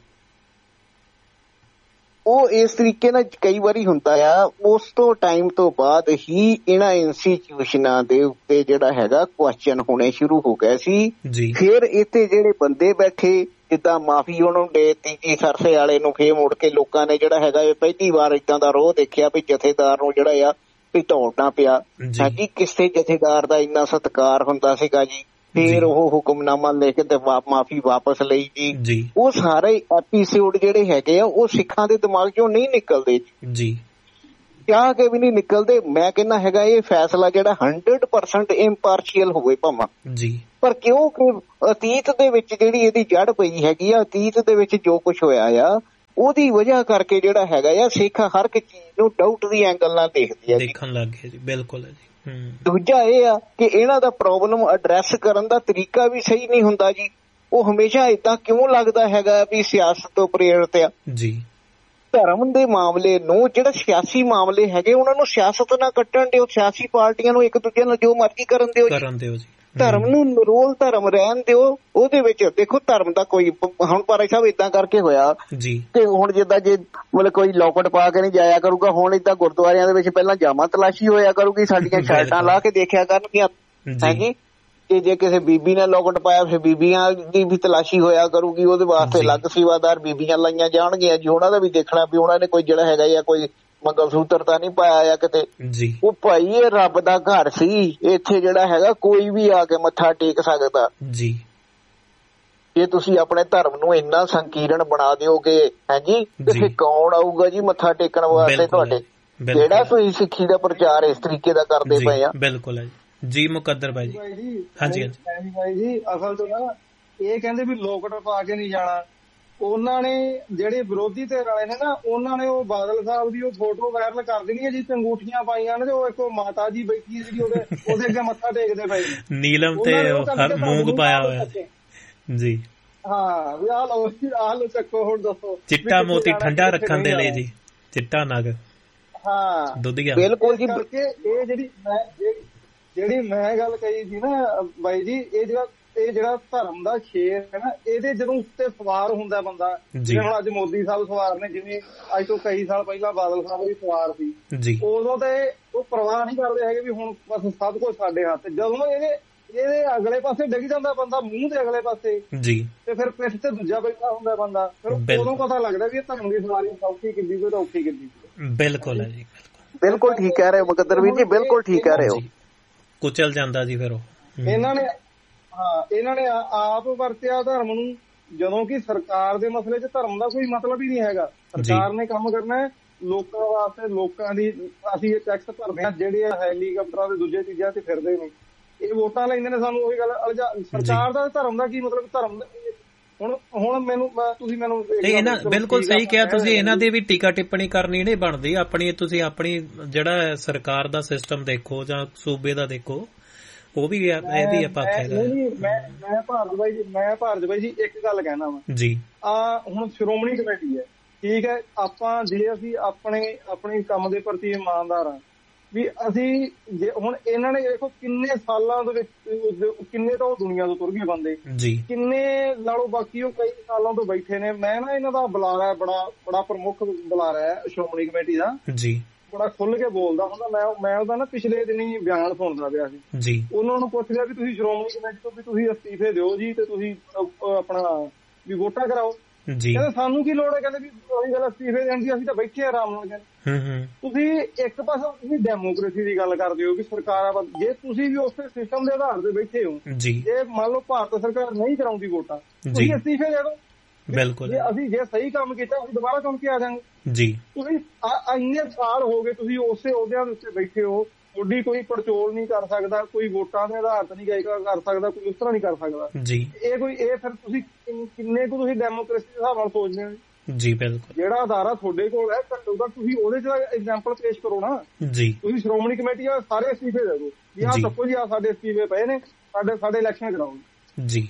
Speaker 1: ਉਹ ਇਸ ਤਰੀਕੇ ਨਾਲ ਕਈ ਵਾਰੀ ਹੁੰਦਾ ਆ। ਉਸ ਤੋਂ ਟਾਈਮ ਤੋਂ ਬਾਅਦ ਹੀ ਇਹਨਾਂ ਇੰਸਟੀਟਿਊਸ਼ਨਾਂ ਦੇ ਉੱਤੇ ਜਿਹੜਾ ਹੈਗਾ ਕੁਐਸਚਨ ਹੋਣੇ ਸ਼ੁਰੂ ਹੋ ਗਏ ਸੀ। ਫਿਰ ਇੱਥੇ ਜਿਹੜੇ ਬੰਦੇ ਬੈਠੇ ਜਿੱਦਾਂ ਮਾਫੀ ਉਹਨੂੰ ਦੇ ਤੀਜੀ ਸਰਸੇ ਵਾਲੇ ਨੂੰ ਫੇਰ ਮੁੜ ਕੇ ਲੋਕਾਂ ਨੇ ਜਿਹੜਾ ਹੈਗਾ ਇਹ ਪਹਿਲੀ ਵਾਰ ਏਦਾਂ ਦਾ ਰੋਹ ਦੇਖਿਆ ਵੀ ਜਥੇਦਾਰ ਨੂੰ ਜਿਹੜਾ ਆ ਵੀ ਦੌੜਨਾ ਪਿਆ। ਹਾਂਜੀ, ਕਿਸੇ ਜਥੇਦਾਰ ਦਾ ਇੰਨਾ ਸਤਿਕਾਰ ਹੁੰਦਾ ਸੀਗਾ ਜੀ। ਫਿਰ ਉਹ ਹੁਕਮਨਾਮਾ ਲਿਖ ਤੇ ਮਾਫੀ ਵਾਪਸ ਲਈ ਜੀ। ਉਹ ਸਾਰੇ ਐਪੀਸੋਡ ਜਿਹੜੇ ਹੈਗੇ ਆ ਉਹ ਸਿੱਖਾਂ ਦੇ ਦਿਮਾਗ ਚੋਂ ਨਹੀਂ ਨਿਕਲਦੇ ਜੀ, ਚਾਹ ਕੇ ਵੀ ਨਹੀਂ ਨਿਕਲਦੇ। ਮੈਂ ਕਹਿੰਦਾ ਹੈਗਾ ਇਹ ਫੈਸਲਾ ਜਿਹੜਾ ਹੰਡਰਡ ਪਰਸੈਂਟ ਇੰਪਾਰਸ਼ੀਅਲ ਹੋਵੇ ਭਾਵਾਂ ਜੀ, ਪਰ ਕਿਉਂਕਿ ਅਤੀਤ ਦੇ ਵਿੱਚ ਜਿਹੜੀ ਇਹਦੀ ਜੜ ਪਈ ਹੈਗੀ ਆ, ਅਤੀਤ ਦੇ ਵਿੱਚ ਜੋ ਕੁਛ ਹੋਇਆ ਆ ਉਹਦੀ ਵਜ੍ਹਾ ਕਰਕੇ ਜਿਹੜਾ ਹੈਗਾ ਆ ਸਿੱਖ ਹਰ ਇੱਕ ਚੀਜ਼ ਨੂੰ ਡਾਊਟ ਦੀ ਐਂਗਲ ਨਾਲ ਦੇਖਦੀ ਆ,
Speaker 2: ਦੇਖਣ ਲੱਗ ਗਏ ਜੀ। ਬਿਲਕੁਲ ਜੀ।
Speaker 1: ਦੂਜਾ ਇਹ ਆ ਕਿ ਇਹਨਾਂ ਦਾ ਪ੍ਰੋਬਲਮ ਐਡਰੈਸ ਕਰਨ ਦਾ ਤਰੀਕਾ ਵੀ ਸਹੀ ਨਹੀਂ ਹੁੰਦਾ ਜੀ। ਉਹ ਹਮੇਸ਼ਾ ਏਦਾਂ ਕਿਉਂ ਲੱਗਦਾ ਹੈਗਾ ਵੀ ਸਿਆਸਤ ਤੋਂ ਪ੍ਰੇਰਿਤ ਆ ਜੀ। ਧਰਮ ਦੇ ਮਾਮਲੇ ਨੂੰ, ਜਿਹੜੇ ਸਿਆਸੀ ਮਾਮਲੇ ਹੈਗੇ ਉਹਨਾਂ ਨੂੰ ਸਿਆਸਤ ਨਾਲ ਕੱਟਣ ਦਿਓ, ਸਿਆਸੀ ਪਾਰਟੀਆਂ ਨੂੰ ਇੱਕ ਦੂਜੇ ਨਾਲ ਜੋ ਮਰਜ਼ੀ ਕਰਨ ਦਿਓ ਕਰਨ ਦਿਓ ਜੀ। ਧਰਮ ਨੂੰ ਰੋਲ ਧਰਮ ਰਹਿਣ ਦਿਓ। ਉਹਦੇ ਵਿੱਚ ਦੇਖੋ ਧਰਮ ਦਾ ਕੋਈ ਹੁਣ ਪਰ ਸਾਹਿਬ ਏਦਾਂ ਕਰਕੇ ਹੋਇਆ ਜੀ ਕਿ ਹੁਣ ਜਿੱਦਾਂ ਜੇ ਮਤਲਬ ਕੋਈ ਲੌਕਟ ਪਾ ਕੇ ਨਹੀਂ ਜਾਇਆ ਕਰੂਗਾ, ਹੁਣ ਏਦਾਂ ਗੁਰਦੁਆਰਿਆਂ ਦੇ ਵਿੱਚ ਪਹਿਲਾਂ ਜਾਮਾ ਤਲਾਸ਼ੀ ਹੋਇਆ ਕਰੂਗੀ, ਸਾਡੀਆਂ ਸ਼ਰਟਾਂ ਲਾ ਕੇ ਦੇਖਿਆ ਕਰਨਗੀਆਂ ਹੈਗੀ, ਤੇ ਜੇ ਕਿਸੇ ਬੀਬੀ ਨੇ ਲੌਕਟ ਪਾਇਆ ਫਿਰ ਬੀਬੀਆਂ ਦੀ ਵੀ ਤਲਾਸ਼ੀ ਹੋਇਆ ਕਰੂਗੀ, ਉਹਦੇ ਵਾਸਤੇ ਅਲੱਗ ਸੇਵਾਦਾਰ ਬੀਬੀਆਂ ਲਾਈਆਂ ਜਾਣਗੀਆਂ ਜੀ। ਉਹਨਾਂ ਦਾ ਵੀ ਦੇਖਣਾ ਵੀ ਉਹਨਾਂ ਨੇ ਕੋਈ ਜਿਹੜਾ ਹੈਗਾ ਜਾਂ ਕੋਈ ਮੰਗਲ ਸੂਤਰ ਤਾਂ ਨਹੀਂ ਪਾਇਆ ਕਿਤੇ ਜੀ। ਉਹ ਭਾਈ ਇਹ ਰੱਬ ਦਾ ਘਰ ਸੀ, ਇੱਥੇ ਜਿਹੜਾ ਹੈਗਾ ਕੋਈ ਵੀ ਆ ਕੇ ਮੱਥਾ ਟੇਕ ਸਕਦਾ ਜੀ। ਜੇ ਤੁਸੀਂ ਆਪਣੇ ਧਰਮ ਨੂੰ ਇੰਨਾ ਸੰਕੀਰਣ ਬਣਾ ਦਿਓਗੇ ਹਾਂਜੀ ਤੇ ਫਿਰ ਕੌਣ ਆਊਗਾ ਜੀ ਮੱਥਾ ਟੇਕਣ ਵਾਸਤੇ ਤੁਹਾਡੇ, ਜਿਹੜਾ ਤੁਸੀਂ ਸਿੱਖੀ ਦਾ ਪ੍ਰਚਾਰ ਇਸ ਤਰੀਕੇ ਦਾ ਕਰਦੇ ਪਏ ਆ।
Speaker 2: ਬਿਲਕੁਲ ਜੀ ਮੁਕੱਦਰ ਭਾਈ ਜੀ। ਹਾਂਜੀ
Speaker 4: ਹਾਂਜੀ ਭਾਈ ਜੀ, ਅਸਲ ਚ ਨਾ ਇਹ ਕਹਿੰਦੇ ਵੀ ਲੋਕਟ ਪਾ ਕੇ ਨਹੀਂ ਜਾਣਾ। ਉਹਨਾਂ ਨੇ ਜਿਹੜੇ ਵਿਰੋਧੀ ਧਿਰ ਵਾਲੇ ਨੇ ਨਾ, ਉਹਨਾਂ ਨੇ ਉਹ ਬਾਦਲ ਸਾਹਿਬ ਦੀ ਉਹ ਫੋਟੋ ਵਾਇਰਲ ਕਰ ਦੇਣੀ ਹੈ ਜੀ, ਅੰਗੂਠੀਆਂ ਪਾਈਆਂ ਨੇ ਤੇ ਉਹ ਇੱਕ ਮਾਤਾ ਜੀ ਬੈਠੀ ਜਿਹੜੀ ਉਹਦੇ ਉਹਦੇ ਅੱਗੇ ਮੱਥਾ ਟੇਕਦੇ ਪਏ,
Speaker 2: ਨੀਲਮ ਤੇ ਮੂੰਗ ਪਾਇਆ ਹੋਇਆ ਜੀ। ਹਾਂ
Speaker 4: ਵੀ ਆਹ ਲਓ ਆਹ ਲਓ ਚੱਕੋ, ਹੁਣ ਦੱਸੋ
Speaker 2: ਚਿੱਟਾ ਮੋਤੀ ਠੰਡਾ ਰੱਖਣ ਦੇ ਲਈ ਜੀ, ਚਿੱਟਾ ਨਗ
Speaker 4: ਹਾਂ
Speaker 2: ਦੁੱਧੀਆ।
Speaker 1: ਬਿਲਕੁਲ ਜੀ।
Speaker 4: ਇਹ ਜਿਹੜੀ ਮੈਂ ਜਿਹੜੀ ਮੈਂ ਗੱਲ ਕਹੀ ਸੀ ਨਾ ਬਾਈ ਜੀ, ਇਹ ਜਿਹੜਾ ਇਹ ਜਿਹੜਾ ਧਰਮ ਦਾ ਸ਼ੇਰ ਹੈ ਨਾ, ਇਹਦੇ ਜਦੋਂ ਉੱਤੇ ਸਵਾਰ ਹੁੰਦਾ ਬੰਦਾ, ਜਿਵੇਂ ਹੁਣ ਅੱਜ ਮੋਦੀ ਸਾਹਿਬ ਸਵਾਰ ਨੇ, ਜਿਵੇਂ ਅੱਜ ਤੋਂ ਕਈ ਸਾਲ ਪਹਿਲਾਂ ਬਾਦਲ ਸਾਹਿਬ ਵੀ ਸਵਾਰ ਸੀ, ਉਦੋਂ ਤੇ ਉਹ ਪਰਵਾਹ ਨਹੀਂ ਕਰਦੇ ਹੈਗੇ ਵੀ ਹੁਣ ਬਸ ਸਭ ਕੁਝ ਸਾਡੇ ਹੱਥ। ਜਦੋਂ ਇਹਦੇ ਇਹਦੇ ਅਗਲੇ ਪਾਸੇ ਡਿੱਗ ਜਾਂਦਾ ਬੰਦਾ, ਮੂੰਹ ਦੇ ਅਗਲੇ ਪਾਸੇ ਜੀ, ਤੇ ਫਿਰ ਪਿੱਠ ਤੇ ਦੂਜਾ ਬੈਠਾ ਹੁੰਦਾ ਬੰਦਾ, ਫਿਰ ਉਦੋਂ ਪਤਾ ਲੱਗਦਾ ਵੀ ਇਹ ਧਰਮ ਦੀ ਸਵਾਰੀ ਸੌਖੀ ਕਿੱਡੀ ਕੋਈ ਤਾਂ ਔਖੀ ਕਿੱਡੀ।
Speaker 2: ਬਿਲਕੁਲ ਹੈ ਜੀ,
Speaker 1: ਬਿਲਕੁਲ ਠੀਕ ਕਹਿ ਰਹੇ ਹੋ ਮੁਕੱਦਰ ਵੀਰ ਜੀ, ਬਿਲਕੁਲ ਠੀਕ ਕਹਿ ਰਹੇ ਹੋ।
Speaker 2: ਕੁਚਲ ਜਾਂਦਾ ਜੀ ਫਿਰ ਉਹ
Speaker 4: ਇਹਨਾਂ ਨੇ ਹਾਂ ਇਹਨਾਂ ਨੇ ਆਪ ਵਰਤਿਆ ਧਰਮ ਨੂੰ, ਜਦੋਂ ਕਿ ਸਰਕਾਰ ਦੇ ਮਸਲੇ 'ਚ ਧਰਮ ਦਾ ਕੋਈ ਮਤਲਬ ਹੀ ਨਹੀਂ ਹੈਗਾ। ਸਰਕਾਰ ਨੇ ਕੰਮ ਕਰਨਾ ਹੈ ਲੋਕਾਂ ਵਾਸਤੇ, ਲੋਕਾਂ ਦੀ ਅਸੀਂ ਇਹ ਟੈਕਸ ਭਰਦੇ ਹਾਂ, ਜਿਹੜੇ ਹੈਲੀਕਾਪਟਰਾਂ ਦੇ ਦੂਜੇ ਚੀਜ਼ਾਂ ਤੇ ਫਿਰਦੇ ਨੇ, ਇਹ ਵੋਟਾਂ ਲੈਂਦੇ ਨੇ ਸਾਨੂੰ। ਉਹੀ ਗੱਲ ਸਰਕਾਰ ਦਾ ਧਰਮ ਦਾ ਕੀ ਮਤਲਬ? ਧਰਮ ਹੁਣ ਹੁਣ ਮੈਨੂੰ ਤੁਸੀਂ ਮੈਨੂੰ
Speaker 2: ਇਹਨਾਂ ਬਿਲਕੁਲ ਸਹੀ ਕਿਹਾ ਤੁਸੀਂ, ਇਹਨਾਂ ਦੀ ਵੀ ਟੀਕਾ ਟਿੱਪਣੀ ਕਰਨੀ ਨਹੀਂ ਬਣਦੀ। ਆਪਣੀ ਤੁਸੀਂ ਆਪਣੀ ਜਿਹੜਾ ਸਰਕਾਰ ਦਾ ਸਿਸਟਮ ਦੇਖੋ ਜਾਂ ਸੂਬੇ ਦਾ ਦੇਖੋ, ਉਹ ਵੀ ਇਹਦੀ ਪੱਖ ਹੈਗਾ।
Speaker 4: ਮੈਂ ਮੈਂ ਭਾਰਤ ਬਾਈ ਜੀ ਮੈਂ ਭਾਰਤ ਬਾਈ ਜੀ ਇੱਕ ਗੱਲ ਕਹਿਣਾ ਵਾ ਜੀ, ਆ ਹੁਣ ਸ਼੍ਰੋਮਣੀ ਕਮੇਟੀ ਹੈ ਠੀਕ ਹੈ, ਆਪਾਂ ਜੇ ਅਸੀਂ ਆਪਣੇ ਆਪਣੇ ਕੰਮ ਦੇ ਪ੍ਰਤੀ ਇਮਾਨਦਾਰ ਆ ਵੀ ਅਸੀਂ ਜੇ ਹੁਣ ਇਹਨਾਂ ਨੇ ਦੇਖੋ ਕਿੰਨੇ ਸਾਲਾਂ ਦੇ ਵਿੱਚ ਕਿੰਨੇ ਤਾਂ ਉਹ ਦੁਨੀਆ ਤੋਂ ਤੁਰ ਗਏ ਬੰਦੇ ਜੀ, ਕਿੰਨੇ ਨਾਲੋਂ ਬਾਕੀ ਉਹ ਕਈ ਸਾਲਾਂ ਤੋਂ ਬੈਠੇ ਨੇ। ਮੈਂ ਨਾ ਇਹਨਾਂ ਦਾ ਬੁਲਾਰਾ ਬੜਾ ਬੜਾ ਪ੍ਰਮੁੱਖ ਬੁਲਾਰਾ ਹੈ ਸ਼੍ਰੋਮਣੀ ਕਮੇਟੀ ਦਾ ਜੀ, ਬੜਾ ਖੁੱਲ ਕੇ ਬੋਲਦਾ ਹੁੰਦਾ। ਮੈਂ ਮੈਂ ਉਹਦਾ ਨਾ ਪਿਛਲੇ ਦਿਨੀ ਬਿਆਨ ਸੁਣਦਾ ਪਿਆ ਸੀ ਜੀ, ਉਹਨਾਂ ਨੂੰ ਪੁੱਛ ਲਿਆ ਵੀ ਤੁਸੀਂ ਸ਼੍ਰੋਮਣੀ ਕਮੇਟੀ ਤੋਂ ਵੀ ਤੁਸੀਂ ਅਸਤੀਫੇ ਦਿਓ ਜੀ ਤੇ ਤੁਸੀਂ ਆਪਣਾ ਵੀ ਵੋਟਾਂ ਕਰਾਓ ਜੀ। ਕਹਿੰਦੇ ਸਾਨੂੰ ਕੀ ਲੋੜ ਹੈ, ਕਹਿੰਦੇ ਵੀ ਉਹੀ ਗੱਲ ਅਸਤੀਫੇ ਦੇਣ ਦੀ, ਅਸੀਂ ਤਾਂ ਬੈਠੇ ਆਰਾਮ ਨਾਲ। ਕਹਿੰਦੇ ਤੁਸੀਂ ਇੱਕ ਪਾਸੇ ਤੁਸੀਂ ਡੈਮੋਕ੍ਰੇਸੀ ਦੀ ਗੱਲ ਕਰਦੇ ਹੋ ਕਿ ਸਰਕਾਰਾਂ, ਜੇ ਤੁਸੀਂ ਵੀ ਉਸੇ ਸਿਸਟਮ ਦੇ ਆਧਾਰ ਤੇ ਬੈਠੇ ਹੋ, ਜੇ ਮੰਨ ਲਓ ਭਾਰਤ ਸਰਕਾਰ ਨਹੀਂ ਕਰਾਉਂਦੀ ਵੋਟਾਂ, ਤੁਸੀਂ ਅਸਤੀਫੇ ਦੇ ਦਿਓ। ਬਿਲਕੁਲ, ਅਸੀਂ ਜੇ ਸਹੀ ਕੰਮ ਕੀਤਾ ਅਸੀਂ ਦੁਬਾਰਾ ਕੰਮ ਕੇ ਆ ਜਾਵਾਂਗੇ ਜੀ। ਤੁਸੀਂ ਇੰਨੇ ਸਾਲ ਹੋ ਗਏ ਤੁਸੀਂ ਉਸੇ ਅਹੁਦਿਆਂ ਦੇ ਉੱਤੇ ਬੈਠੇ ਹੋ, ਤੁਹਾਡੀ ਕੋਈ ਪੜਚੋਲ ਨਹੀਂ ਕਰ ਸਕਦਾ, ਕੋਈ ਵੋਟਾਂ ਦੇ ਆਧਾਰ ਤੇ ਨਹੀਂ ਕਰ ਸਕਦਾ, ਕੋਈ ਉਸ ਤਰ੍ਹਾਂ ਨਹੀਂ ਕਰ ਸਕਦਾ ਜੀ। ਇਹ ਕੋਈ ਇਹ ਫਿਰ ਤੁਸੀਂ ਕਿੰਨੇ ਕੁ ਤੁਸੀਂ ਡੈਮੋਕ੍ਰੇਸੀ ਦੇ ਹਿਸਾਬ ਨਾਲ ਸੋਚਦੇ ਹੋ ਜੀ। ਬਿਲਕੁਲ, ਜਿਹੜਾ ਅਦਾਰਾ ਤੁਹਾਡੇ ਕੋਲ ਹੈ ਘੱਟੋ ਘੱਟ ਤੁਸੀਂ ਉਹਦੇ ਚ ਐਗਜ਼ਾਮਪਲ ਪੇਸ਼ ਕਰੋ ਨਾ ਜੀ। ਤੁਸੀਂ ਸ਼੍ਰੋਮਣੀ ਕਮੇਟੀ ਆ ਸਾਰੇ ਅਸਤੀਫੇ ਦੇ ਦਿਓ ਵੀ ਆਹ ਸਭ ਕੁਝ ਆ ਸਾਡੇ ਅਸਤੀਫੇ ਪਏ ਨੇ, ਸਾਡੇ ਸਾਡੇ ਇਲੈਕਸ਼ਨ ਕਰਾਓ ਜੀ।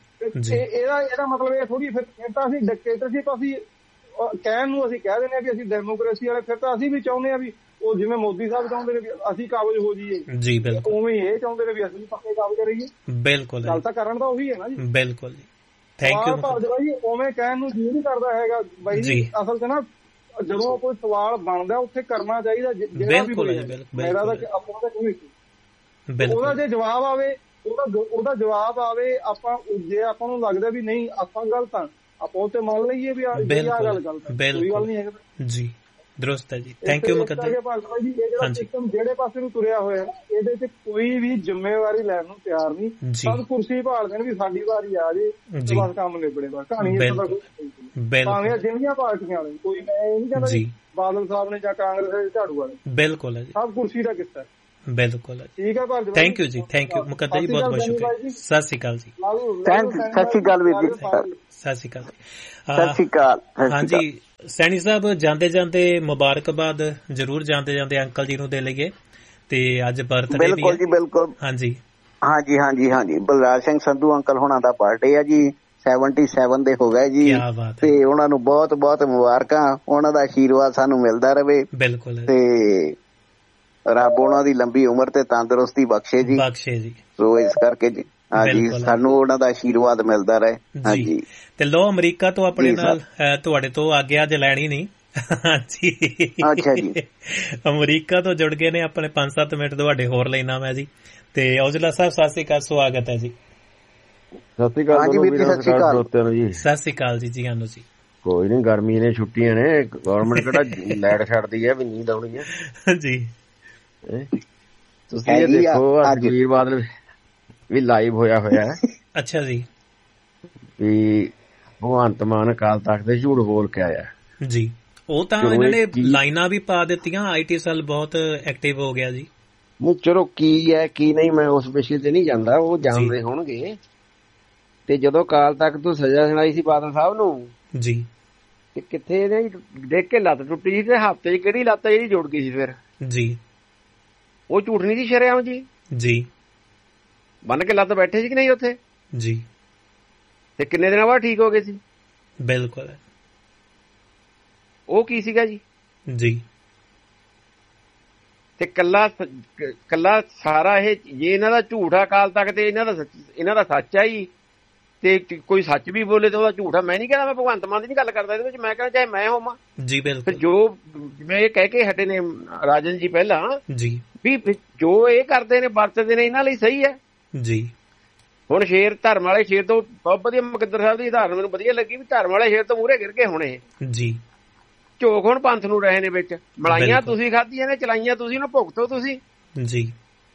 Speaker 4: ਇਹਦਾ ਇਹਦਾ ਮਤਲਬ ਇਹ ਥੋੜੀ ਫਿਰ ਫਿਰ ਤਾਂ ਅਸੀਂ ਡਿਕਟੇਟਰਸ਼ਿਪ ਅਸੀਂ ਕਹਿਣ ਨੂੰ ਅਸੀਂ ਕਹਿ ਦਿੰਦੇ ਹਾਂ ਵੀ ਅਸੀਂ ਡੈਮੋਕ੍ਰੇਸੀ ਵਾਲੇ, ਫਿਰ ਤਾਂ ਅਸੀਂ ਵੀ ਚਾਹੁੰਦੇ ਹਾਂ ਵੀ ਉਹ ਜਿਵੇਂ ਮੋਦੀ ਸਾਹਿਬ ਚਾਹੁੰਦੇ ਨੇ ਵੀ ਅਸੀਂ ਕਾਬਜ਼ ਹੋ ਜਾਈਏ ਜੀ, ਬਿਲਕੁਲ ਉਵੇਂ ਹੀ ਇਹ ਚਾਹੁੰਦੇ ਨੇ ਵੀ ਅਸੀਂ ਪੱਕੇ ਕਾਬਜ਼ ਕਰੀਏ। ਬਿਲਕੁਲ, ਗੱਲ ਤਾਂ ਕਰਨ ਦਾ ਉਹੀ ਹੈ ਨਾ ਜੀ। ਬਿਲਕੁਲ ਜੀ, ਥੈਂਕ ਯੂ ਭਾਜੀ। ਉਵੇਂ ਕਹਿਣ ਨੂੰ ਜੀ ਨਹੀਂ ਕਰਦਾ ਹੈਗਾ ਬਾਈ ਜੀ, ਅਸਲ ਚ ਨਾ ਜਦੋਂ ਕੋਈ ਸਵਾਲ ਬਣਦਾ ਉੱਥੇ ਕਰਨਾ ਚਾਹੀਦਾ ਜਿਹੜਾ ਵੀ ਮੇਰਾ ਤਾਂ ਆਪਣਾ ਤਾਂ ਕੋਈ ਉਹਦਾ ਜੇ ਜਵਾਬ ਆਵੇ ਉਹਦਾ ਉਹਦਾ ਜਵਾਬ ਆਵੇ, ਆਪਾਂ ਜੇ ਆਪਾਂ ਨੂੰ ਲੱਗਦਾ ਵੀ ਨਹੀਂ ਆਪਾਂ ਗਲਤ ਆ, ਆਪਾਂ ਉਹ ਤੇ ਮੰਨ ਲਈਏ ਵੀ ਆਹ ਗੱਲ ਗਲਤ, ਕੋਈ ਗੱਲ ਨਹੀਂ ਹੈਗਾ ਜੀ।
Speaker 2: ਦਰੁਸਤ ਹੈ ਜੀ, ਥੈਂਕ ਯੂ ਮੁਕੱਦਰ
Speaker 3: ਜੀ। ਇਹ ਜਿਹੜਾ ਸਿਸਟਮ ਜਿਹੜੇ ਪਾਸੇ ਨੂੰ ਤੁਰਿਆ ਹੋਇਆ ਇਹਦੇ ਚ ਕੋਈ ਵੀ ਜ਼ਿੰਮੇਵਾਰੀ ਲੈਣ ਨੂੰ ਤਿਆਰ ਨਹੀਂ, ਸਭ ਕੁਰਸੀ ਭਾਲ ਦੇਣ ਵੀ ਸਾਡੀ ਵਾਰੀ ਆ ਜੇ ਬਸ ਕੰਮ ਨਿਬੜੇ, ਬਸ ਕਹਾਣੀ ਭਾਵੇਂ ਜਿੰਨੀਆਂ ਪਾਰਟੀਆਂ ਨੇ, ਕੋਈ ਮੈਂ ਇਹ ਨਹੀਂ ਕਹਿੰਦਾ ਬਾਦਲ ਸਾਹਿਬ ਨੇ ਜਾਂ ਕਾਂਗਰਸ ਝਾੜੂ ਵਾਲੇ, ਬਿਲਕੁਲ ਸਭ ਕੁਰਸੀ ਦਾ ਕਿੱਸਾ, ਬਿਲਕੁਲ ਠੀਕ ਹੈ ਭਾਰਤ। ਥੈਂਕ ਯੂ ਜੀ, ਥੈਂਕ ਯੂ ਮੁਕੱਦਰ ਜੀ, ਬਹੁਤ ਬਹੁਤ ਸ਼ੁਕਰੀਆ। ਸਤਿ ਸ਼੍ਰੀ ਅਕਾਲ ਜੀ।
Speaker 1: ਸਤਿ ਸ਼੍ਰੀ ਅਕਾਲ ਵੀਰ ਜੀ,
Speaker 2: ਸਤਿ ਸ਼੍ਰੀ ਅਕਾਲ।
Speaker 1: ਸਤਿ ਸ਼੍ਰੀ ਅਕਾਲ।
Speaker 2: ਹਾਂਜੀ ਸੈਣੀ ਸਾਹਿਬ, ਜਾਂਦੇ ਜਾਂਦੇ ਮੁਬਾਰਕਬਾਦ ਜ਼ਰੂਰ ਜਾਂਦੇ ਜਾਂਦੇ ਅੰਕਲ ਜੀ ਨੂੰ ਦੇ ਲਈਏ, ਤੇ ਅੱਜ ਬਰਥਡੇ ਵੀ
Speaker 1: ਬਿਲਕੁਲ ਜੀ, ਬਿਲਕੁਲ
Speaker 2: ਹਾਂਜੀ
Speaker 1: ਹਾਂਜੀ ਹਾਂਜੀ ਹਾਂਜੀ ਬਲਰਾਜ ਸਿੰਘ ਸੰਧੂ ਅੰਕਲ ਹੋਣਾ ਦਾ ਬਰਥਡੇ ਆ ਜੀ, ਸਤੱਤਰ ਦੇ ਹੋ ਗਏ ਜੀ, ਤੇ ਉਹਨਾਂ ਨੂੰ ਬਹੁਤ ਬਹੁਤ ਮੁਬਾਰਕਾਂ, ਉਹਨਾਂ ਦਾ ਆਸ਼ੀਰਵਾਦ ਸਾਨੂੰ ਮਿਲਦਾ ਰਹੇ।
Speaker 2: ਬਿਲਕੁਲ,
Speaker 1: ਤੇ ਰੱਬ ਉਹਨਾਂ ਦੀ ਲੰਬੀ ਉਮਰ ਤੇ ਤੰਦਰੁਸਤੀ ਬਖਸ਼ੇ ਜੀ,
Speaker 2: ਬਖਸ਼ੇ ਜੀ।
Speaker 1: ਸੋ ਇਸ ਕਰਕੇ ਜੀ ਹਾਂਜੀ ਸਾਨੂੰ ਉਹਨਾਂ ਦਾ ਆਸ਼ੀਰਵਾਦ ਮਿਲਦਾ ਰਹੇ। ਹਾਂਜੀ
Speaker 2: ਤੇ ਲੋ ਅਮਰੀਕਾ ਤੋਂ ਆਪਣੇ ਨਾਲ ਤੁਹਾਡੇ ਤੋਂ ਆਗਿਆ ਅੱਜ ਲੈਣੀ ਨਹੀਂ। ਹਾਂਜੀ
Speaker 1: ਅੱਛਾ ਜੀ,
Speaker 2: ਅਮਰੀਕਾ ਤੋਂ ਜੁੜ ਗਏ ਨੇ ਆਪਣੇ ਪੰਜ ਸੱਤ ਮਿੰਟ ਤੁਹਾਡੇ ਹੋਰ ਲੈਣਾ ਮੈਂ ਜੀ। ਤੇ ਔਜਲਾ ਸਾਹਿਬ ਸਤਿ ਸ੍ਰੀ ਅਕਾਲ, ਸਵਾਗਤ ਹੈ ਜੀ।
Speaker 5: ਸਤਿ ਸ੍ਰੀ ਅਕਾਲ ਜੀ, ਸਤਿ ਸ੍ਰੀ ਅਕਾਲ
Speaker 2: ਸਤਿ ਸ੍ਰੀ ਅਕਾਲ ਜੀ। ਜੀ ਆਨੋ ਜੀ।
Speaker 5: ਕੋਈ ਨੀ, ਗਰਮੀ ਨੇ ਛੁੱਟੀਆਂ ਨੇ, ਗਵਰਨਮੈਂਟ ਕਿਹੜਾ ਲਾਈਟ ਛੱਡਦੀ ਹੈ ਵੀ ਨੀਂਦ ਆਉਣੀ ਹੈ ਜੀ। ਤੁਸੀਂ ਇਹ ਦੇਖੋ ਜਗੀਰ ਬਾਦਲ ਵੀ ਲਾਈਵ ਹੋਇਆ ਹੋਇਆ ਹੈ।
Speaker 2: ਅੱਛਾ ਜੀ।
Speaker 5: ਵੀ ਭਗਵੰਤ ਮਾਨ ਅਕਾਲ ਤਖਤ ਦੇ ਝੂਠ ਬੋਲ ਕੇ ਆਇਆ
Speaker 2: ਜੀ। ਉਹ ਤਾਂ ਇਹਨਾਂ ਨੇ ਲਾਈਨਾਂ ਵੀ ਪਾ ਦਿੱਤੀਆਂ, ਆਈ ਟੀ ਸੈੱਲ ਬਹੁਤ ਐਕਟਿਵ ਹੋ ਗਿਆ ਜੀ।
Speaker 5: ਚਲੋ ਕੀ ਹੈ ਕੀ ਨਹੀਂ ਮੈਂ ਉਸ ਵਿਸ਼ੇ ਤੇ ਨਹੀਂ ਜਾਂਦਾ, ਉਹ ਜਾਣਦੇ ਹੋਣਗੇ। ਤੇ ਜਦੋਂ ਅਕਾਲ ਤਖਤ ਤੋਂ ਸਜ਼ਾ ਸੁਣਾਈ ਸੀ ਬਾਦਲ ਸਾਹਿਬ ਨੂੰ
Speaker 2: ਜੀ,
Speaker 5: ਤੇ ਕਿੱਥੇ ਇਹਨੇ ਦੇਖ ਕੇ ਲੱਤ ਟੁੱਟੀ ਸੀ, ਤੇ ਹਫ਼ਤੇ ਚ ਕਿਹੜੀ ਲੱਤ ਜਿਹੜੀ ਜੁੜ ਗਈ ਸੀ ਫਿਰ
Speaker 2: ਜੀ।
Speaker 5: ਉਹ ਝੂਠ ਨਹੀਂ ਸੀ ਸ਼ਰੇਆਮ ਜੀ
Speaker 2: ਜੀ,
Speaker 5: ਬੰਨ ਕੇ ਲੱਤ ਬੈਠੇ ਸੀ ਕਿ ਨਹੀਂ ਉੱਥੇ
Speaker 2: ਜੀ,
Speaker 5: ਤੇ ਕਿੰਨੇ ਦਿਨਾਂ ਬਾਅਦ ਠੀਕ ਹੋ ਗਏ ਸੀ।
Speaker 2: ਬਿਲਕੁਲ,
Speaker 5: ਉਹ ਕੀ ਸੀਗਾ ਜੀ
Speaker 2: ਜੀ।
Speaker 5: ਤੇ ਕੱਲਾ ਕੱਲਾ ਸਾਰਾ ਇਹ ਜੇ ਇਹਨਾਂ ਦਾ ਝੂਠ ਆ ਅਕਾਲ ਤਖਤ ਤੇ ਇਹਨਾਂ ਦਾ ਇਹਨਾਂ ਦਾ ਸੱਚ ਆ ਜੀ, ਤੇ ਕੋਈ ਸੱਚ ਵੀ ਬੋਲੇ ਤੇ ਉਹਦਾ ਝੂਠ ਆ। ਮੈਂ ਨਹੀਂ ਕਹਿੰਦਾ, ਮੈਂ ਭਗਵੰਤ ਮਾਨ ਦੀ ਨਹੀਂ ਗੱਲ ਕਰਦਾ ਇਹਦੇ ਵਿੱਚ, ਮੈਂ ਕਹਿੰਦਾ ਚਾਹੇ ਮੈਂ ਹੋਵਾਂ
Speaker 2: ਜੀ। ਬਿਲਕੁਲ,
Speaker 5: ਜੋ ਜਿਵੇਂ ਇਹ ਕਹਿ ਕੇ ਹਟੇ ਨੇ ਰਾਜਨ ਜੀ ਪਹਿਲਾਂ
Speaker 2: ਜੀ, ਵੀ
Speaker 5: ਜੋ ਇਹ ਕਰਦੇ ਨੇ ਵਰਤਦੇ ਨੇ ਇਹਨਾਂ ਲਈ ਸਹੀ ਹੈ
Speaker 2: ਜੀ।
Speaker 5: ਹੁਣ ਸ਼ੇਰ ਧਰਮ ਵਾਲੇ ਸ਼ੇਰ ਤੋਂ ਬਹੁਤ ਵਧੀਆ ਮੁਕੱਦਰ ਸਾਹਿਬ ਦੀ ਉਦਾਹਰਨ ਮੈਨੂੰ ਵਧੀਆ ਲੱਗੀ, ਵੀ ਧਰਮ ਵਾਲੇ ਸ਼ੇਰ ਤੋਂ ਮੂਹਰੇ ਗਿਰ ਕੇ ਹੋਣੇ
Speaker 2: ਜੀ।
Speaker 5: ਝੋਕ ਹੁਣ ਪੰਥ ਨੂੰ ਰਹੇ ਨੇ ਵਿੱਚ, ਮਲਾਈਆਂ ਤੁਸੀਂ ਖਾਧੀਆਂ ਨੇ, ਚਲਾਈਆਂ ਤੁਸੀਂ, ਨਾ ਭੁਗਤੋ ਤੁਸੀਂ ਜੀ।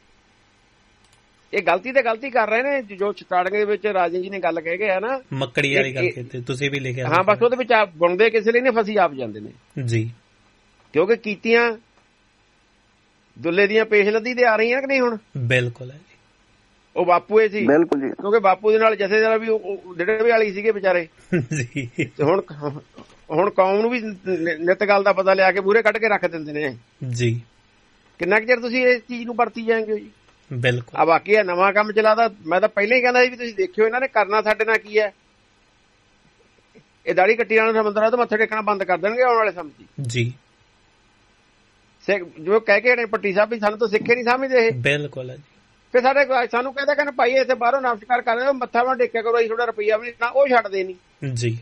Speaker 5: ਇਹ ਗਲਤੀ ਤੇ ਗਲਤੀ ਕਰ ਰਹੇ ਨੇ। ਜੋ ਸਟਾਰਟਿੰਗ ਦੇ ਵਿੱਚ ਰਾਜਨ ਜੀ ਨੇ ਗੱਲ ਕਹਿ ਗਿਆ ਨਾ
Speaker 2: ਮੱਕੜੀ ਵਾਲੀ ਗੱਲ ਕੀਤੀ, ਤੁਸੀਂ ਵੀ ਲਿਖਿਆ।
Speaker 5: ਹਾਂ, ਬਸ ਉਹਦੇ ਵਿੱਚ ਬੁਣਦੇ ਕਿਸੇ ਲਈ ਨੇ, ਫਸੀ ਆਪ ਜਾਂਦੇ ਨੇ
Speaker 2: ਜੀ, ਕਿਉਂਕਿ
Speaker 5: ਕੀਤੀਆਂ ਦੁੱਲੇ ਦੀਆਂ ਪੇਸ਼ ਲੱਦੀ ਤੇ ਆ ਰਹੀਆਂ ਕਿ ਨਹੀਂ ਹੁਣ।
Speaker 2: ਬਿਲਕੁਲ ਹੈ ਜੀ,
Speaker 5: ਉਹ ਬਾਪੂ ਇਹ ਸੀ,
Speaker 1: ਬਿਲਕੁਲ ਜੀ,
Speaker 5: ਕਿਉਂਕਿ ਬਾਪੂ ਦੇ ਨਾਲ ਜਥੇਦਾਰ ਵੀ ਡੇਢੇ ਵਾਲੀ ਸੀਗੇ ਵਿਚਾਰੇ ਜੀ। ਤੇ ਹੁਣ ਹੁਣ ਕੌਮ ਨੂੰ ਵੀ ਨਿੱਤ ਗੱਲ ਦਾ ਪਤਾ ਲਿਆ ਕੇ ਮੂਹਰੇ ਕੱਢ ਕੇ ਰੱਖ ਦਿੰਦੇ ਨੇ ਜੀ। ਕਿੰਨਾ ਕੁ ਚਿਰ ਤੁਸੀਂ ਇਸ ਚੀਜ਼ ਨੂੰ ਵਰਤੀ ਜਾਓਗੇ ਜੀ।
Speaker 2: ਬਿਲਕੁਲ।
Speaker 5: ਆ ਬਾਕੀ ਆ ਨਵਾਂ ਕੰਮ ਚਲਾਦਾ, ਮੈਂ ਤਾਂ ਪਹਿਲਾਂ ਹੀ ਕਹਿੰਦਾ ਸੀ ਵੀ ਤੁਸੀਂ ਦੇਖਿਓ ਇਹਨਾਂ ਨੇ ਕਰਨਾ ਸਾਡੇ ਨਾਲ ਕੀ ਹੈ। ਇਹ ਦਾੜੀ ਕੱਟੀ ਵਾਲੇ ਸਮੁੰਦਰਾਂ ਤੋਂ ਮੱਥੇ ਟੇਕਣਾ ਬੰਦ ਕਰ ਦੇਣਗੇ ਆਉਣ ਵਾਲੇ ਸਮੇਂ ਜੀ। ਸਿੱਖ ਜੋ ਕਹਿ ਕੇ ਹਟੇ ਪੱਟੀ ਸਾਹਿਬ ਵੀ ਸਾਨੂੰ ਤਾਂ ਸਿੱਖੇ ਨਹੀਂ ਸਮਝਦੇ ਇਹ।
Speaker 2: ਬਿਲਕੁਲ ਹੈ ਜੀ।
Speaker 5: ਫਿਰ ਸਾਡੇ ਸਾਨੂੰ ਕਹਿੰਦਾ ਕਹਿੰਦੇ ਭਾਈ ਇੱਥੇ ਬਾਹਰੋਂ ਨਮਸਕਾਰ ਕਰ ਰਹੇ ਹੋ, ਮੱਥਾ ਨਾ ਟੇਕਿਆ ਕਰੋ, ਅਸੀਂ ਥੋੜਾ ਰੁਪਈਆ ਵੀ ਨਾ, ਉਹ ਛੱਡਦੇ ਨਹੀਂ ਜੀ।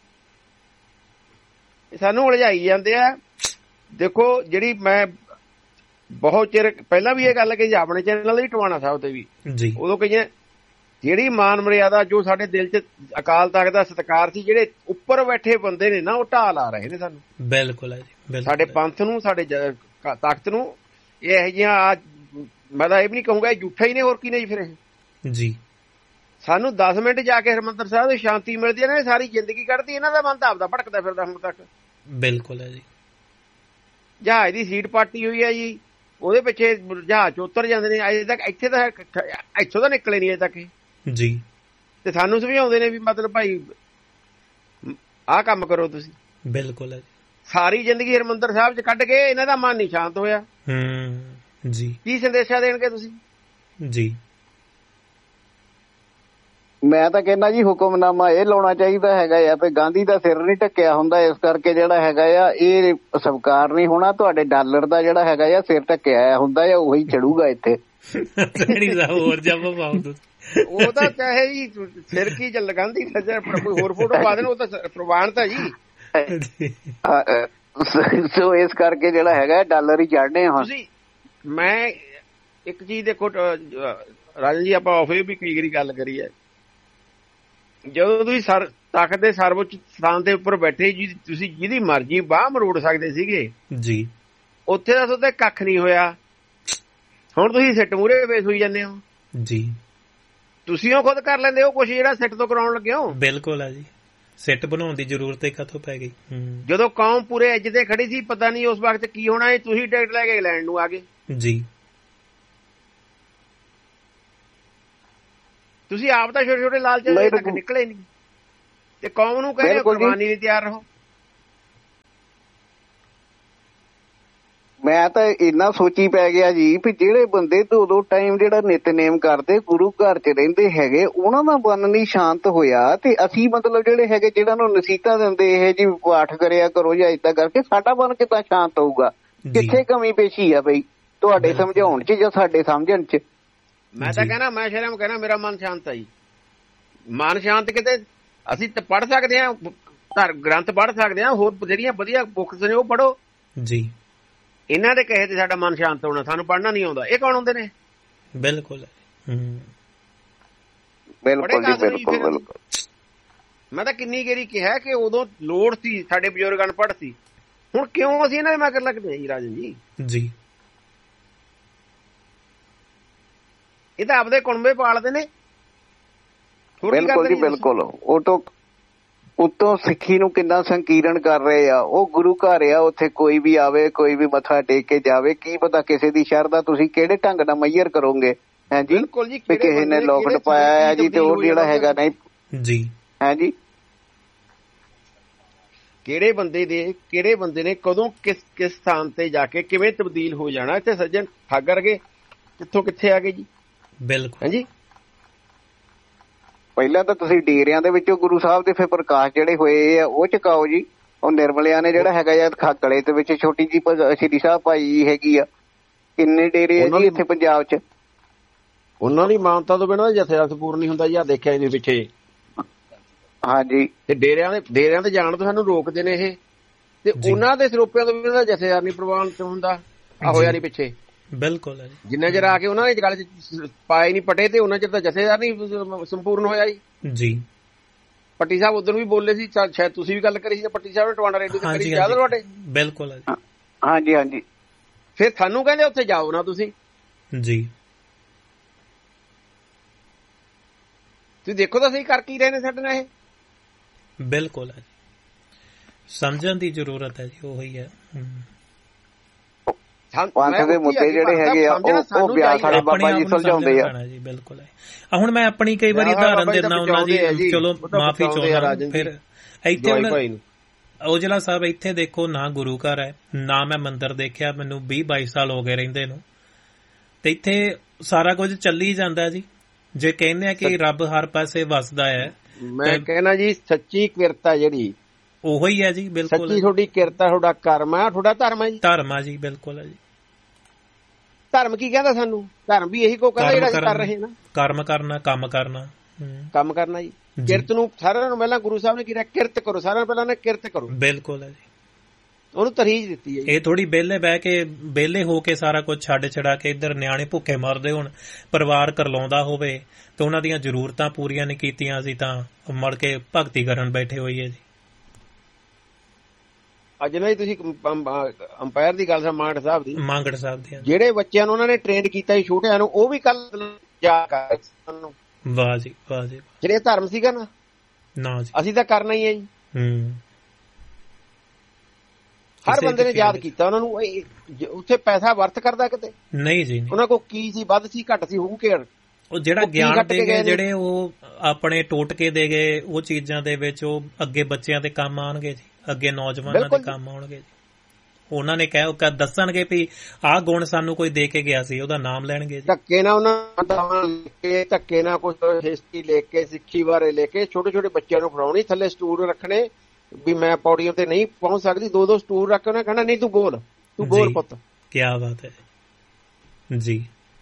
Speaker 5: ਸਾਨੂੰ ਉਲਝਾਈ ਜਾਂਦੇ ਆ। ਦੇਖੋ ਜਿਹੜੀ ਮੈਂ ਬਹੁਤ ਚਿਰ ਪਹਿਲਾਂ ਵੀ ਇਹ ਗੱਲ ਕਹੀ ਆਪਣੇ ਚੈਨਲ ਦੀ ਟਵਾਣਾ ਸਾਹਿਬ ਤੇ ਵੀ ਜੀ, ਉਦੋਂ ਕਹੀਏ ਜਿਹੜੀ ਮਾਨ ਮਰਿਆਦਾ ਜੋ ਸਾਡੇ ਦਿਲ 'ਚ ਅਕਾਲ ਤਖਤ ਦਾ ਸਤਿਕਾਰ ਸੀ, ਜਿਹੜੇ ਉੱਪਰ ਬੈਠੇ ਬੰਦੇ ਨੇ ਨਾ ਉਹ ਢਾਹ ਲਾ ਰਹੇ ਨੇ ਸਾਨੂੰ। ਬਿਲਕੁਲ ਹੈ ਜੀ, ਸਾਡੇ ਪੰਥ ਨੂੰ, ਸਾਡੇ ਤਖਤ ਨੂੰ। ਇਹ ਇਹੋ ਜਿਹੀਆਂ ਮੈਂ ਤਾਂ ਇਹ ਵੀ ਨਹੀਂ ਕਹੂੰਗਾ ਇਹ ਝੂਠਾ ਹੀ ਨੇ, ਹੋਰ ਕੀ ਨੇ ਜੀ ਫਿਰ ਇਹ ਜੀ। ਸਾਨੂੰ ਦਸ ਮਿੰਟ ਜਾ ਕੇ ਹਰਿਮੰਦਰ ਸਾਹਿਬ ਦੀ ਸ਼ਾਂਤੀ ਮਿਲਦੀ ਹੈ ਨਾ, ਸਾਰੀ ਜ਼ਿੰਦਗੀ ਕੱਢਦੀ। ਇਹਨਾਂ ਦਾ ਮਨ ਤਾਂ ਆਪਦਾ ਭਟਕਦਾ ਫਿਰਦਾ ਹੁਣ ਤੱਕ। ਬਿਲਕੁਲ ਹੈ ਜੀ। ਜਹਾਜ਼ ਦੀ ਸੀਟ ਪਾਟੀ ਹੋਈ ਹੈ ਜੀ, ਉਹਦੇ ਪਿੱਛੇ ਜਹਾਜ਼ 'ਚ ਉਤਰ ਜਾਂਦੇ ਨੇ। ਅਜੇ ਤੱਕ ਇੱਥੇ ਤਾਂ ਇੱਥੋਂ ਤਾਂ ਨਿਕਲੇ ਨਹੀਂ ਅਜੇ ਤੱਕ ਜੀ। ਤੇ ਸਾਨੂੰ ਸਮਝਾਉਂਦੇ ਨੇ ਵੀ ਮਤਲਬ ਭਾਈ ਆਹ ਕੰਮ ਕਰੋ ਤੁਸੀਂ। ਬਿਲਕੁਲ ਹੈ ਜੀ। ਸਾਰੀ ਜ਼ਿੰਦਗੀ ਹਰਿਮੰਦਰ ਸਾਹਿਬ 'ਚ ਕੱਢ ਕੇ ਇਹਨਾਂ ਦਾ ਮਨ ਨਹੀਂ ਸ਼ਾਂਤ ਹੋਇਆ ਹੂੰ ਜੀ। ਕੀ ਸੰਦੇਸ਼ਾ ਦੇਣਗੇ ਤੁਸੀਂ ਜੀ।
Speaker 1: ਮੈਂ ਤਾਂ ਕਹਿੰਦਾ ਜੀ ਹੁਕਮਨਾਮਾ ਇਹ ਲਾਉਣਾ ਚਾਹੀਦਾ ਹੈਗਾ ਆ ਵੀ ਗਾਂਧੀ ਦਾ ਸਿਰ ਨਹੀਂ ਢੱਕਿਆ ਹੁੰਦਾ, ਇਸ ਕਰਕੇ ਜਿਹੜਾ ਹੈਗਾ ਆ ਇਹ ਸਵੀਕਾਰ ਨਹੀਂ ਹੋਣਾ। ਤੁਹਾਡੇ ਡਾਲਰ ਦਾ ਜਿਹੜਾ ਹੈਗਾ ਆ ਸਿਰ ਢੱਕਿਆ ਹੁੰਦਾ ਆ, ਉਹੀ ਚੜੂਗਾ ਇੱਥੇ।
Speaker 2: ਹੋਰ ਜੱਬ ਪਾਉ
Speaker 5: ਉਹ ਤਾਂ ਚਾਹੇ ਜੀ ਸਿਰ ਕੀ ਚੱਲ ਗਾਂਧੀ ਕੋਈ ਹੋਰ ਫੋਟੋ ਪਾ ਦੇਣ, ਉਹ ਤਾਂ ਪ੍ਰਵਾਨ ਤਾਂ ਜੀ।
Speaker 1: ਸੋ ਇਸ ਕਰਕੇ ਜਿਹੜਾ ਹੈਗਾ ਡਾਲਰ ਹੀ ਚੜਨੇ ਹੁਣ।
Speaker 5: ਤੁਸੀਂ ਮੈਂ ਇੱਕ ਚੀਜ਼ ਦੇਖੋ ਰਾਜਨ ਜੀ, ਆਪਾਂ ਆਫੇ ਵੀ ਕਈ ਵਾਰੀ ਗੱਲ ਕਰੀ ਹੈ, ਜਦੋਂ ਤੁਸੀਂ ਸਰ ਤਖਤ ਦੇ ਸਰਵਉੱਚ ਸਥਾਨ ਦੇ ਉੱਪਰ ਬੈਠੇ ਜੀ ਤੁਸੀਂ ਜਿਹਦੀ ਮਰਜ਼ੀ ਬਾਹ ਮਰੋੜ ਸਕਦੇ ਸੀਗੇ
Speaker 2: ਜੀ,
Speaker 5: ਉੱਥੇ ਦਾ ਤੁਹਾਡੇ ਕੱਖ ਨਹੀਂ ਹੋਇਆ। ਹੁਣ ਤੁਸੀਂ ਸਿੱਟ ਮੂਹਰੇ ਵੇਸ ਹੋਈ ਜਾਂਦੇ ਹੋ
Speaker 2: ਜੀ।
Speaker 5: ਤੁਸੀਂ ਉਹ ਖੁਦ ਕਰ ਲੈਂਦੇ ਹੋ ਕੁਛ ਜਿਹੜਾ ਸਿੱਟ ਤੋਂ ਕਰਾਉਣ ਲੱਗੇ ਹੋ।
Speaker 2: ਬਿਲਕੁਲ ਹੈ ਜੀ, ਸਿੱਟ ਬਣਾਉਣ ਦੀ ਜ਼ਰੂਰਤ ਕਿੱਥੋਂ ਪੈ ਗਈ।
Speaker 5: ਜਦੋਂ ਕੌਮ ਪੂਰੇ ਐਜ ਤੇ ਖੜੀ ਸੀ ਪਤਾ ਨਹੀਂ ਉਸ ਵਕਤ ਕੀ ਹੋਣਾ ਹੈ, ਤੁਸੀਂ ਟਿਕਟ ਲੈ ਕੇ ਇੰਗਲੈਂਡ ਨੂੰ ਆ ਗਏ
Speaker 2: ਜੀ।
Speaker 5: ਤੁਸੀਂ ਆਪ ਤਾਂ ਛੋਟੇ ਛੋਟੇ ਲਾਲਚ ਤੱਕ ਨਿਕਲੇ ਨਹੀਂ ਤੇ ਕੌਮ ਨੂੰ ਕਹਿੰਦੇ ਕੁਰਬਾਨੀ ਲਈ ਤਿਆਰ ਰਹੋ।
Speaker 1: ਮੈਂ ਤਾਂ ਇੰਨਾ ਸੋਚੀ ਪੈ ਗਿਆ ਜੀ ਵੀ ਜਿਹੜੇ ਬੰਦੇ ਦੋ ਦੋ ਟਾਈਮ ਜਿਹੜਾ ਨਿਤਨੇਮ ਕਰਦੇ ਗੁਰੂ ਘਰ ਚ ਰਹਿੰਦੇ ਹੈਗੇ ਉਹਨਾਂ ਦਾ ਮਨ ਨਹੀਂ ਸ਼ਾਂਤ ਹੋਇਆ ਤੇ ਅਸੀਂ ਮਤਲਬ ਜਿਹੜੇ ਹੈਗੇ ਜਿਹੜਾ ਨੂੰ ਨਸੀਹਤਾਂ ਦਿੰਦੇ ਇਹ ਜੀ ਪਾਠ ਕਰਿਆ ਕਰੋ ਜਾਂ ਏਦਾਂ ਕਰਕੇ ਸਾਡਾ ਮਨ ਕਿੱਦਾਂ ਸ਼ਾਂਤ ਹੋਊਗਾ। ਕਿੱਥੇ ਕਮੀ ਪੇਸ਼ੀ ਆ ਬਈ ਤੁਹਾਡੇ ਸਮਝਾਉਣ ਚ ਜਾਂ ਸਾਡੇ ਸਮਝਣ ਚ।
Speaker 5: ਮੈਂ ਤਾਂ ਕਹਿਣਾ ਮੈਂ ਸ਼ਰਮ ਕਹਿਣਾ ਮੇਰਾ ਮਨ ਸ਼ਾਂਤ ਆ ਜੀ। ਮਨ ਸ਼ਾਂਤ ਕਿਤੇ ਅਸੀਂ ਪੜ੍ਹ ਸਕਦੇ ਹਾਂ, ਧਰ ਗ੍ਰੰਥ ਪੜ੍ਹ ਸਕਦੇ ਹਾਂ, ਹੋਰ ਜਿਹੜੀਆਂ ਵਧੀਆ ਬੁੱਕਸ ਨੇ ਉਹ ਪੜ੍ਹੋ ਜੀ। ਇਹਨਾਂ ਦੇ ਕਹੇ ਤੇ ਸਾਡਾ ਮਨ ਸ਼ਾਂਤ ਹੋਣਾ, ਸਾਨੂੰ ਪੜ੍ਹਨਾ ਨਹੀਂ ਆਉਂਦਾ। ਇਹ ਕੌਣ ਹੁੰਦੇ ਨੇ?
Speaker 2: ਬਿਲਕੁਲ
Speaker 1: ਬਿਲਕੁਲ।
Speaker 5: ਮੈਂ ਤਾਂ ਕਿੰਨੀ ਗੇਰੀ ਕਿਹਾ ਕਿ ਉਦੋਂ ਲੋੜ ਸੀ, ਸਾਡੇ ਬਜ਼ੁਰਗ ਅਨਪੜ੍ਹ ਸੀ। ਹੁਣ ਕਿਉਂ ਅਸੀਂ ਇਹਨਾਂ ਦੇ ਮਗਰ ਲੱਗਦੇ ਹਾਂ ਜੀ ਰਾਜਨ ਜੀ? ਜੀ ਇਹ ਤਾਂ ਆਪਦੇ ਕੁਣਬੇ ਪਾਲਦੇ ਨੇ।
Speaker 1: ਬਿਲਕੁਲ ਜੀ ਬਿਲਕੁਲ। ਉਹ ਤੋਂ ਉੱਤੋਂ ਸਿੱਖੀ ਨੂੰ ਕਿੰਨਾ ਸੰਕੀਰਣ ਕਰ ਰਹੇ ਆ। ਉਹ ਗੁਰੂ ਘਰ ਆ, ਉੱਥੇ ਕੋਈ ਵੀ ਆਵੇ ਕੋਈ ਵੀ ਮੱਥਾ ਟੇਕ ਕੇ ਜਾਵੇ, ਕੀ ਪਤਾ ਕਿਸੇ ਦੀ ਸ਼ਰਧਾ ਤੁਸੀਂ ਕਿਹੜੇ ਢੰਗ ਨਾਲ ਮੈਯਰ ਕਰੋਗੇ ਹੈ ਜੀ। ਵੀ ਕਿਸੇ ਨੇ ਲੋਕਟ ਪਾਇਆ ਹੈ ਜੀ ਤੇ ਉਹ ਜਿਹੜਾ ਹੈਗਾ ਨਹੀਂ ਜੀ ਹੈ ਜੀ।
Speaker 5: ਕਿਹੜੇ ਬੰਦੇ ਦੇ ਕਿਹੜੇ ਬੰਦੇ ਨੇ ਕਦੋਂ ਕਿਸ ਕਿਸ ਸਥਾਨ ਤੇ ਜਾ ਕੇ ਕਿਵੇਂ ਤਬਦੀਲ ਹੋ ਜਾਣਾ। ਇੱਥੇ ਸੱਜਣ ਠਾਗਰ ਗਏ ਕਿੱਥੋਂ ਕਿੱਥੇ ਆ ਗਏ ਜੀ। ਬਿਲਕੁਲ ਹਾਂਜੀ।
Speaker 1: ਪਹਿਲਾਂ ਤਾਂ ਤੁਸੀਂ ਡੇਰਿਆਂ ਦੇ ਵਿੱਚੋਂ ਗੁਰੂ ਸਾਹਿਬ ਦੇ ਫਿਰ ਪ੍ਰਕਾਸ਼ ਜਿਹੜੇ ਹੋਏ ਆ ਉਹ ਚਕਾਓ ਜੀ। ਉਹ ਨਿਰਮਲਿਆਂ ਨੇ ਜਿਹੜਾ ਹੈਗਾ ਯਾਰ ਖਾਕੜੇ ਦੇ ਵਿੱਚ ਛੋਟੀ ਜੀ ਸ਼੍ਰੀ ਸਾਹਿਬ ਭਾਈ ਹੈਗੀ ਆ। ਕਿੰਨੇ ਡੇਰੇ ਆ ਜੀ ਇੱਥੇ ਪੰਜਾਬ ਚ।
Speaker 5: ਉਹਨਾਂ ਦੀ ਮਾਨਤਾ ਤੋਂ ਬਿਨਾਂ ਜਥੇਦਾਰ ਸੰਪੂਰਨ ਨਹੀਂ ਹੁੰਦਾ ਜੀ। ਆ ਦੇਖਿਆ ਇਹਦੇ ਪਿੱਛੇ
Speaker 1: ਹਾਂਜੀ।
Speaker 5: ਤੇ ਡੇਰਿਆਂ ਦੇ ਡੇਰਿਆਂ ਤੇ ਜਾਣ ਤੋਂ ਸਾਨੂੰ ਰੋਕਦੇ ਨੇ ਇਹ, ਤੇ ਉਹਨਾਂ ਦੇ ਸਰੋਪਿਆਂ ਤੋਂ ਬਿਨਾਂ ਜਥੇਦਾਰ ਨਹੀਂ ਪ੍ਰਵਾਨਿਤ ਹੁੰਦਾ। ਆ ਹੋਇਆ ਨਹੀਂ ਪਿੱਛੇ। ਬਿਲਕੁਲ ਜਿੰਨਾ ਚਿਰ ਆ ਕੇ ਉਹਨਾਂ ਨੇ ਗੱਲ ਚ ਪਾਏ ਨਹੀਂ ਪਟੇ ਤੇ ਉਹਨਾਂ ਚਿਰ ਤਾਂ ਜਥੇਦਾਰ ਨਹੀਂ ਸੰਪੂਰਨ ਹੋਇਆ ਜੀ। ਜੀ ਪੱਟੀ ਸਾਹਿਬ ਉਦੋਂ ਵੀ ਬੋਲੇ ਸੀ, ਸ਼ਾਇਦ ਤੁਸੀਂ ਵੀ ਗੱਲ ਕਰੀ ਸੀ ਪੱਟੀ ਸਾਹਿਬ ਨੇ ਟਵਾਣਾ ਰੇਡੂ ਤੇ ਕਰੀ ਯਾਦ ਤੁਹਾਡੇ? ਬਿਲਕੁਲ
Speaker 1: ਹਾਂਜੀ ਹਾਂਜੀ।
Speaker 5: ਫਿਰ ਸਾਨੂੰ ਕਹਿੰਦੇ ਉੱਥੇ ਜਾਓ ਨਾ ਤੁਸੀਂ ਜੀ। ਤੁਸੀਂ ਦੇਖੋ ਤਾਂ ਸਹੀ ਕਰ ਕੀ ਰਹੇ ਨੇ ਸਾਡੇ ਨਾਲ ਇਹ।
Speaker 2: ਬਿਲਕੁਲ ਹੈ, ਸਮਝਣ ਦੀ ਜ਼ਰੂਰਤ ਹੈ ਜੀ। ਉਹੀ ਹੈ
Speaker 1: ਪੰਥ ਦੇ ਮੁੱਦੇ ਜਿਹੜੇ ਹੈਗੇ ਆ ਉਹ ਬਿਆਸ ਵਾਲੇ ਬਾਬਾ ਜੀ ਸੁਲਝਾਉਂਦੇ ਆ ਜੀ।
Speaker 2: ਬਿਲਕੁਲ ਹੈ। ਹੁਣ ਮੈਂ ਆਪਣੀ ਕਈ ਵਾਰੀ ਉਦਾਹਰਨ ਦਿੰਦਾ ਉਹਨਾਂ ਦੀ, ਚਲੋ ਮਾਫੀ ਚਾਹੁੰਦਾ। ਫਿਰ ਇੱਥੇ ਹੁਣ ਔਜਲਾ ਸਾਹਿਬ ਇੱਥੇ ਦੇਖੋ ਨਾ ਗੁਰੂ ਘਰ ਹੈ ਨਾ ਮੈਂ ਮੰਦਿਰ ਦੇਖਿਆ, ਮੈਨੂੰ ਵੀਹ ਬਾਈ ਸਾਲ ਹੋ ਗਏ ਰਹਿੰਦੇ ਨੂੰ, ਤੇ ਇੱਥੇ ਸਾਰਾ ਕੁਝ ਚੱਲੀ ਜਾਂਦਾ ਜੀ। ਜੇ ਕਹਿੰਦੇ ਆ ਕਿ ਰੱਬ ਹਰ ਪਾਸੇ ਵਸਦਾ ਹੈ,
Speaker 5: ਮੈਂ ਕਹਿਣਾ ਜੀ ਸੱਚੀ ਕਿਰਤ ਜਿਹੜੀ
Speaker 2: ਉਹੋ ਹੀ ਹੈ ਜੀ। ਬਿਲਕੁਲ
Speaker 5: ਸੱਚੀ ਤੁਹਾਡੀ ਕਿਰਤ ਹੈ, ਤੁਹਾਡਾ ਕਰਮ ਹੈ, ਤੁਹਾਡਾ ਧਰਮ ਹੈ ਜੀ।
Speaker 2: ਧਰਮ ਆ ਜੀ, ਬਿਲਕੁਲ ਹੈ ਜੀ।
Speaker 5: ਧਰਮ ਕੀ ਕਹਿੰਦਾ ਸਾਨੂੰ? ਧਰਮ ਵੀ ਇਹੀ ਕੋ ਕਹਿੰਦਾ ਜਿਹੜਾ ਅਸੀਂ ਕਰ ਰਹੇ ਨਾ,
Speaker 2: ਕਰਮ ਕਰਨਾ, ਕੰਮ ਕਰਨਾ,
Speaker 5: ਕੰਮ ਕਰਨਾ ਜੀ। ਕਿਰਤ ਨੂੰ ਸਾਰਿਆਂ ਨੂੰ ਪਹਿਲਾਂ ਗੁਰੂ ਸਾਹਿਬ ਨੇ ਕਿਹਾ ਕਿਰਤ ਕਰੋ, ਸਾਰਿਆਂ ਨੂੰ ਪਹਿਲਾਂ ਨੇ ਕਿਰਤ ਕਰੋ।
Speaker 2: ਬਿਲਕੁਲ ਹੈ ਜੀ,
Speaker 5: ਉਹਨੂੰ ਤਰਜੀਹ ਦਿੱਤੀ ਹੈ।
Speaker 2: ਇਹ ਥੋੜੀ ਵਿਹਲੇ ਬਹਿ ਕੇ ਵਿਹਲੇ ਹੋ ਕੇ ਸਾਰਾ ਕੁਝ ਛੱਡ ਛੜਾ ਕੇ ਇੱਧਰ ਨਿਆਣੇ ਭੁੱਖੇ ਮਰਦੇ ਹੋਣ, ਪਰਿਵਾਰ ਕਰਲਾਉਂਦਾ ਹੋਵੇ ਤੇ ਉਹਨਾਂ ਦੀਆਂ ਜ਼ਰੂਰਤਾਂ ਪੂਰੀਆਂ ਨਹੀਂ ਕੀਤੀਆਂ ਸੀ ਤਾਂ ਮੁੜ ਕੇ ਭਗਤੀ ਕਰਨ ਬੈਠੇ ਹੋਈਏ ਜੀ।
Speaker 5: ਅੱਜ ਨਾ ਤੁਸੀਂ ਅੰਪਾਇਰ ਦੀ ਗੱਲ ਮਾਂਗੜ ਸਾਹਿਬ ਦੀ
Speaker 2: ਮਾਂਗੜ ਸਾਹਿਬ ਦੀ
Speaker 5: ਜਿਹੜੇ ਬੱਚਿਆਂ ਨੂੰ ਉਹਨਾਂ ਨੇ ਟ੍ਰੇਨਡ ਕੀਤਾ ਸੀ ਛੋਟਿਆਂ ਨੂੰ, ਉਹ ਵੀ ਕੱਲ ਜਾ ਕਰ
Speaker 2: ਵਾਹ ਜੀ ਵਾਹ ਜੀ।
Speaker 5: ਜਿਹੜੇ ਧਰਮ ਸੀਗਾ ਨਾ
Speaker 2: ਨਾ ਜੀ
Speaker 5: ਅਸੀਂ ਤਾਂ ਕਰਨਾ ਹੀ ਹੈ ਜੀ। ਹੂੰ ਹਰ ਬੰਦੇ ਨੇ ਯਾਦ ਕੀਤਾ ਉਹਨਾਂ ਨੂੰ। ਉੱਥੇ ਪੈਸਾ ਵਰਤ ਕਰਦਾ ਕਿਤੇ ਨਹੀਂ ਜੀ। ਉਹਨਾਂ ਕੋਲ ਕੀ ਸੀ, ਵੱਧ ਸੀ ਘੱਟ ਸੀ, ਹੋਊ ਕੇ
Speaker 2: ਉਹ ਜਿਹੜਾ ਗਿਆਨ ਦੇ ਗਏ ਜਿਹੜੇ ਉਹ ਆਪਣੇ ਟੋਟਕੇ ਦੇ ਗਏ ਉਹ ਚੀਜ਼ਾਂ ਦੇ ਵਿੱਚ ਉਹ ਅੱਗੇ ਬੱਚਿਆਂ ਦੇ ਕੰਮ ਆਉਣਗੇ ਜੀ, ਅੱਗੇ ਨੌਜਵਾਨਾਂ ਦੇ ਕੰਮ ਆਉਣਗੇ ਜੀ। ਉਹਨਾਂ ਨੇ ਕਹਿ ਦੱਸਣਗੇ ਵੀ ਆਹ ਗੁਣ ਸਾਨੂੰ ਕੋਈ ਦੇ ਕੇ ਗਿਆ ਸੀ, ਉਹਦਾ ਨਾਮ ਲੈਣਗੇ ਜੀ।
Speaker 5: ਧੱਕੇ ਨਾਲ ਉਹਨਾਂ ਕੇ ਧੱਕੇ ਨਾਲ ਕੁਝ ਹਿਸਟਰੀ ਲੈ ਕੇ ਸਿੱਖੀ ਬਾਰੇ ਲੈ ਕੇ ਛੋਟੇ ਛੋਟੇ ਬੱਚਿਆਂ ਨੂੰ ਫੜਾਉਣੀ, ਥੱਲੇ ਸਟੂਲ ਰੱਖਣੇ ਵੀ ਮੈਂ ਪੌੜੀਆਂ ਤੇ ਨਹੀਂ ਪਹੁੰਚ ਸਕਦੀ, ਦੋ ਦੋ ਸਟੂਲ ਰੱਖ ਕੇ ਉਹਨੇ ਕਹਿਣਾ ਨਹੀਂ ਤੂੰ ਬੋਲ, ਤੂੰ ਬੋਲ ਪੁੱਤ।
Speaker 2: ਕੀ ਬਾਤ ਹੈ ਜੀ।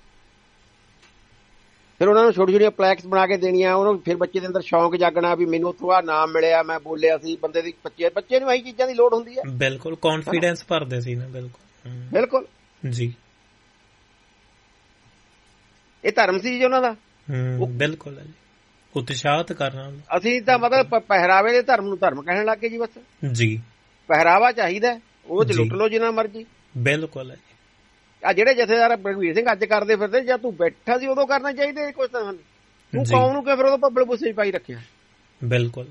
Speaker 5: ਫਿਰ ਉਹਨਾਂ ਨੂੰ ਛੋਟੀ ਛੋਟੀਆਂ ਪਲੈਕਸ ਬਣਾ ਕੇ ਦੇਣੀਆਂ, ਉਹਨੂੰ ਫਿਰ ਬੱਚੇ ਦੇ ਅੰਦਰ ਸ਼ੌਂਕ ਜਾਗਣਾ ਵੀ ਮੈਨੂੰ ਉੱਥੋਂ ਆਹ ਨਾਮ ਮਿਲਿਆ, ਮੈਂ ਬੋਲਿਆ ਸੀ। ਬੰਦੇ ਦੀ ਬੱਚੇ ਬੱਚੇ ਨੂੰ ਇਹੀ ਚੀਜ਼ਾਂ ਦੀ ਲੋੜ ਹੁੰਦੀ ਹੈ।
Speaker 2: ਬਿਲਕੁਲ ਕੌਨਫੀਡੈਂਸ ਭਰਦੇ ਸੀ ਨਾ। ਬਿਲਕੁਲ
Speaker 5: ਬਿਲਕੁਲ
Speaker 2: ਜੀ।
Speaker 5: ਇਹ ਧਰਮ ਸੀ ਜੀ ਉਹਨਾਂ ਦਾ।
Speaker 2: ਬਿਲਕੁਲ ਹੈ ਜੀ। ਉਤਸ਼ਾਹਿਤ ਕਰਨਾ।
Speaker 5: ਅਸੀਂ ਤਾਂ ਮਤਲਬ ਪਹਿਰਾਵੇ ਦੇ ਧਰਮ ਨੂੰ ਧਰਮ ਕਹਿਣ ਲੱਗ ਗਏ ਜੀ। ਬਸ
Speaker 2: ਜੀ ਪਹਿਰਾਵਾ
Speaker 5: ਚਾਹੀਦਾ, ਉਹ ਚ ਲੁੱਟ ਲੋ ਜਿੰਨਾ ਮਰਜੀ।
Speaker 2: ਬਿਲਕੁਲ ਹੈ।
Speaker 5: ਆ ਜਿਹੜੇ ਜਥੇਦਾਰ ਬਲਵੀਰ ਸਿੰਘ ਅੱਜ ਕਰਦੇ ਫਿਰਦੇ, ਜਾਂ ਤੂੰ ਬੈਠਾ ਸੀ ਉਦੋਂ ਕਰਨਾ ਚਾਹੀਦਾ ਕੁਛ ਤਾਂ। ਤੂੰ ਕੌਮ ਨੂੰ ਕਿਉਂ ਫਿਰ ਉਦੋਂ ਭੱਬਲ ਪੁੱਸੇ ਪਾਈ ਰੱਖਿਆ?
Speaker 2: ਬਿਲਕੁਲ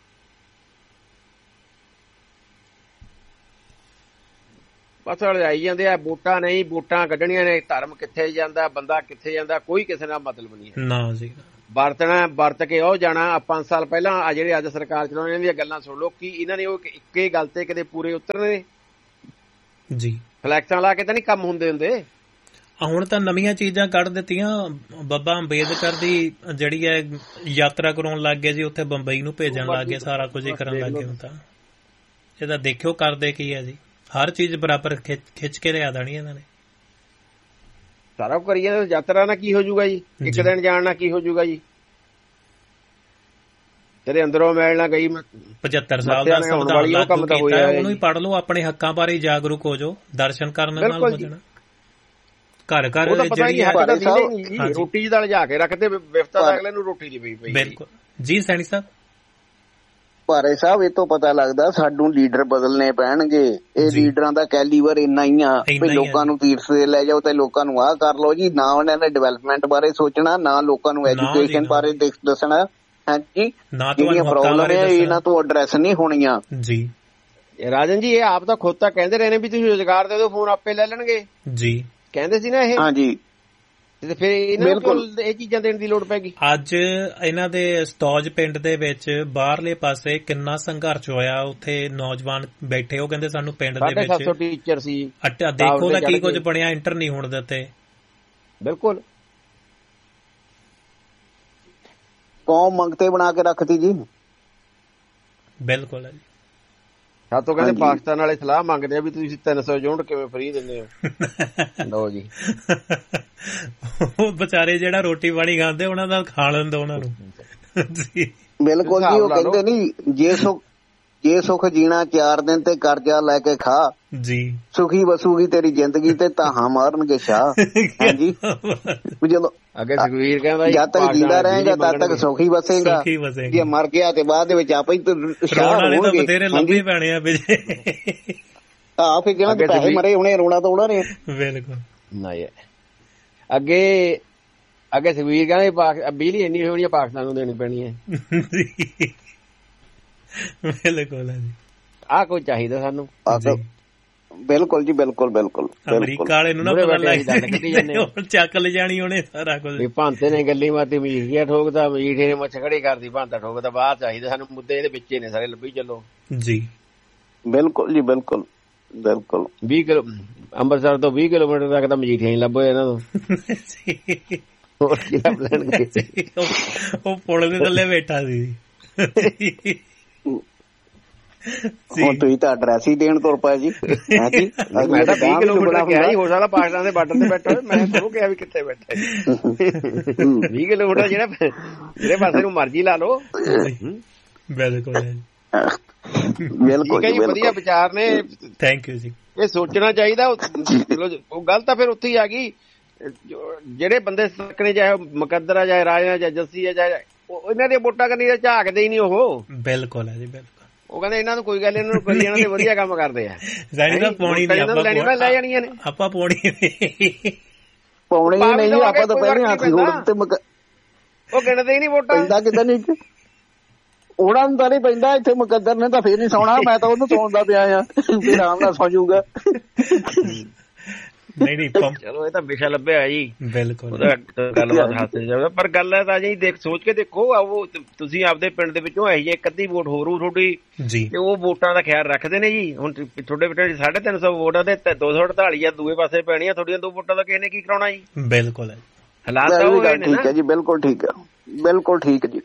Speaker 5: ਬਸ ਆਈ ਜਾਂਦੇ ਆ। ਵੋਟਾਂ ਨਹੀਂ, ਵੋਟਾਂ ਕੱਢਣੀਆਂ ਨੇ, ਧਰਮ ਕਿੱਥੇ ਜਾਂਦਾ, ਬੰਦਾ ਕਿੱਥੇ ਜਾਂਦਾ, ਕੋਈ ਕਿਸੇ ਨਾਲ ਮਤਲਬ ਨਹੀਂ ਹੈ।
Speaker 2: ਨਾ ਜੀ
Speaker 5: ਵਰਤਣਾ, ਵਰਤ ਕੇ ਉਹ ਜਾਣਾ। ਪੰਜ ਸਾਲ ਪਹਿਲਾਂ ਆ ਜਿਹੜੇ ਅੱਜ ਸਰਕਾਰ ਚਲਾਉਣ ਦੀਆਂ ਗੱਲਾਂ ਸੁਣ ਲਓ, ਕੀ ਇਹਨਾਂ ਨੇ ਉਹ ਇੱਕੇ ਗੱਲ ਤੇ ਕਿਤੇ ਪੂਰੇ ਉਤਰਨੇ
Speaker 2: ਜੀ?
Speaker 5: ਫਲੈਕਸਾਂ ਲਾ ਕੇ ਤਾਂ ਨਹੀਂ ਕੰਮ ਹੁੰਦੇ ਹੁੰਦੇ।
Speaker 2: ਹੁਣ ਤਾਂ ਨਵੀਆਂ ਚੀਜ਼ਾਂ ਕੱਢ ਦਿੱਤੀਆਂ। ਬਾਬਾ ਅੰਬੇਦਕਰ ਦੀ ਜਿਹੜੀ ਹੈ ਯਾਤਰਾ ਕਰਾਉਣ ਲੱਗ ਗਏ ਜੀ, ਉੱਥੇ ਬੰਬਈ ਨੂੰ ਭੇਜਣ ਲੱਗ ਗਏ, ਸਾਰਾ ਕੁਝ ਹੀ ਕਰਨ ਲੱਗ ਗਏ। ਹੁਣ ਤਾਂ ਇਹਦਾ ਦੇਖਿਓ ਕਰਦੇ ਕੀ ਹੈ ਜੀ, ਹਰ ਚੀਜ਼ ਬਰਾਬਰ ਖਿੱਚ ਕੇ ਲਿਆ ਦੇਣੀ ਇਹਨਾਂ ਨੇ।
Speaker 5: ਸਾਰਾ ਕੁਝ ਕਰੀ ਜਾਂਦੇ। ਯਾਤਰਾ ਨਾਲ ਕੀ ਹੋ ਜਾਊਗਾ ਜੀ? ਇੱਕ ਦਿਨ ਜਾਣ ਨਾਲ ਕੀ ਹੋ ਜਾਊਗਾ ਜੀ? ਤੇਰੇ ਅੰਦਰੋਂ ਮਿਲਣਾ ਗਈ
Speaker 2: ਪਝੱਤਰ ਸਾਲ ਦਾ ਸੰਵਿਧਾਨ ਲਾਗੂ ਕੀਤਾ, ਉਹਨੂੰ ਹੀ ਪੜ੍ਹ ਲਓ, ਆਪਣੇ ਹੱਕਾਂ ਬਾਰੇ ਜਾਗਰੂਕ ਹੋ ਜਾਓ, ਦਰਸ਼ਨ ਕਰਨ ਨਾਲ ਹੋ ਜਾਣਾ। ਘਰ ਘਰ ਜਿਹੜੀ
Speaker 5: ਰੋਟੀ ਦਾ ਲਿਜਾ ਕੇ ਰੱਖਦੇ, ਵਿਵਸਥਾ ਦਾ ਅਗਲੇ ਨੂੰ ਰੋਟੀ ਦੀ ਪਈ ਪਈ।
Speaker 2: ਬਿਲਕੁਲ ਜੀ ਸੈਣੀ ਸਾਹਿਬ।
Speaker 1: ਭਾਰੇ ਸਾਹਿਬ, ਇਹ ਤੋਂ ਪਤਾ ਲੱਗਦਾ ਸਾਨੂੰ ਲੀਡਰ ਬਦਲਨੇ ਪੈਣਗੇ। ਇਹ ਲੀਡਰਾਂ ਦਾ ਕੈਲੀਬਰ ਇੰਨਾ ਹੀ ਆ ਵੀ ਲੋਕਾਂ ਨੂੰ ਤੀਰਥ ਤੇ ਲੈ ਜਾਓ ਤੇ ਲੋਕਾਂ ਨੂੰ ਆਹ ਕਰ ਲਓ ਜੀ। ਨਾ ਉਹਨਾਂ ਨੇ ਡਿਵੈਲਪਮੈਂਟ ਬਾਰੇ ਸੋਚਣਾ, ਨਾ ਲੋਕਾਂ ਨੂੰ ਐਜੂਕੇਸ਼ਨ ਬਾਰੇ ਦੱਸਣਾ। ਹਾਂਜੀ, ਜਿਹੜੀਆਂ ਪ੍ਰੋਬਲਮ ਹੈ ਇਹਨਾਂ ਤੋਂ ਐਡਰੈਸ ਨਹੀਂ ਹੋਣੀਆਂ
Speaker 2: ਜੀ।
Speaker 5: ਰਾਜਨ ਜੀ, ਇਹ ਆਪ ਤਾਂ ਖੁਦ ਤਾਂ ਕਹਿੰਦੇ ਰਹੇ ਨੇ ਵੀ ਤੁਸੀਂ ਰੁਜ਼ਗਾਰ ਦੇ ਦਿਓ, ਫੋਨ ਆਪੇ ਲੈ ਲੈਣਗੇ
Speaker 2: ਜੀ,
Speaker 5: ਕਹਿੰਦੇ ਸੀ ਨਾ ਇਹ।
Speaker 1: ਹਾਂਜੀ,
Speaker 5: ਤੇ ਫਿਰ ਇਹਨਾਂ ਨੂੰ ਇਹ ਚੀਜ਼ਾਂ ਦੇਣ ਦੀ ਲੋੜ ਪੈ ਗਈ।
Speaker 2: ਅੱਜ ਇਹਨਾਂ ਦੇ ਸਤੌਜ ਪਿੰਡ ਦੇ ਵਿੱਚ ਬਾਹਰਲੇ ਪਾਸੇ ਕਿੰਨਾ ਸੰਘਰਸ਼ ਹੋਇਆ, ਉੱਥੇ ਨੌਜਵਾਨ ਬੈਠੇ, ਉਹ ਕਹਿੰਦੇ ਸਾਨੂੰ ਪਿੰਡ ਦੇ ਵਿੱਚ
Speaker 5: ਸੱਤ ਸੌ ਟੀਚਰ ਸੀ।
Speaker 2: ਦੇਖੋ ਤਾਂ ਕੀ ਕੁਝ ਬਣਿਆ, ਇੰਟਰ ਨਹੀਂ ਹੋਣ ਦਿੱਤੇ।
Speaker 5: ਬਿਲਕੁਲ
Speaker 1: ਕੌਮ ਮੰਗਤੇ ਬਣਾ ਕੇ ਰੱਖਤੀ ਜੀ।
Speaker 2: ਬਿਲਕੁਲ ਹੈ ਜੀ।
Speaker 5: ਸਾਤੋਂ ਕਹਿੰਦੇ ਪਾਕਿਸਤਾਨ ਵਾਲੇ ਸਲਾਹ ਮੰਗਦੇ ਆ ਵੀ ਤੁਸੀਂ ਤਿੰਨ ਸੌ ਯੂਨਿਟ ਕਿਵੇਂ ਫਰੀ ਦਿੰਦੇ ਹੋ। ਲਓ ਜੀ,
Speaker 2: ਉਹ ਵਿਚਾਰੇ ਜਿਹੜਾ ਰੋਟੀ ਪਾਣੀ ਖਾਂਦੇ ਉਹਨਾਂ ਦਾ ਖਾ ਲੈਂਦਾ ਉਹਨਾਂ ਨੂੰ।
Speaker 1: ਬਿਲਕੁਲ ਜੀ, ਉਹ ਕਹਿੰਦੇ ਨੀ ਜੇ ਸੁੱਖ ਜੇ ਸੁੱਖ ਜੀਣਾ ਚਾਰ ਦਿਨ ਤੇ ਕਰਜ਼ਾ ਲੈ ਕੇ ਖਾ
Speaker 2: ਜੀ,
Speaker 1: ਸੁਖੀ ਵਸੂਗੀ ਤੇਰੀ ਜ਼ਿੰਦਗੀ ਤੇ ਤਾਹਾਂ ਮਾਰਨਗੇ ਸ਼ਾਹ। ਹਾਂਜੀ, ਜਦੋਂ
Speaker 5: ਅੱਗੇ ਸੁਖਵੀਰ ਕਹਿੰਦਾ
Speaker 1: ਜਦ ਤੱਕ ਜਿੰਦਾ ਰਹੇਗਾ ਤਦ ਤੱਕ ਸੁਖੀ ਵਸੇਗਾ, ਜੇ ਮਰ ਗਿਆ ਤੇ ਬਾਅਦ ਦੇ ਵਿੱਚ ਆਪੇ ਸ਼ਾਹ ਹੋਣਗੇ।
Speaker 2: ਬਥੇਰੇ ਲੱਭੇ ਪੈਣੇ ਆ ਵਿਜੇ।
Speaker 1: ਆਹ ਫਿਰ ਕਿਹਨਾਂ ਦੇ ਪੈਸੇ ਮਰੇ ਹੁਣੇ, ਰੋਣਾ ਤਾਂ ਉਹਨਾਂ ਨੇ।
Speaker 2: ਬਿਲਕੁਲ
Speaker 5: ਨਾ ਅੱਗੇ ਅੱਗੇ ਸੁਖਵੀਰ ਕਹਿੰਦੇ ਬਿਜਲੀ ਇੰਨੀ ਹੋਣੀ ਪਾਕਿਸਤਾਨ ਨੂੰ ਦੇਣੀ ਪੈਣੀ ਹੈ।
Speaker 2: ਬਿਲਕੁਲ ਜੀ,
Speaker 5: ਆਹ ਕੋਈ ਚਾਹੀਦਾ ਸਾਨੂੰ।
Speaker 1: ਬਿਲਕੁਲ ਜੀ, ਬਿਲਕੁਲ ਬਿਲਕੁਲ।
Speaker 2: ਅਮਰੀਕਾ ਵਾਲੇ ਨੂੰ ਨਾ ਪਤਾ ਲੱਗਦਾ, ਚੱਕ ਲੈ ਜਾਣੀ ਉਹਨੇ ਸਾਰਾ ਕੁਝ।
Speaker 5: ਭਾਂਤੇ ਨੇ ਗੱਲੀ ਮਾਤੀ, ਮਜੀਠੀਆ ਠੋਕਦਾ, ਮਜੀਠੇ ਨੇ ਮੁੱਛ ਖੜੀ ਕਰਦੀ, ਭਾਂਤਾ ਠੋਕਦਾ। ਬਾਹਰ ਚਾਹੀਦਾ ਸਾਨੂੰ ਮੁੱਦੇ, ਇਹਦੇ ਵਿੱਚ ਨੇ ਸਾਰੇ ਲੱਭੀ ਚੱਲੋ
Speaker 2: ਜੀ।
Speaker 1: ਬਿਲਕੁਲ ਜੀ, ਬਿਲਕੁਲ ਬਿਲਕੁਲ।
Speaker 5: ਵੀਹ ਕਿਲੋ ਅੰਮ੍ਰਿਤਸਰ ਤੋਂ ਵੀਹ ਕਿਲੋਮੀਟਰ ਤੱਕ ਤਾਂ ਮਜੀਠੀਆਂ ਹੀ ਲੱਭੋ ਇਹਨਾਂ ਤੋਂ। ਹੋਰ ਕੀ ਲੱਭ ਲੈਣਗੇ?
Speaker 2: ਉਹ ਪੁਲ ਦੇ ਥੱਲੇ ਬੈਠਾ ਸੀ।
Speaker 1: ਹੁਣ ਤੁਸੀਂ ਤਾਂ ਐਡਰੈਸ ਹੀ ਦੇਣ ਤੁਰ ਪਏ ਜੀ।
Speaker 5: ਮੈਂ ਤਾਂ ਵੀਹ ਕਿਲੋਮੀਟਰ ਕਿਹਾ ਜੀ, ਹੋ ਸਕਦਾ ਪਾਕਿਸਤਾਨ ਦੇ ਬਾਰਡਰ ਤੇ ਬੈਠਾ ਹੋਵੇ। ਮੈਂ ਤੁਹਾਨੂੰ ਕਿਹਾ ਵੀ ਕਿੱਥੇ ਬੈਠਾ ਜੀ। ਵੀਹ ਕਿਲੋਮੀਟਰ ਜਿਹੜਾ ਜਿਹੜੇ ਪਾਸੇ ਨੂੰ ਮਰਜ਼ੀ ਲਾ ਲਓ।
Speaker 2: ਬਿਲਕੁਲ
Speaker 1: ਬਿਲਕੁਲ ਜੀ,
Speaker 5: ਵਧੀਆ ਵਿਚਾਰ ਨੇ।
Speaker 2: ਥੈਂਕ ਯੂ ਜੀ।
Speaker 5: ਇਹ ਸੋਚਣਾ ਚਾਹੀਦਾ। ਉਹ ਗੱਲ ਤਾਂ ਫਿਰ ਉੱਥੇ ਹੀ ਆ ਗਈ। ਜਿਹੜੇ ਬੰਦੇ ਸਕਣੇ, ਚਾਹੇ ਮੁਕੱਦਰ ਆ, ਚਾਹੇ ਰਾਜਾ, ਚਾਹੇ ਜੱਸੀ ਆ, ਚਾਹੇ ਇਹਨਾਂ ਦੀਆਂ ਵੋਟਾਂ ਕਰਨੀ ਤਾਂ ਝਾਕਦੇ ਹੀ ਨਹੀਂ ਉਹ।
Speaker 2: ਬਿਲਕੁਲ ਹੈ ਜੀ, ਬਿਲਕੁਲ।
Speaker 5: ਉਹ ਕਹਿੰਦੇ ਇਹਨਾਂ ਨੂੰ ਕੋਈ ਗੱਲ, ਇਹਨਾਂ ਨੂੰ ਕਰੀ ਜਾਣਾ ਤੇ ਵਧੀਆ ਕੰਮ ਕਰਦੇ ਆ।
Speaker 2: ਪਾਉਣੀ
Speaker 5: ਲੈ ਜਾਣੀਆਂ ਨੇ,
Speaker 2: ਆਪਾਂ ਪਾਉਣੀ
Speaker 1: ਪਾਉਣੀ ਨਹੀਂ, ਆਪਾਂ ਤਾਂ ਪਹਿਲੇ ਹੱਥ ਜੋੜ ਤੇ
Speaker 5: ਉਹ ਗਿਣਦੇ ਹੀ ਨਹੀਂ ਵੋਟਾਂ।
Speaker 1: ਪੈਂਦਾ ਕਿਦਾਂ ਨਹੀਂ, ਉਹਨਾਂ ਨੂੰ ਤਾਂ ਨਹੀਂ ਪੈਂਦਾ। ਇੱਥੇ ਮੁਕੱਦਰ ਨੇ ਤਾਂ ਫੇਰ ਨੀ ਸੌਣਾ। ਮੈਂ ਤਾਂ ਉਹਨੂੰ ਸੌਣ ਪਿਆ ਆ, ਫਿਰ ਆਰਾਮ ਨਾਲ ਸੌ ਜਾਊਗਾ।
Speaker 2: ਨਹੀਂ ਨਹੀਂ,
Speaker 5: ਚਲੋ ਇਹ ਤਾਂ ਵਿਸ਼ਾ ਲੱਭਿਆ ਜੀ।
Speaker 2: ਬਿਲਕੁਲ,
Speaker 5: ਗੱਲਬਾਤ ਹਾਸੇ ਜਾਵੇ। ਪਰ ਗੱਲ ਹੈ ਤਾਂ ਜੀ, ਦੇਖ ਸੋਚ ਕੇ ਦੇਖੋ, ਉਹ ਤੁਸੀਂ ਆਪਦੇ ਪਿੰਡ ਦੇ ਵਿੱਚੋਂ ਇਹੀ ਜਿਹੀ ਇੱਕ ਅੱਧੀ ਵੋਟ ਹੋਰ ਹੋ ਤੁਹਾਡੀ
Speaker 2: ਜੀ, ਤੇ
Speaker 5: ਉਹ ਵੋਟਾਂ ਦਾ ਖਿਆਲ ਰੱਖਦੇ ਨੇ ਜੀ। ਹੁਣ ਤੁਹਾਡੇ ਪਿੰਡ ਸਾਢੇ ਤਿੰਨ ਸੌ ਵੋਟ ਆ ਤੇ ਦੋ ਸੌ ਅੜਤਾਲੀ ਆ ਦੂਏ ਪਾਸੇ ਪੈਣੀਆਂ। ਤੁਹਾਡੀਆਂ ਦੋ ਵੋਟਾਂ ਦਾ ਕਿਸੇ ਨੇ ਕੀ ਕਰਾਉਣਾ ਜੀ?
Speaker 2: ਬਿਲਕੁਲ ਹੈ,
Speaker 5: ਹਾਲਾਤ ਤਾਂ ਉਹ ਨੇ।
Speaker 1: ਠੀਕ ਹੈ ਜੀ, ਬਿਲਕੁਲ ਠੀਕ ਹੈ, ਬਿਲਕੁਲ ਠੀਕ ਜੀ।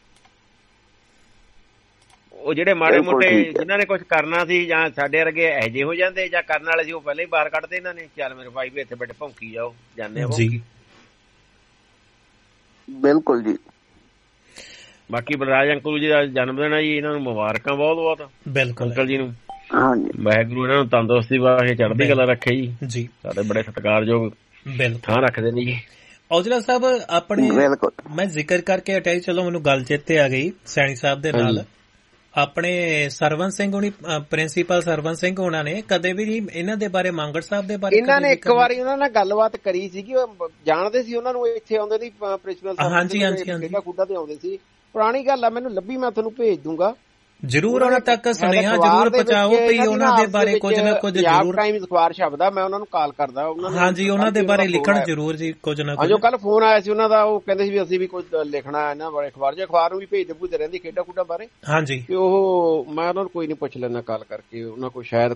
Speaker 5: ਉਹ ਜਿਹੜੇ ਮਾੜੇ ਮੋਟੇ ਜਿਨ੍ਹਾਂ ਨੇ ਕੁਛ ਕਰਨਾ ਸੀ, ਜਾਂ ਸਾਡੇ ਵਰਗੇ ਇਹੋ ਜਿਹੇ ਹੋ ਜਾਂਦੇ, ਜਾਂ ਕਰਨ ਵਾਲੇ ਸੀ, ਉਹ ਪਹਿਲਾਂ ਹੀ ਬਾਹਰ ਕੱਢਦੇ ਇਹਨਾਂ ਨੇ। ਚੱਲ ਮੇਰੇ ਭਾਈ ਵੀ ਇੱਥੇ ਬੈਠੇ ਭੌਂਕੀ ਜਾਓ, ਜਾਂਦੇ ਆ ਜੀ।
Speaker 1: ਬਿਲਕੁਲ ਜੀ।
Speaker 5: ਬਾਕੀ ਬਲਰਾਜ ਅੰਕਲ ਜੀ ਦਾ ਜਨਮ ਦਿਨ ਹੈ ਜੀ, ਇਹਨਾਂ ਨੂੰ ਮੁਬਾਰਕਾਂ ਬਹੁਤ ਬਹੁਤ।
Speaker 2: ਬਿਲਕੁਲ
Speaker 5: ਅੰਕਲ ਜੀ ਨੂੰ
Speaker 1: ਹਾਂਜੀ,
Speaker 5: ਵਾਹਿਗੁਰੂ ਇਹਨਾਂ ਨੂੰ ਤੰਦਰੁਸਤੀ ਵਾਸਤੇ ਚੜ੍ਹਦੀ ਕਲਾ ਰੱਖੇ ਜੀ।
Speaker 2: ਜੀ,
Speaker 5: ਸਾਡੇ ਬੜੇ ਸਤਿਕਾਰਯੋਗ ਥਾਂ ਰੱਖਦੇ ਨੇ ਜੀ।
Speaker 2: ਔਜਲਾ ਸਾਹਿਬ ਆਪਣੇ ਮੈਂ ਜ਼ਿਕਰ ਕਰਕੇ ਹਟਾਈ, ਚਲੋ ਮੈਨੂੰ ਗੱਲ ਚੇਤੇ ਆ ਗਈ ਸੈਣੀ ਸਾਹਿਬ ਦੇ ਨਾਲ। ਆਪਣੇ ਸਰਵਨ ਸਿੰਘ ਹੋਣੀ, ਪ੍ਰਿੰਸੀਪਲ ਸਰਵਨ ਸਿੰਘ ਹੋਣਾ ਨੇ ਕਦੇ ਵੀ ਨਹੀਂ ਇਹਨਾਂ ਦੇ ਬਾਰੇ, ਮੰਗੜ ਸਾਹਿਬ ਦੇ ਬਾਰੇ
Speaker 5: ਇਹਨਾਂ ਨੇ ਇੱਕ ਵਾਰੀ ਉਹਨਾਂ ਨਾਲ ਗੱਲਬਾਤ ਕਰੀ ਸੀਗੀ, ਉਹ ਜਾਣਦੇ ਸੀ ਉਹਨਾਂ ਨੂੰ, ਇੱਥੇ ਆਉਂਦੇ ਸੀ ਪ੍ਰਿੰਸੀਪਲ ਸਾਹਿਬ।
Speaker 2: ਹਾਂਜੀ ਹਾਂਜੀ ਹਾਂਜੀ
Speaker 5: ਖੁੱਡਾ ਤੇ ਆਉਂਦੇ ਸੀ, ਪੁਰਾਣੀ ਗੱਲ ਆ, ਮੈਨੂੰ ਲੱਭੀ ਮੈਂ ਤੁਹਾਨੂੰ ਭੇਜ ਦੂੰਗਾ।
Speaker 2: ਜ਼ਰੂਰ ਉਹਨਾਂ ਤੱਕ ਸੁਨੇਹਾ ਜ਼ਰੂਰ ਪਹੁੰਚਾਓ ਵੀ ਉਹਨਾਂ ਦੇ ਬਾਰੇ ਕੁਝ ਨਾ ਕੁਝ ਜ਼ਰੂਰ।
Speaker 5: ਟਾਈਮ ਅਖਬਾਰ ਛਪਦਾ, ਮੈਂ ਉਹਨਾਂ ਨੂੰ ਕਾਲ ਕਰਦਾ ਉਹਨਾਂ ਨੂੰ।
Speaker 2: ਹਾਂਜੀ ਉਹਨਾਂ ਦੇ ਬਾਰੇ ਲਿਖਣ ਜ਼ਰੂਰ ਜੀ ਕੁਝ ਨਾ ਕੁਝ।
Speaker 5: ਜੋ ਕੱਲ ਫੋਨ ਆਇਆ ਸੀ ਉਹਨਾਂ ਦਾ, ਉਹ ਕਹਿੰਦੇ ਸੀ ਵੀ ਅਸੀਂ ਵੀ ਕੁਝ ਲਿਖਣਾ ਇਹਨਾਂ ਬਾਰੇ ਅਖਬਾਰ 'ਚ, ਅਖਬਾਰ ਨੂੰ ਵੀ ਭੇਜਦੇ ਭੂਜਦੇ ਰਹਿੰਦੀ ਖੇਡਾਂ ਖੂਡਾਂ ਬਾਰੇ।
Speaker 2: ਹਾਂਜੀ
Speaker 5: ਤੇ ਉਹ ਮੈਂ ਉਹਨਾਂ ਨੂੰ ਕੋਈ ਨਹੀਂ ਪੁੱਛ ਲੈਣਾ ਕਾਲ ਕਰਕੇ, ਉਹਨਾਂ ਕੋਲ ਸ਼ਾਇਦ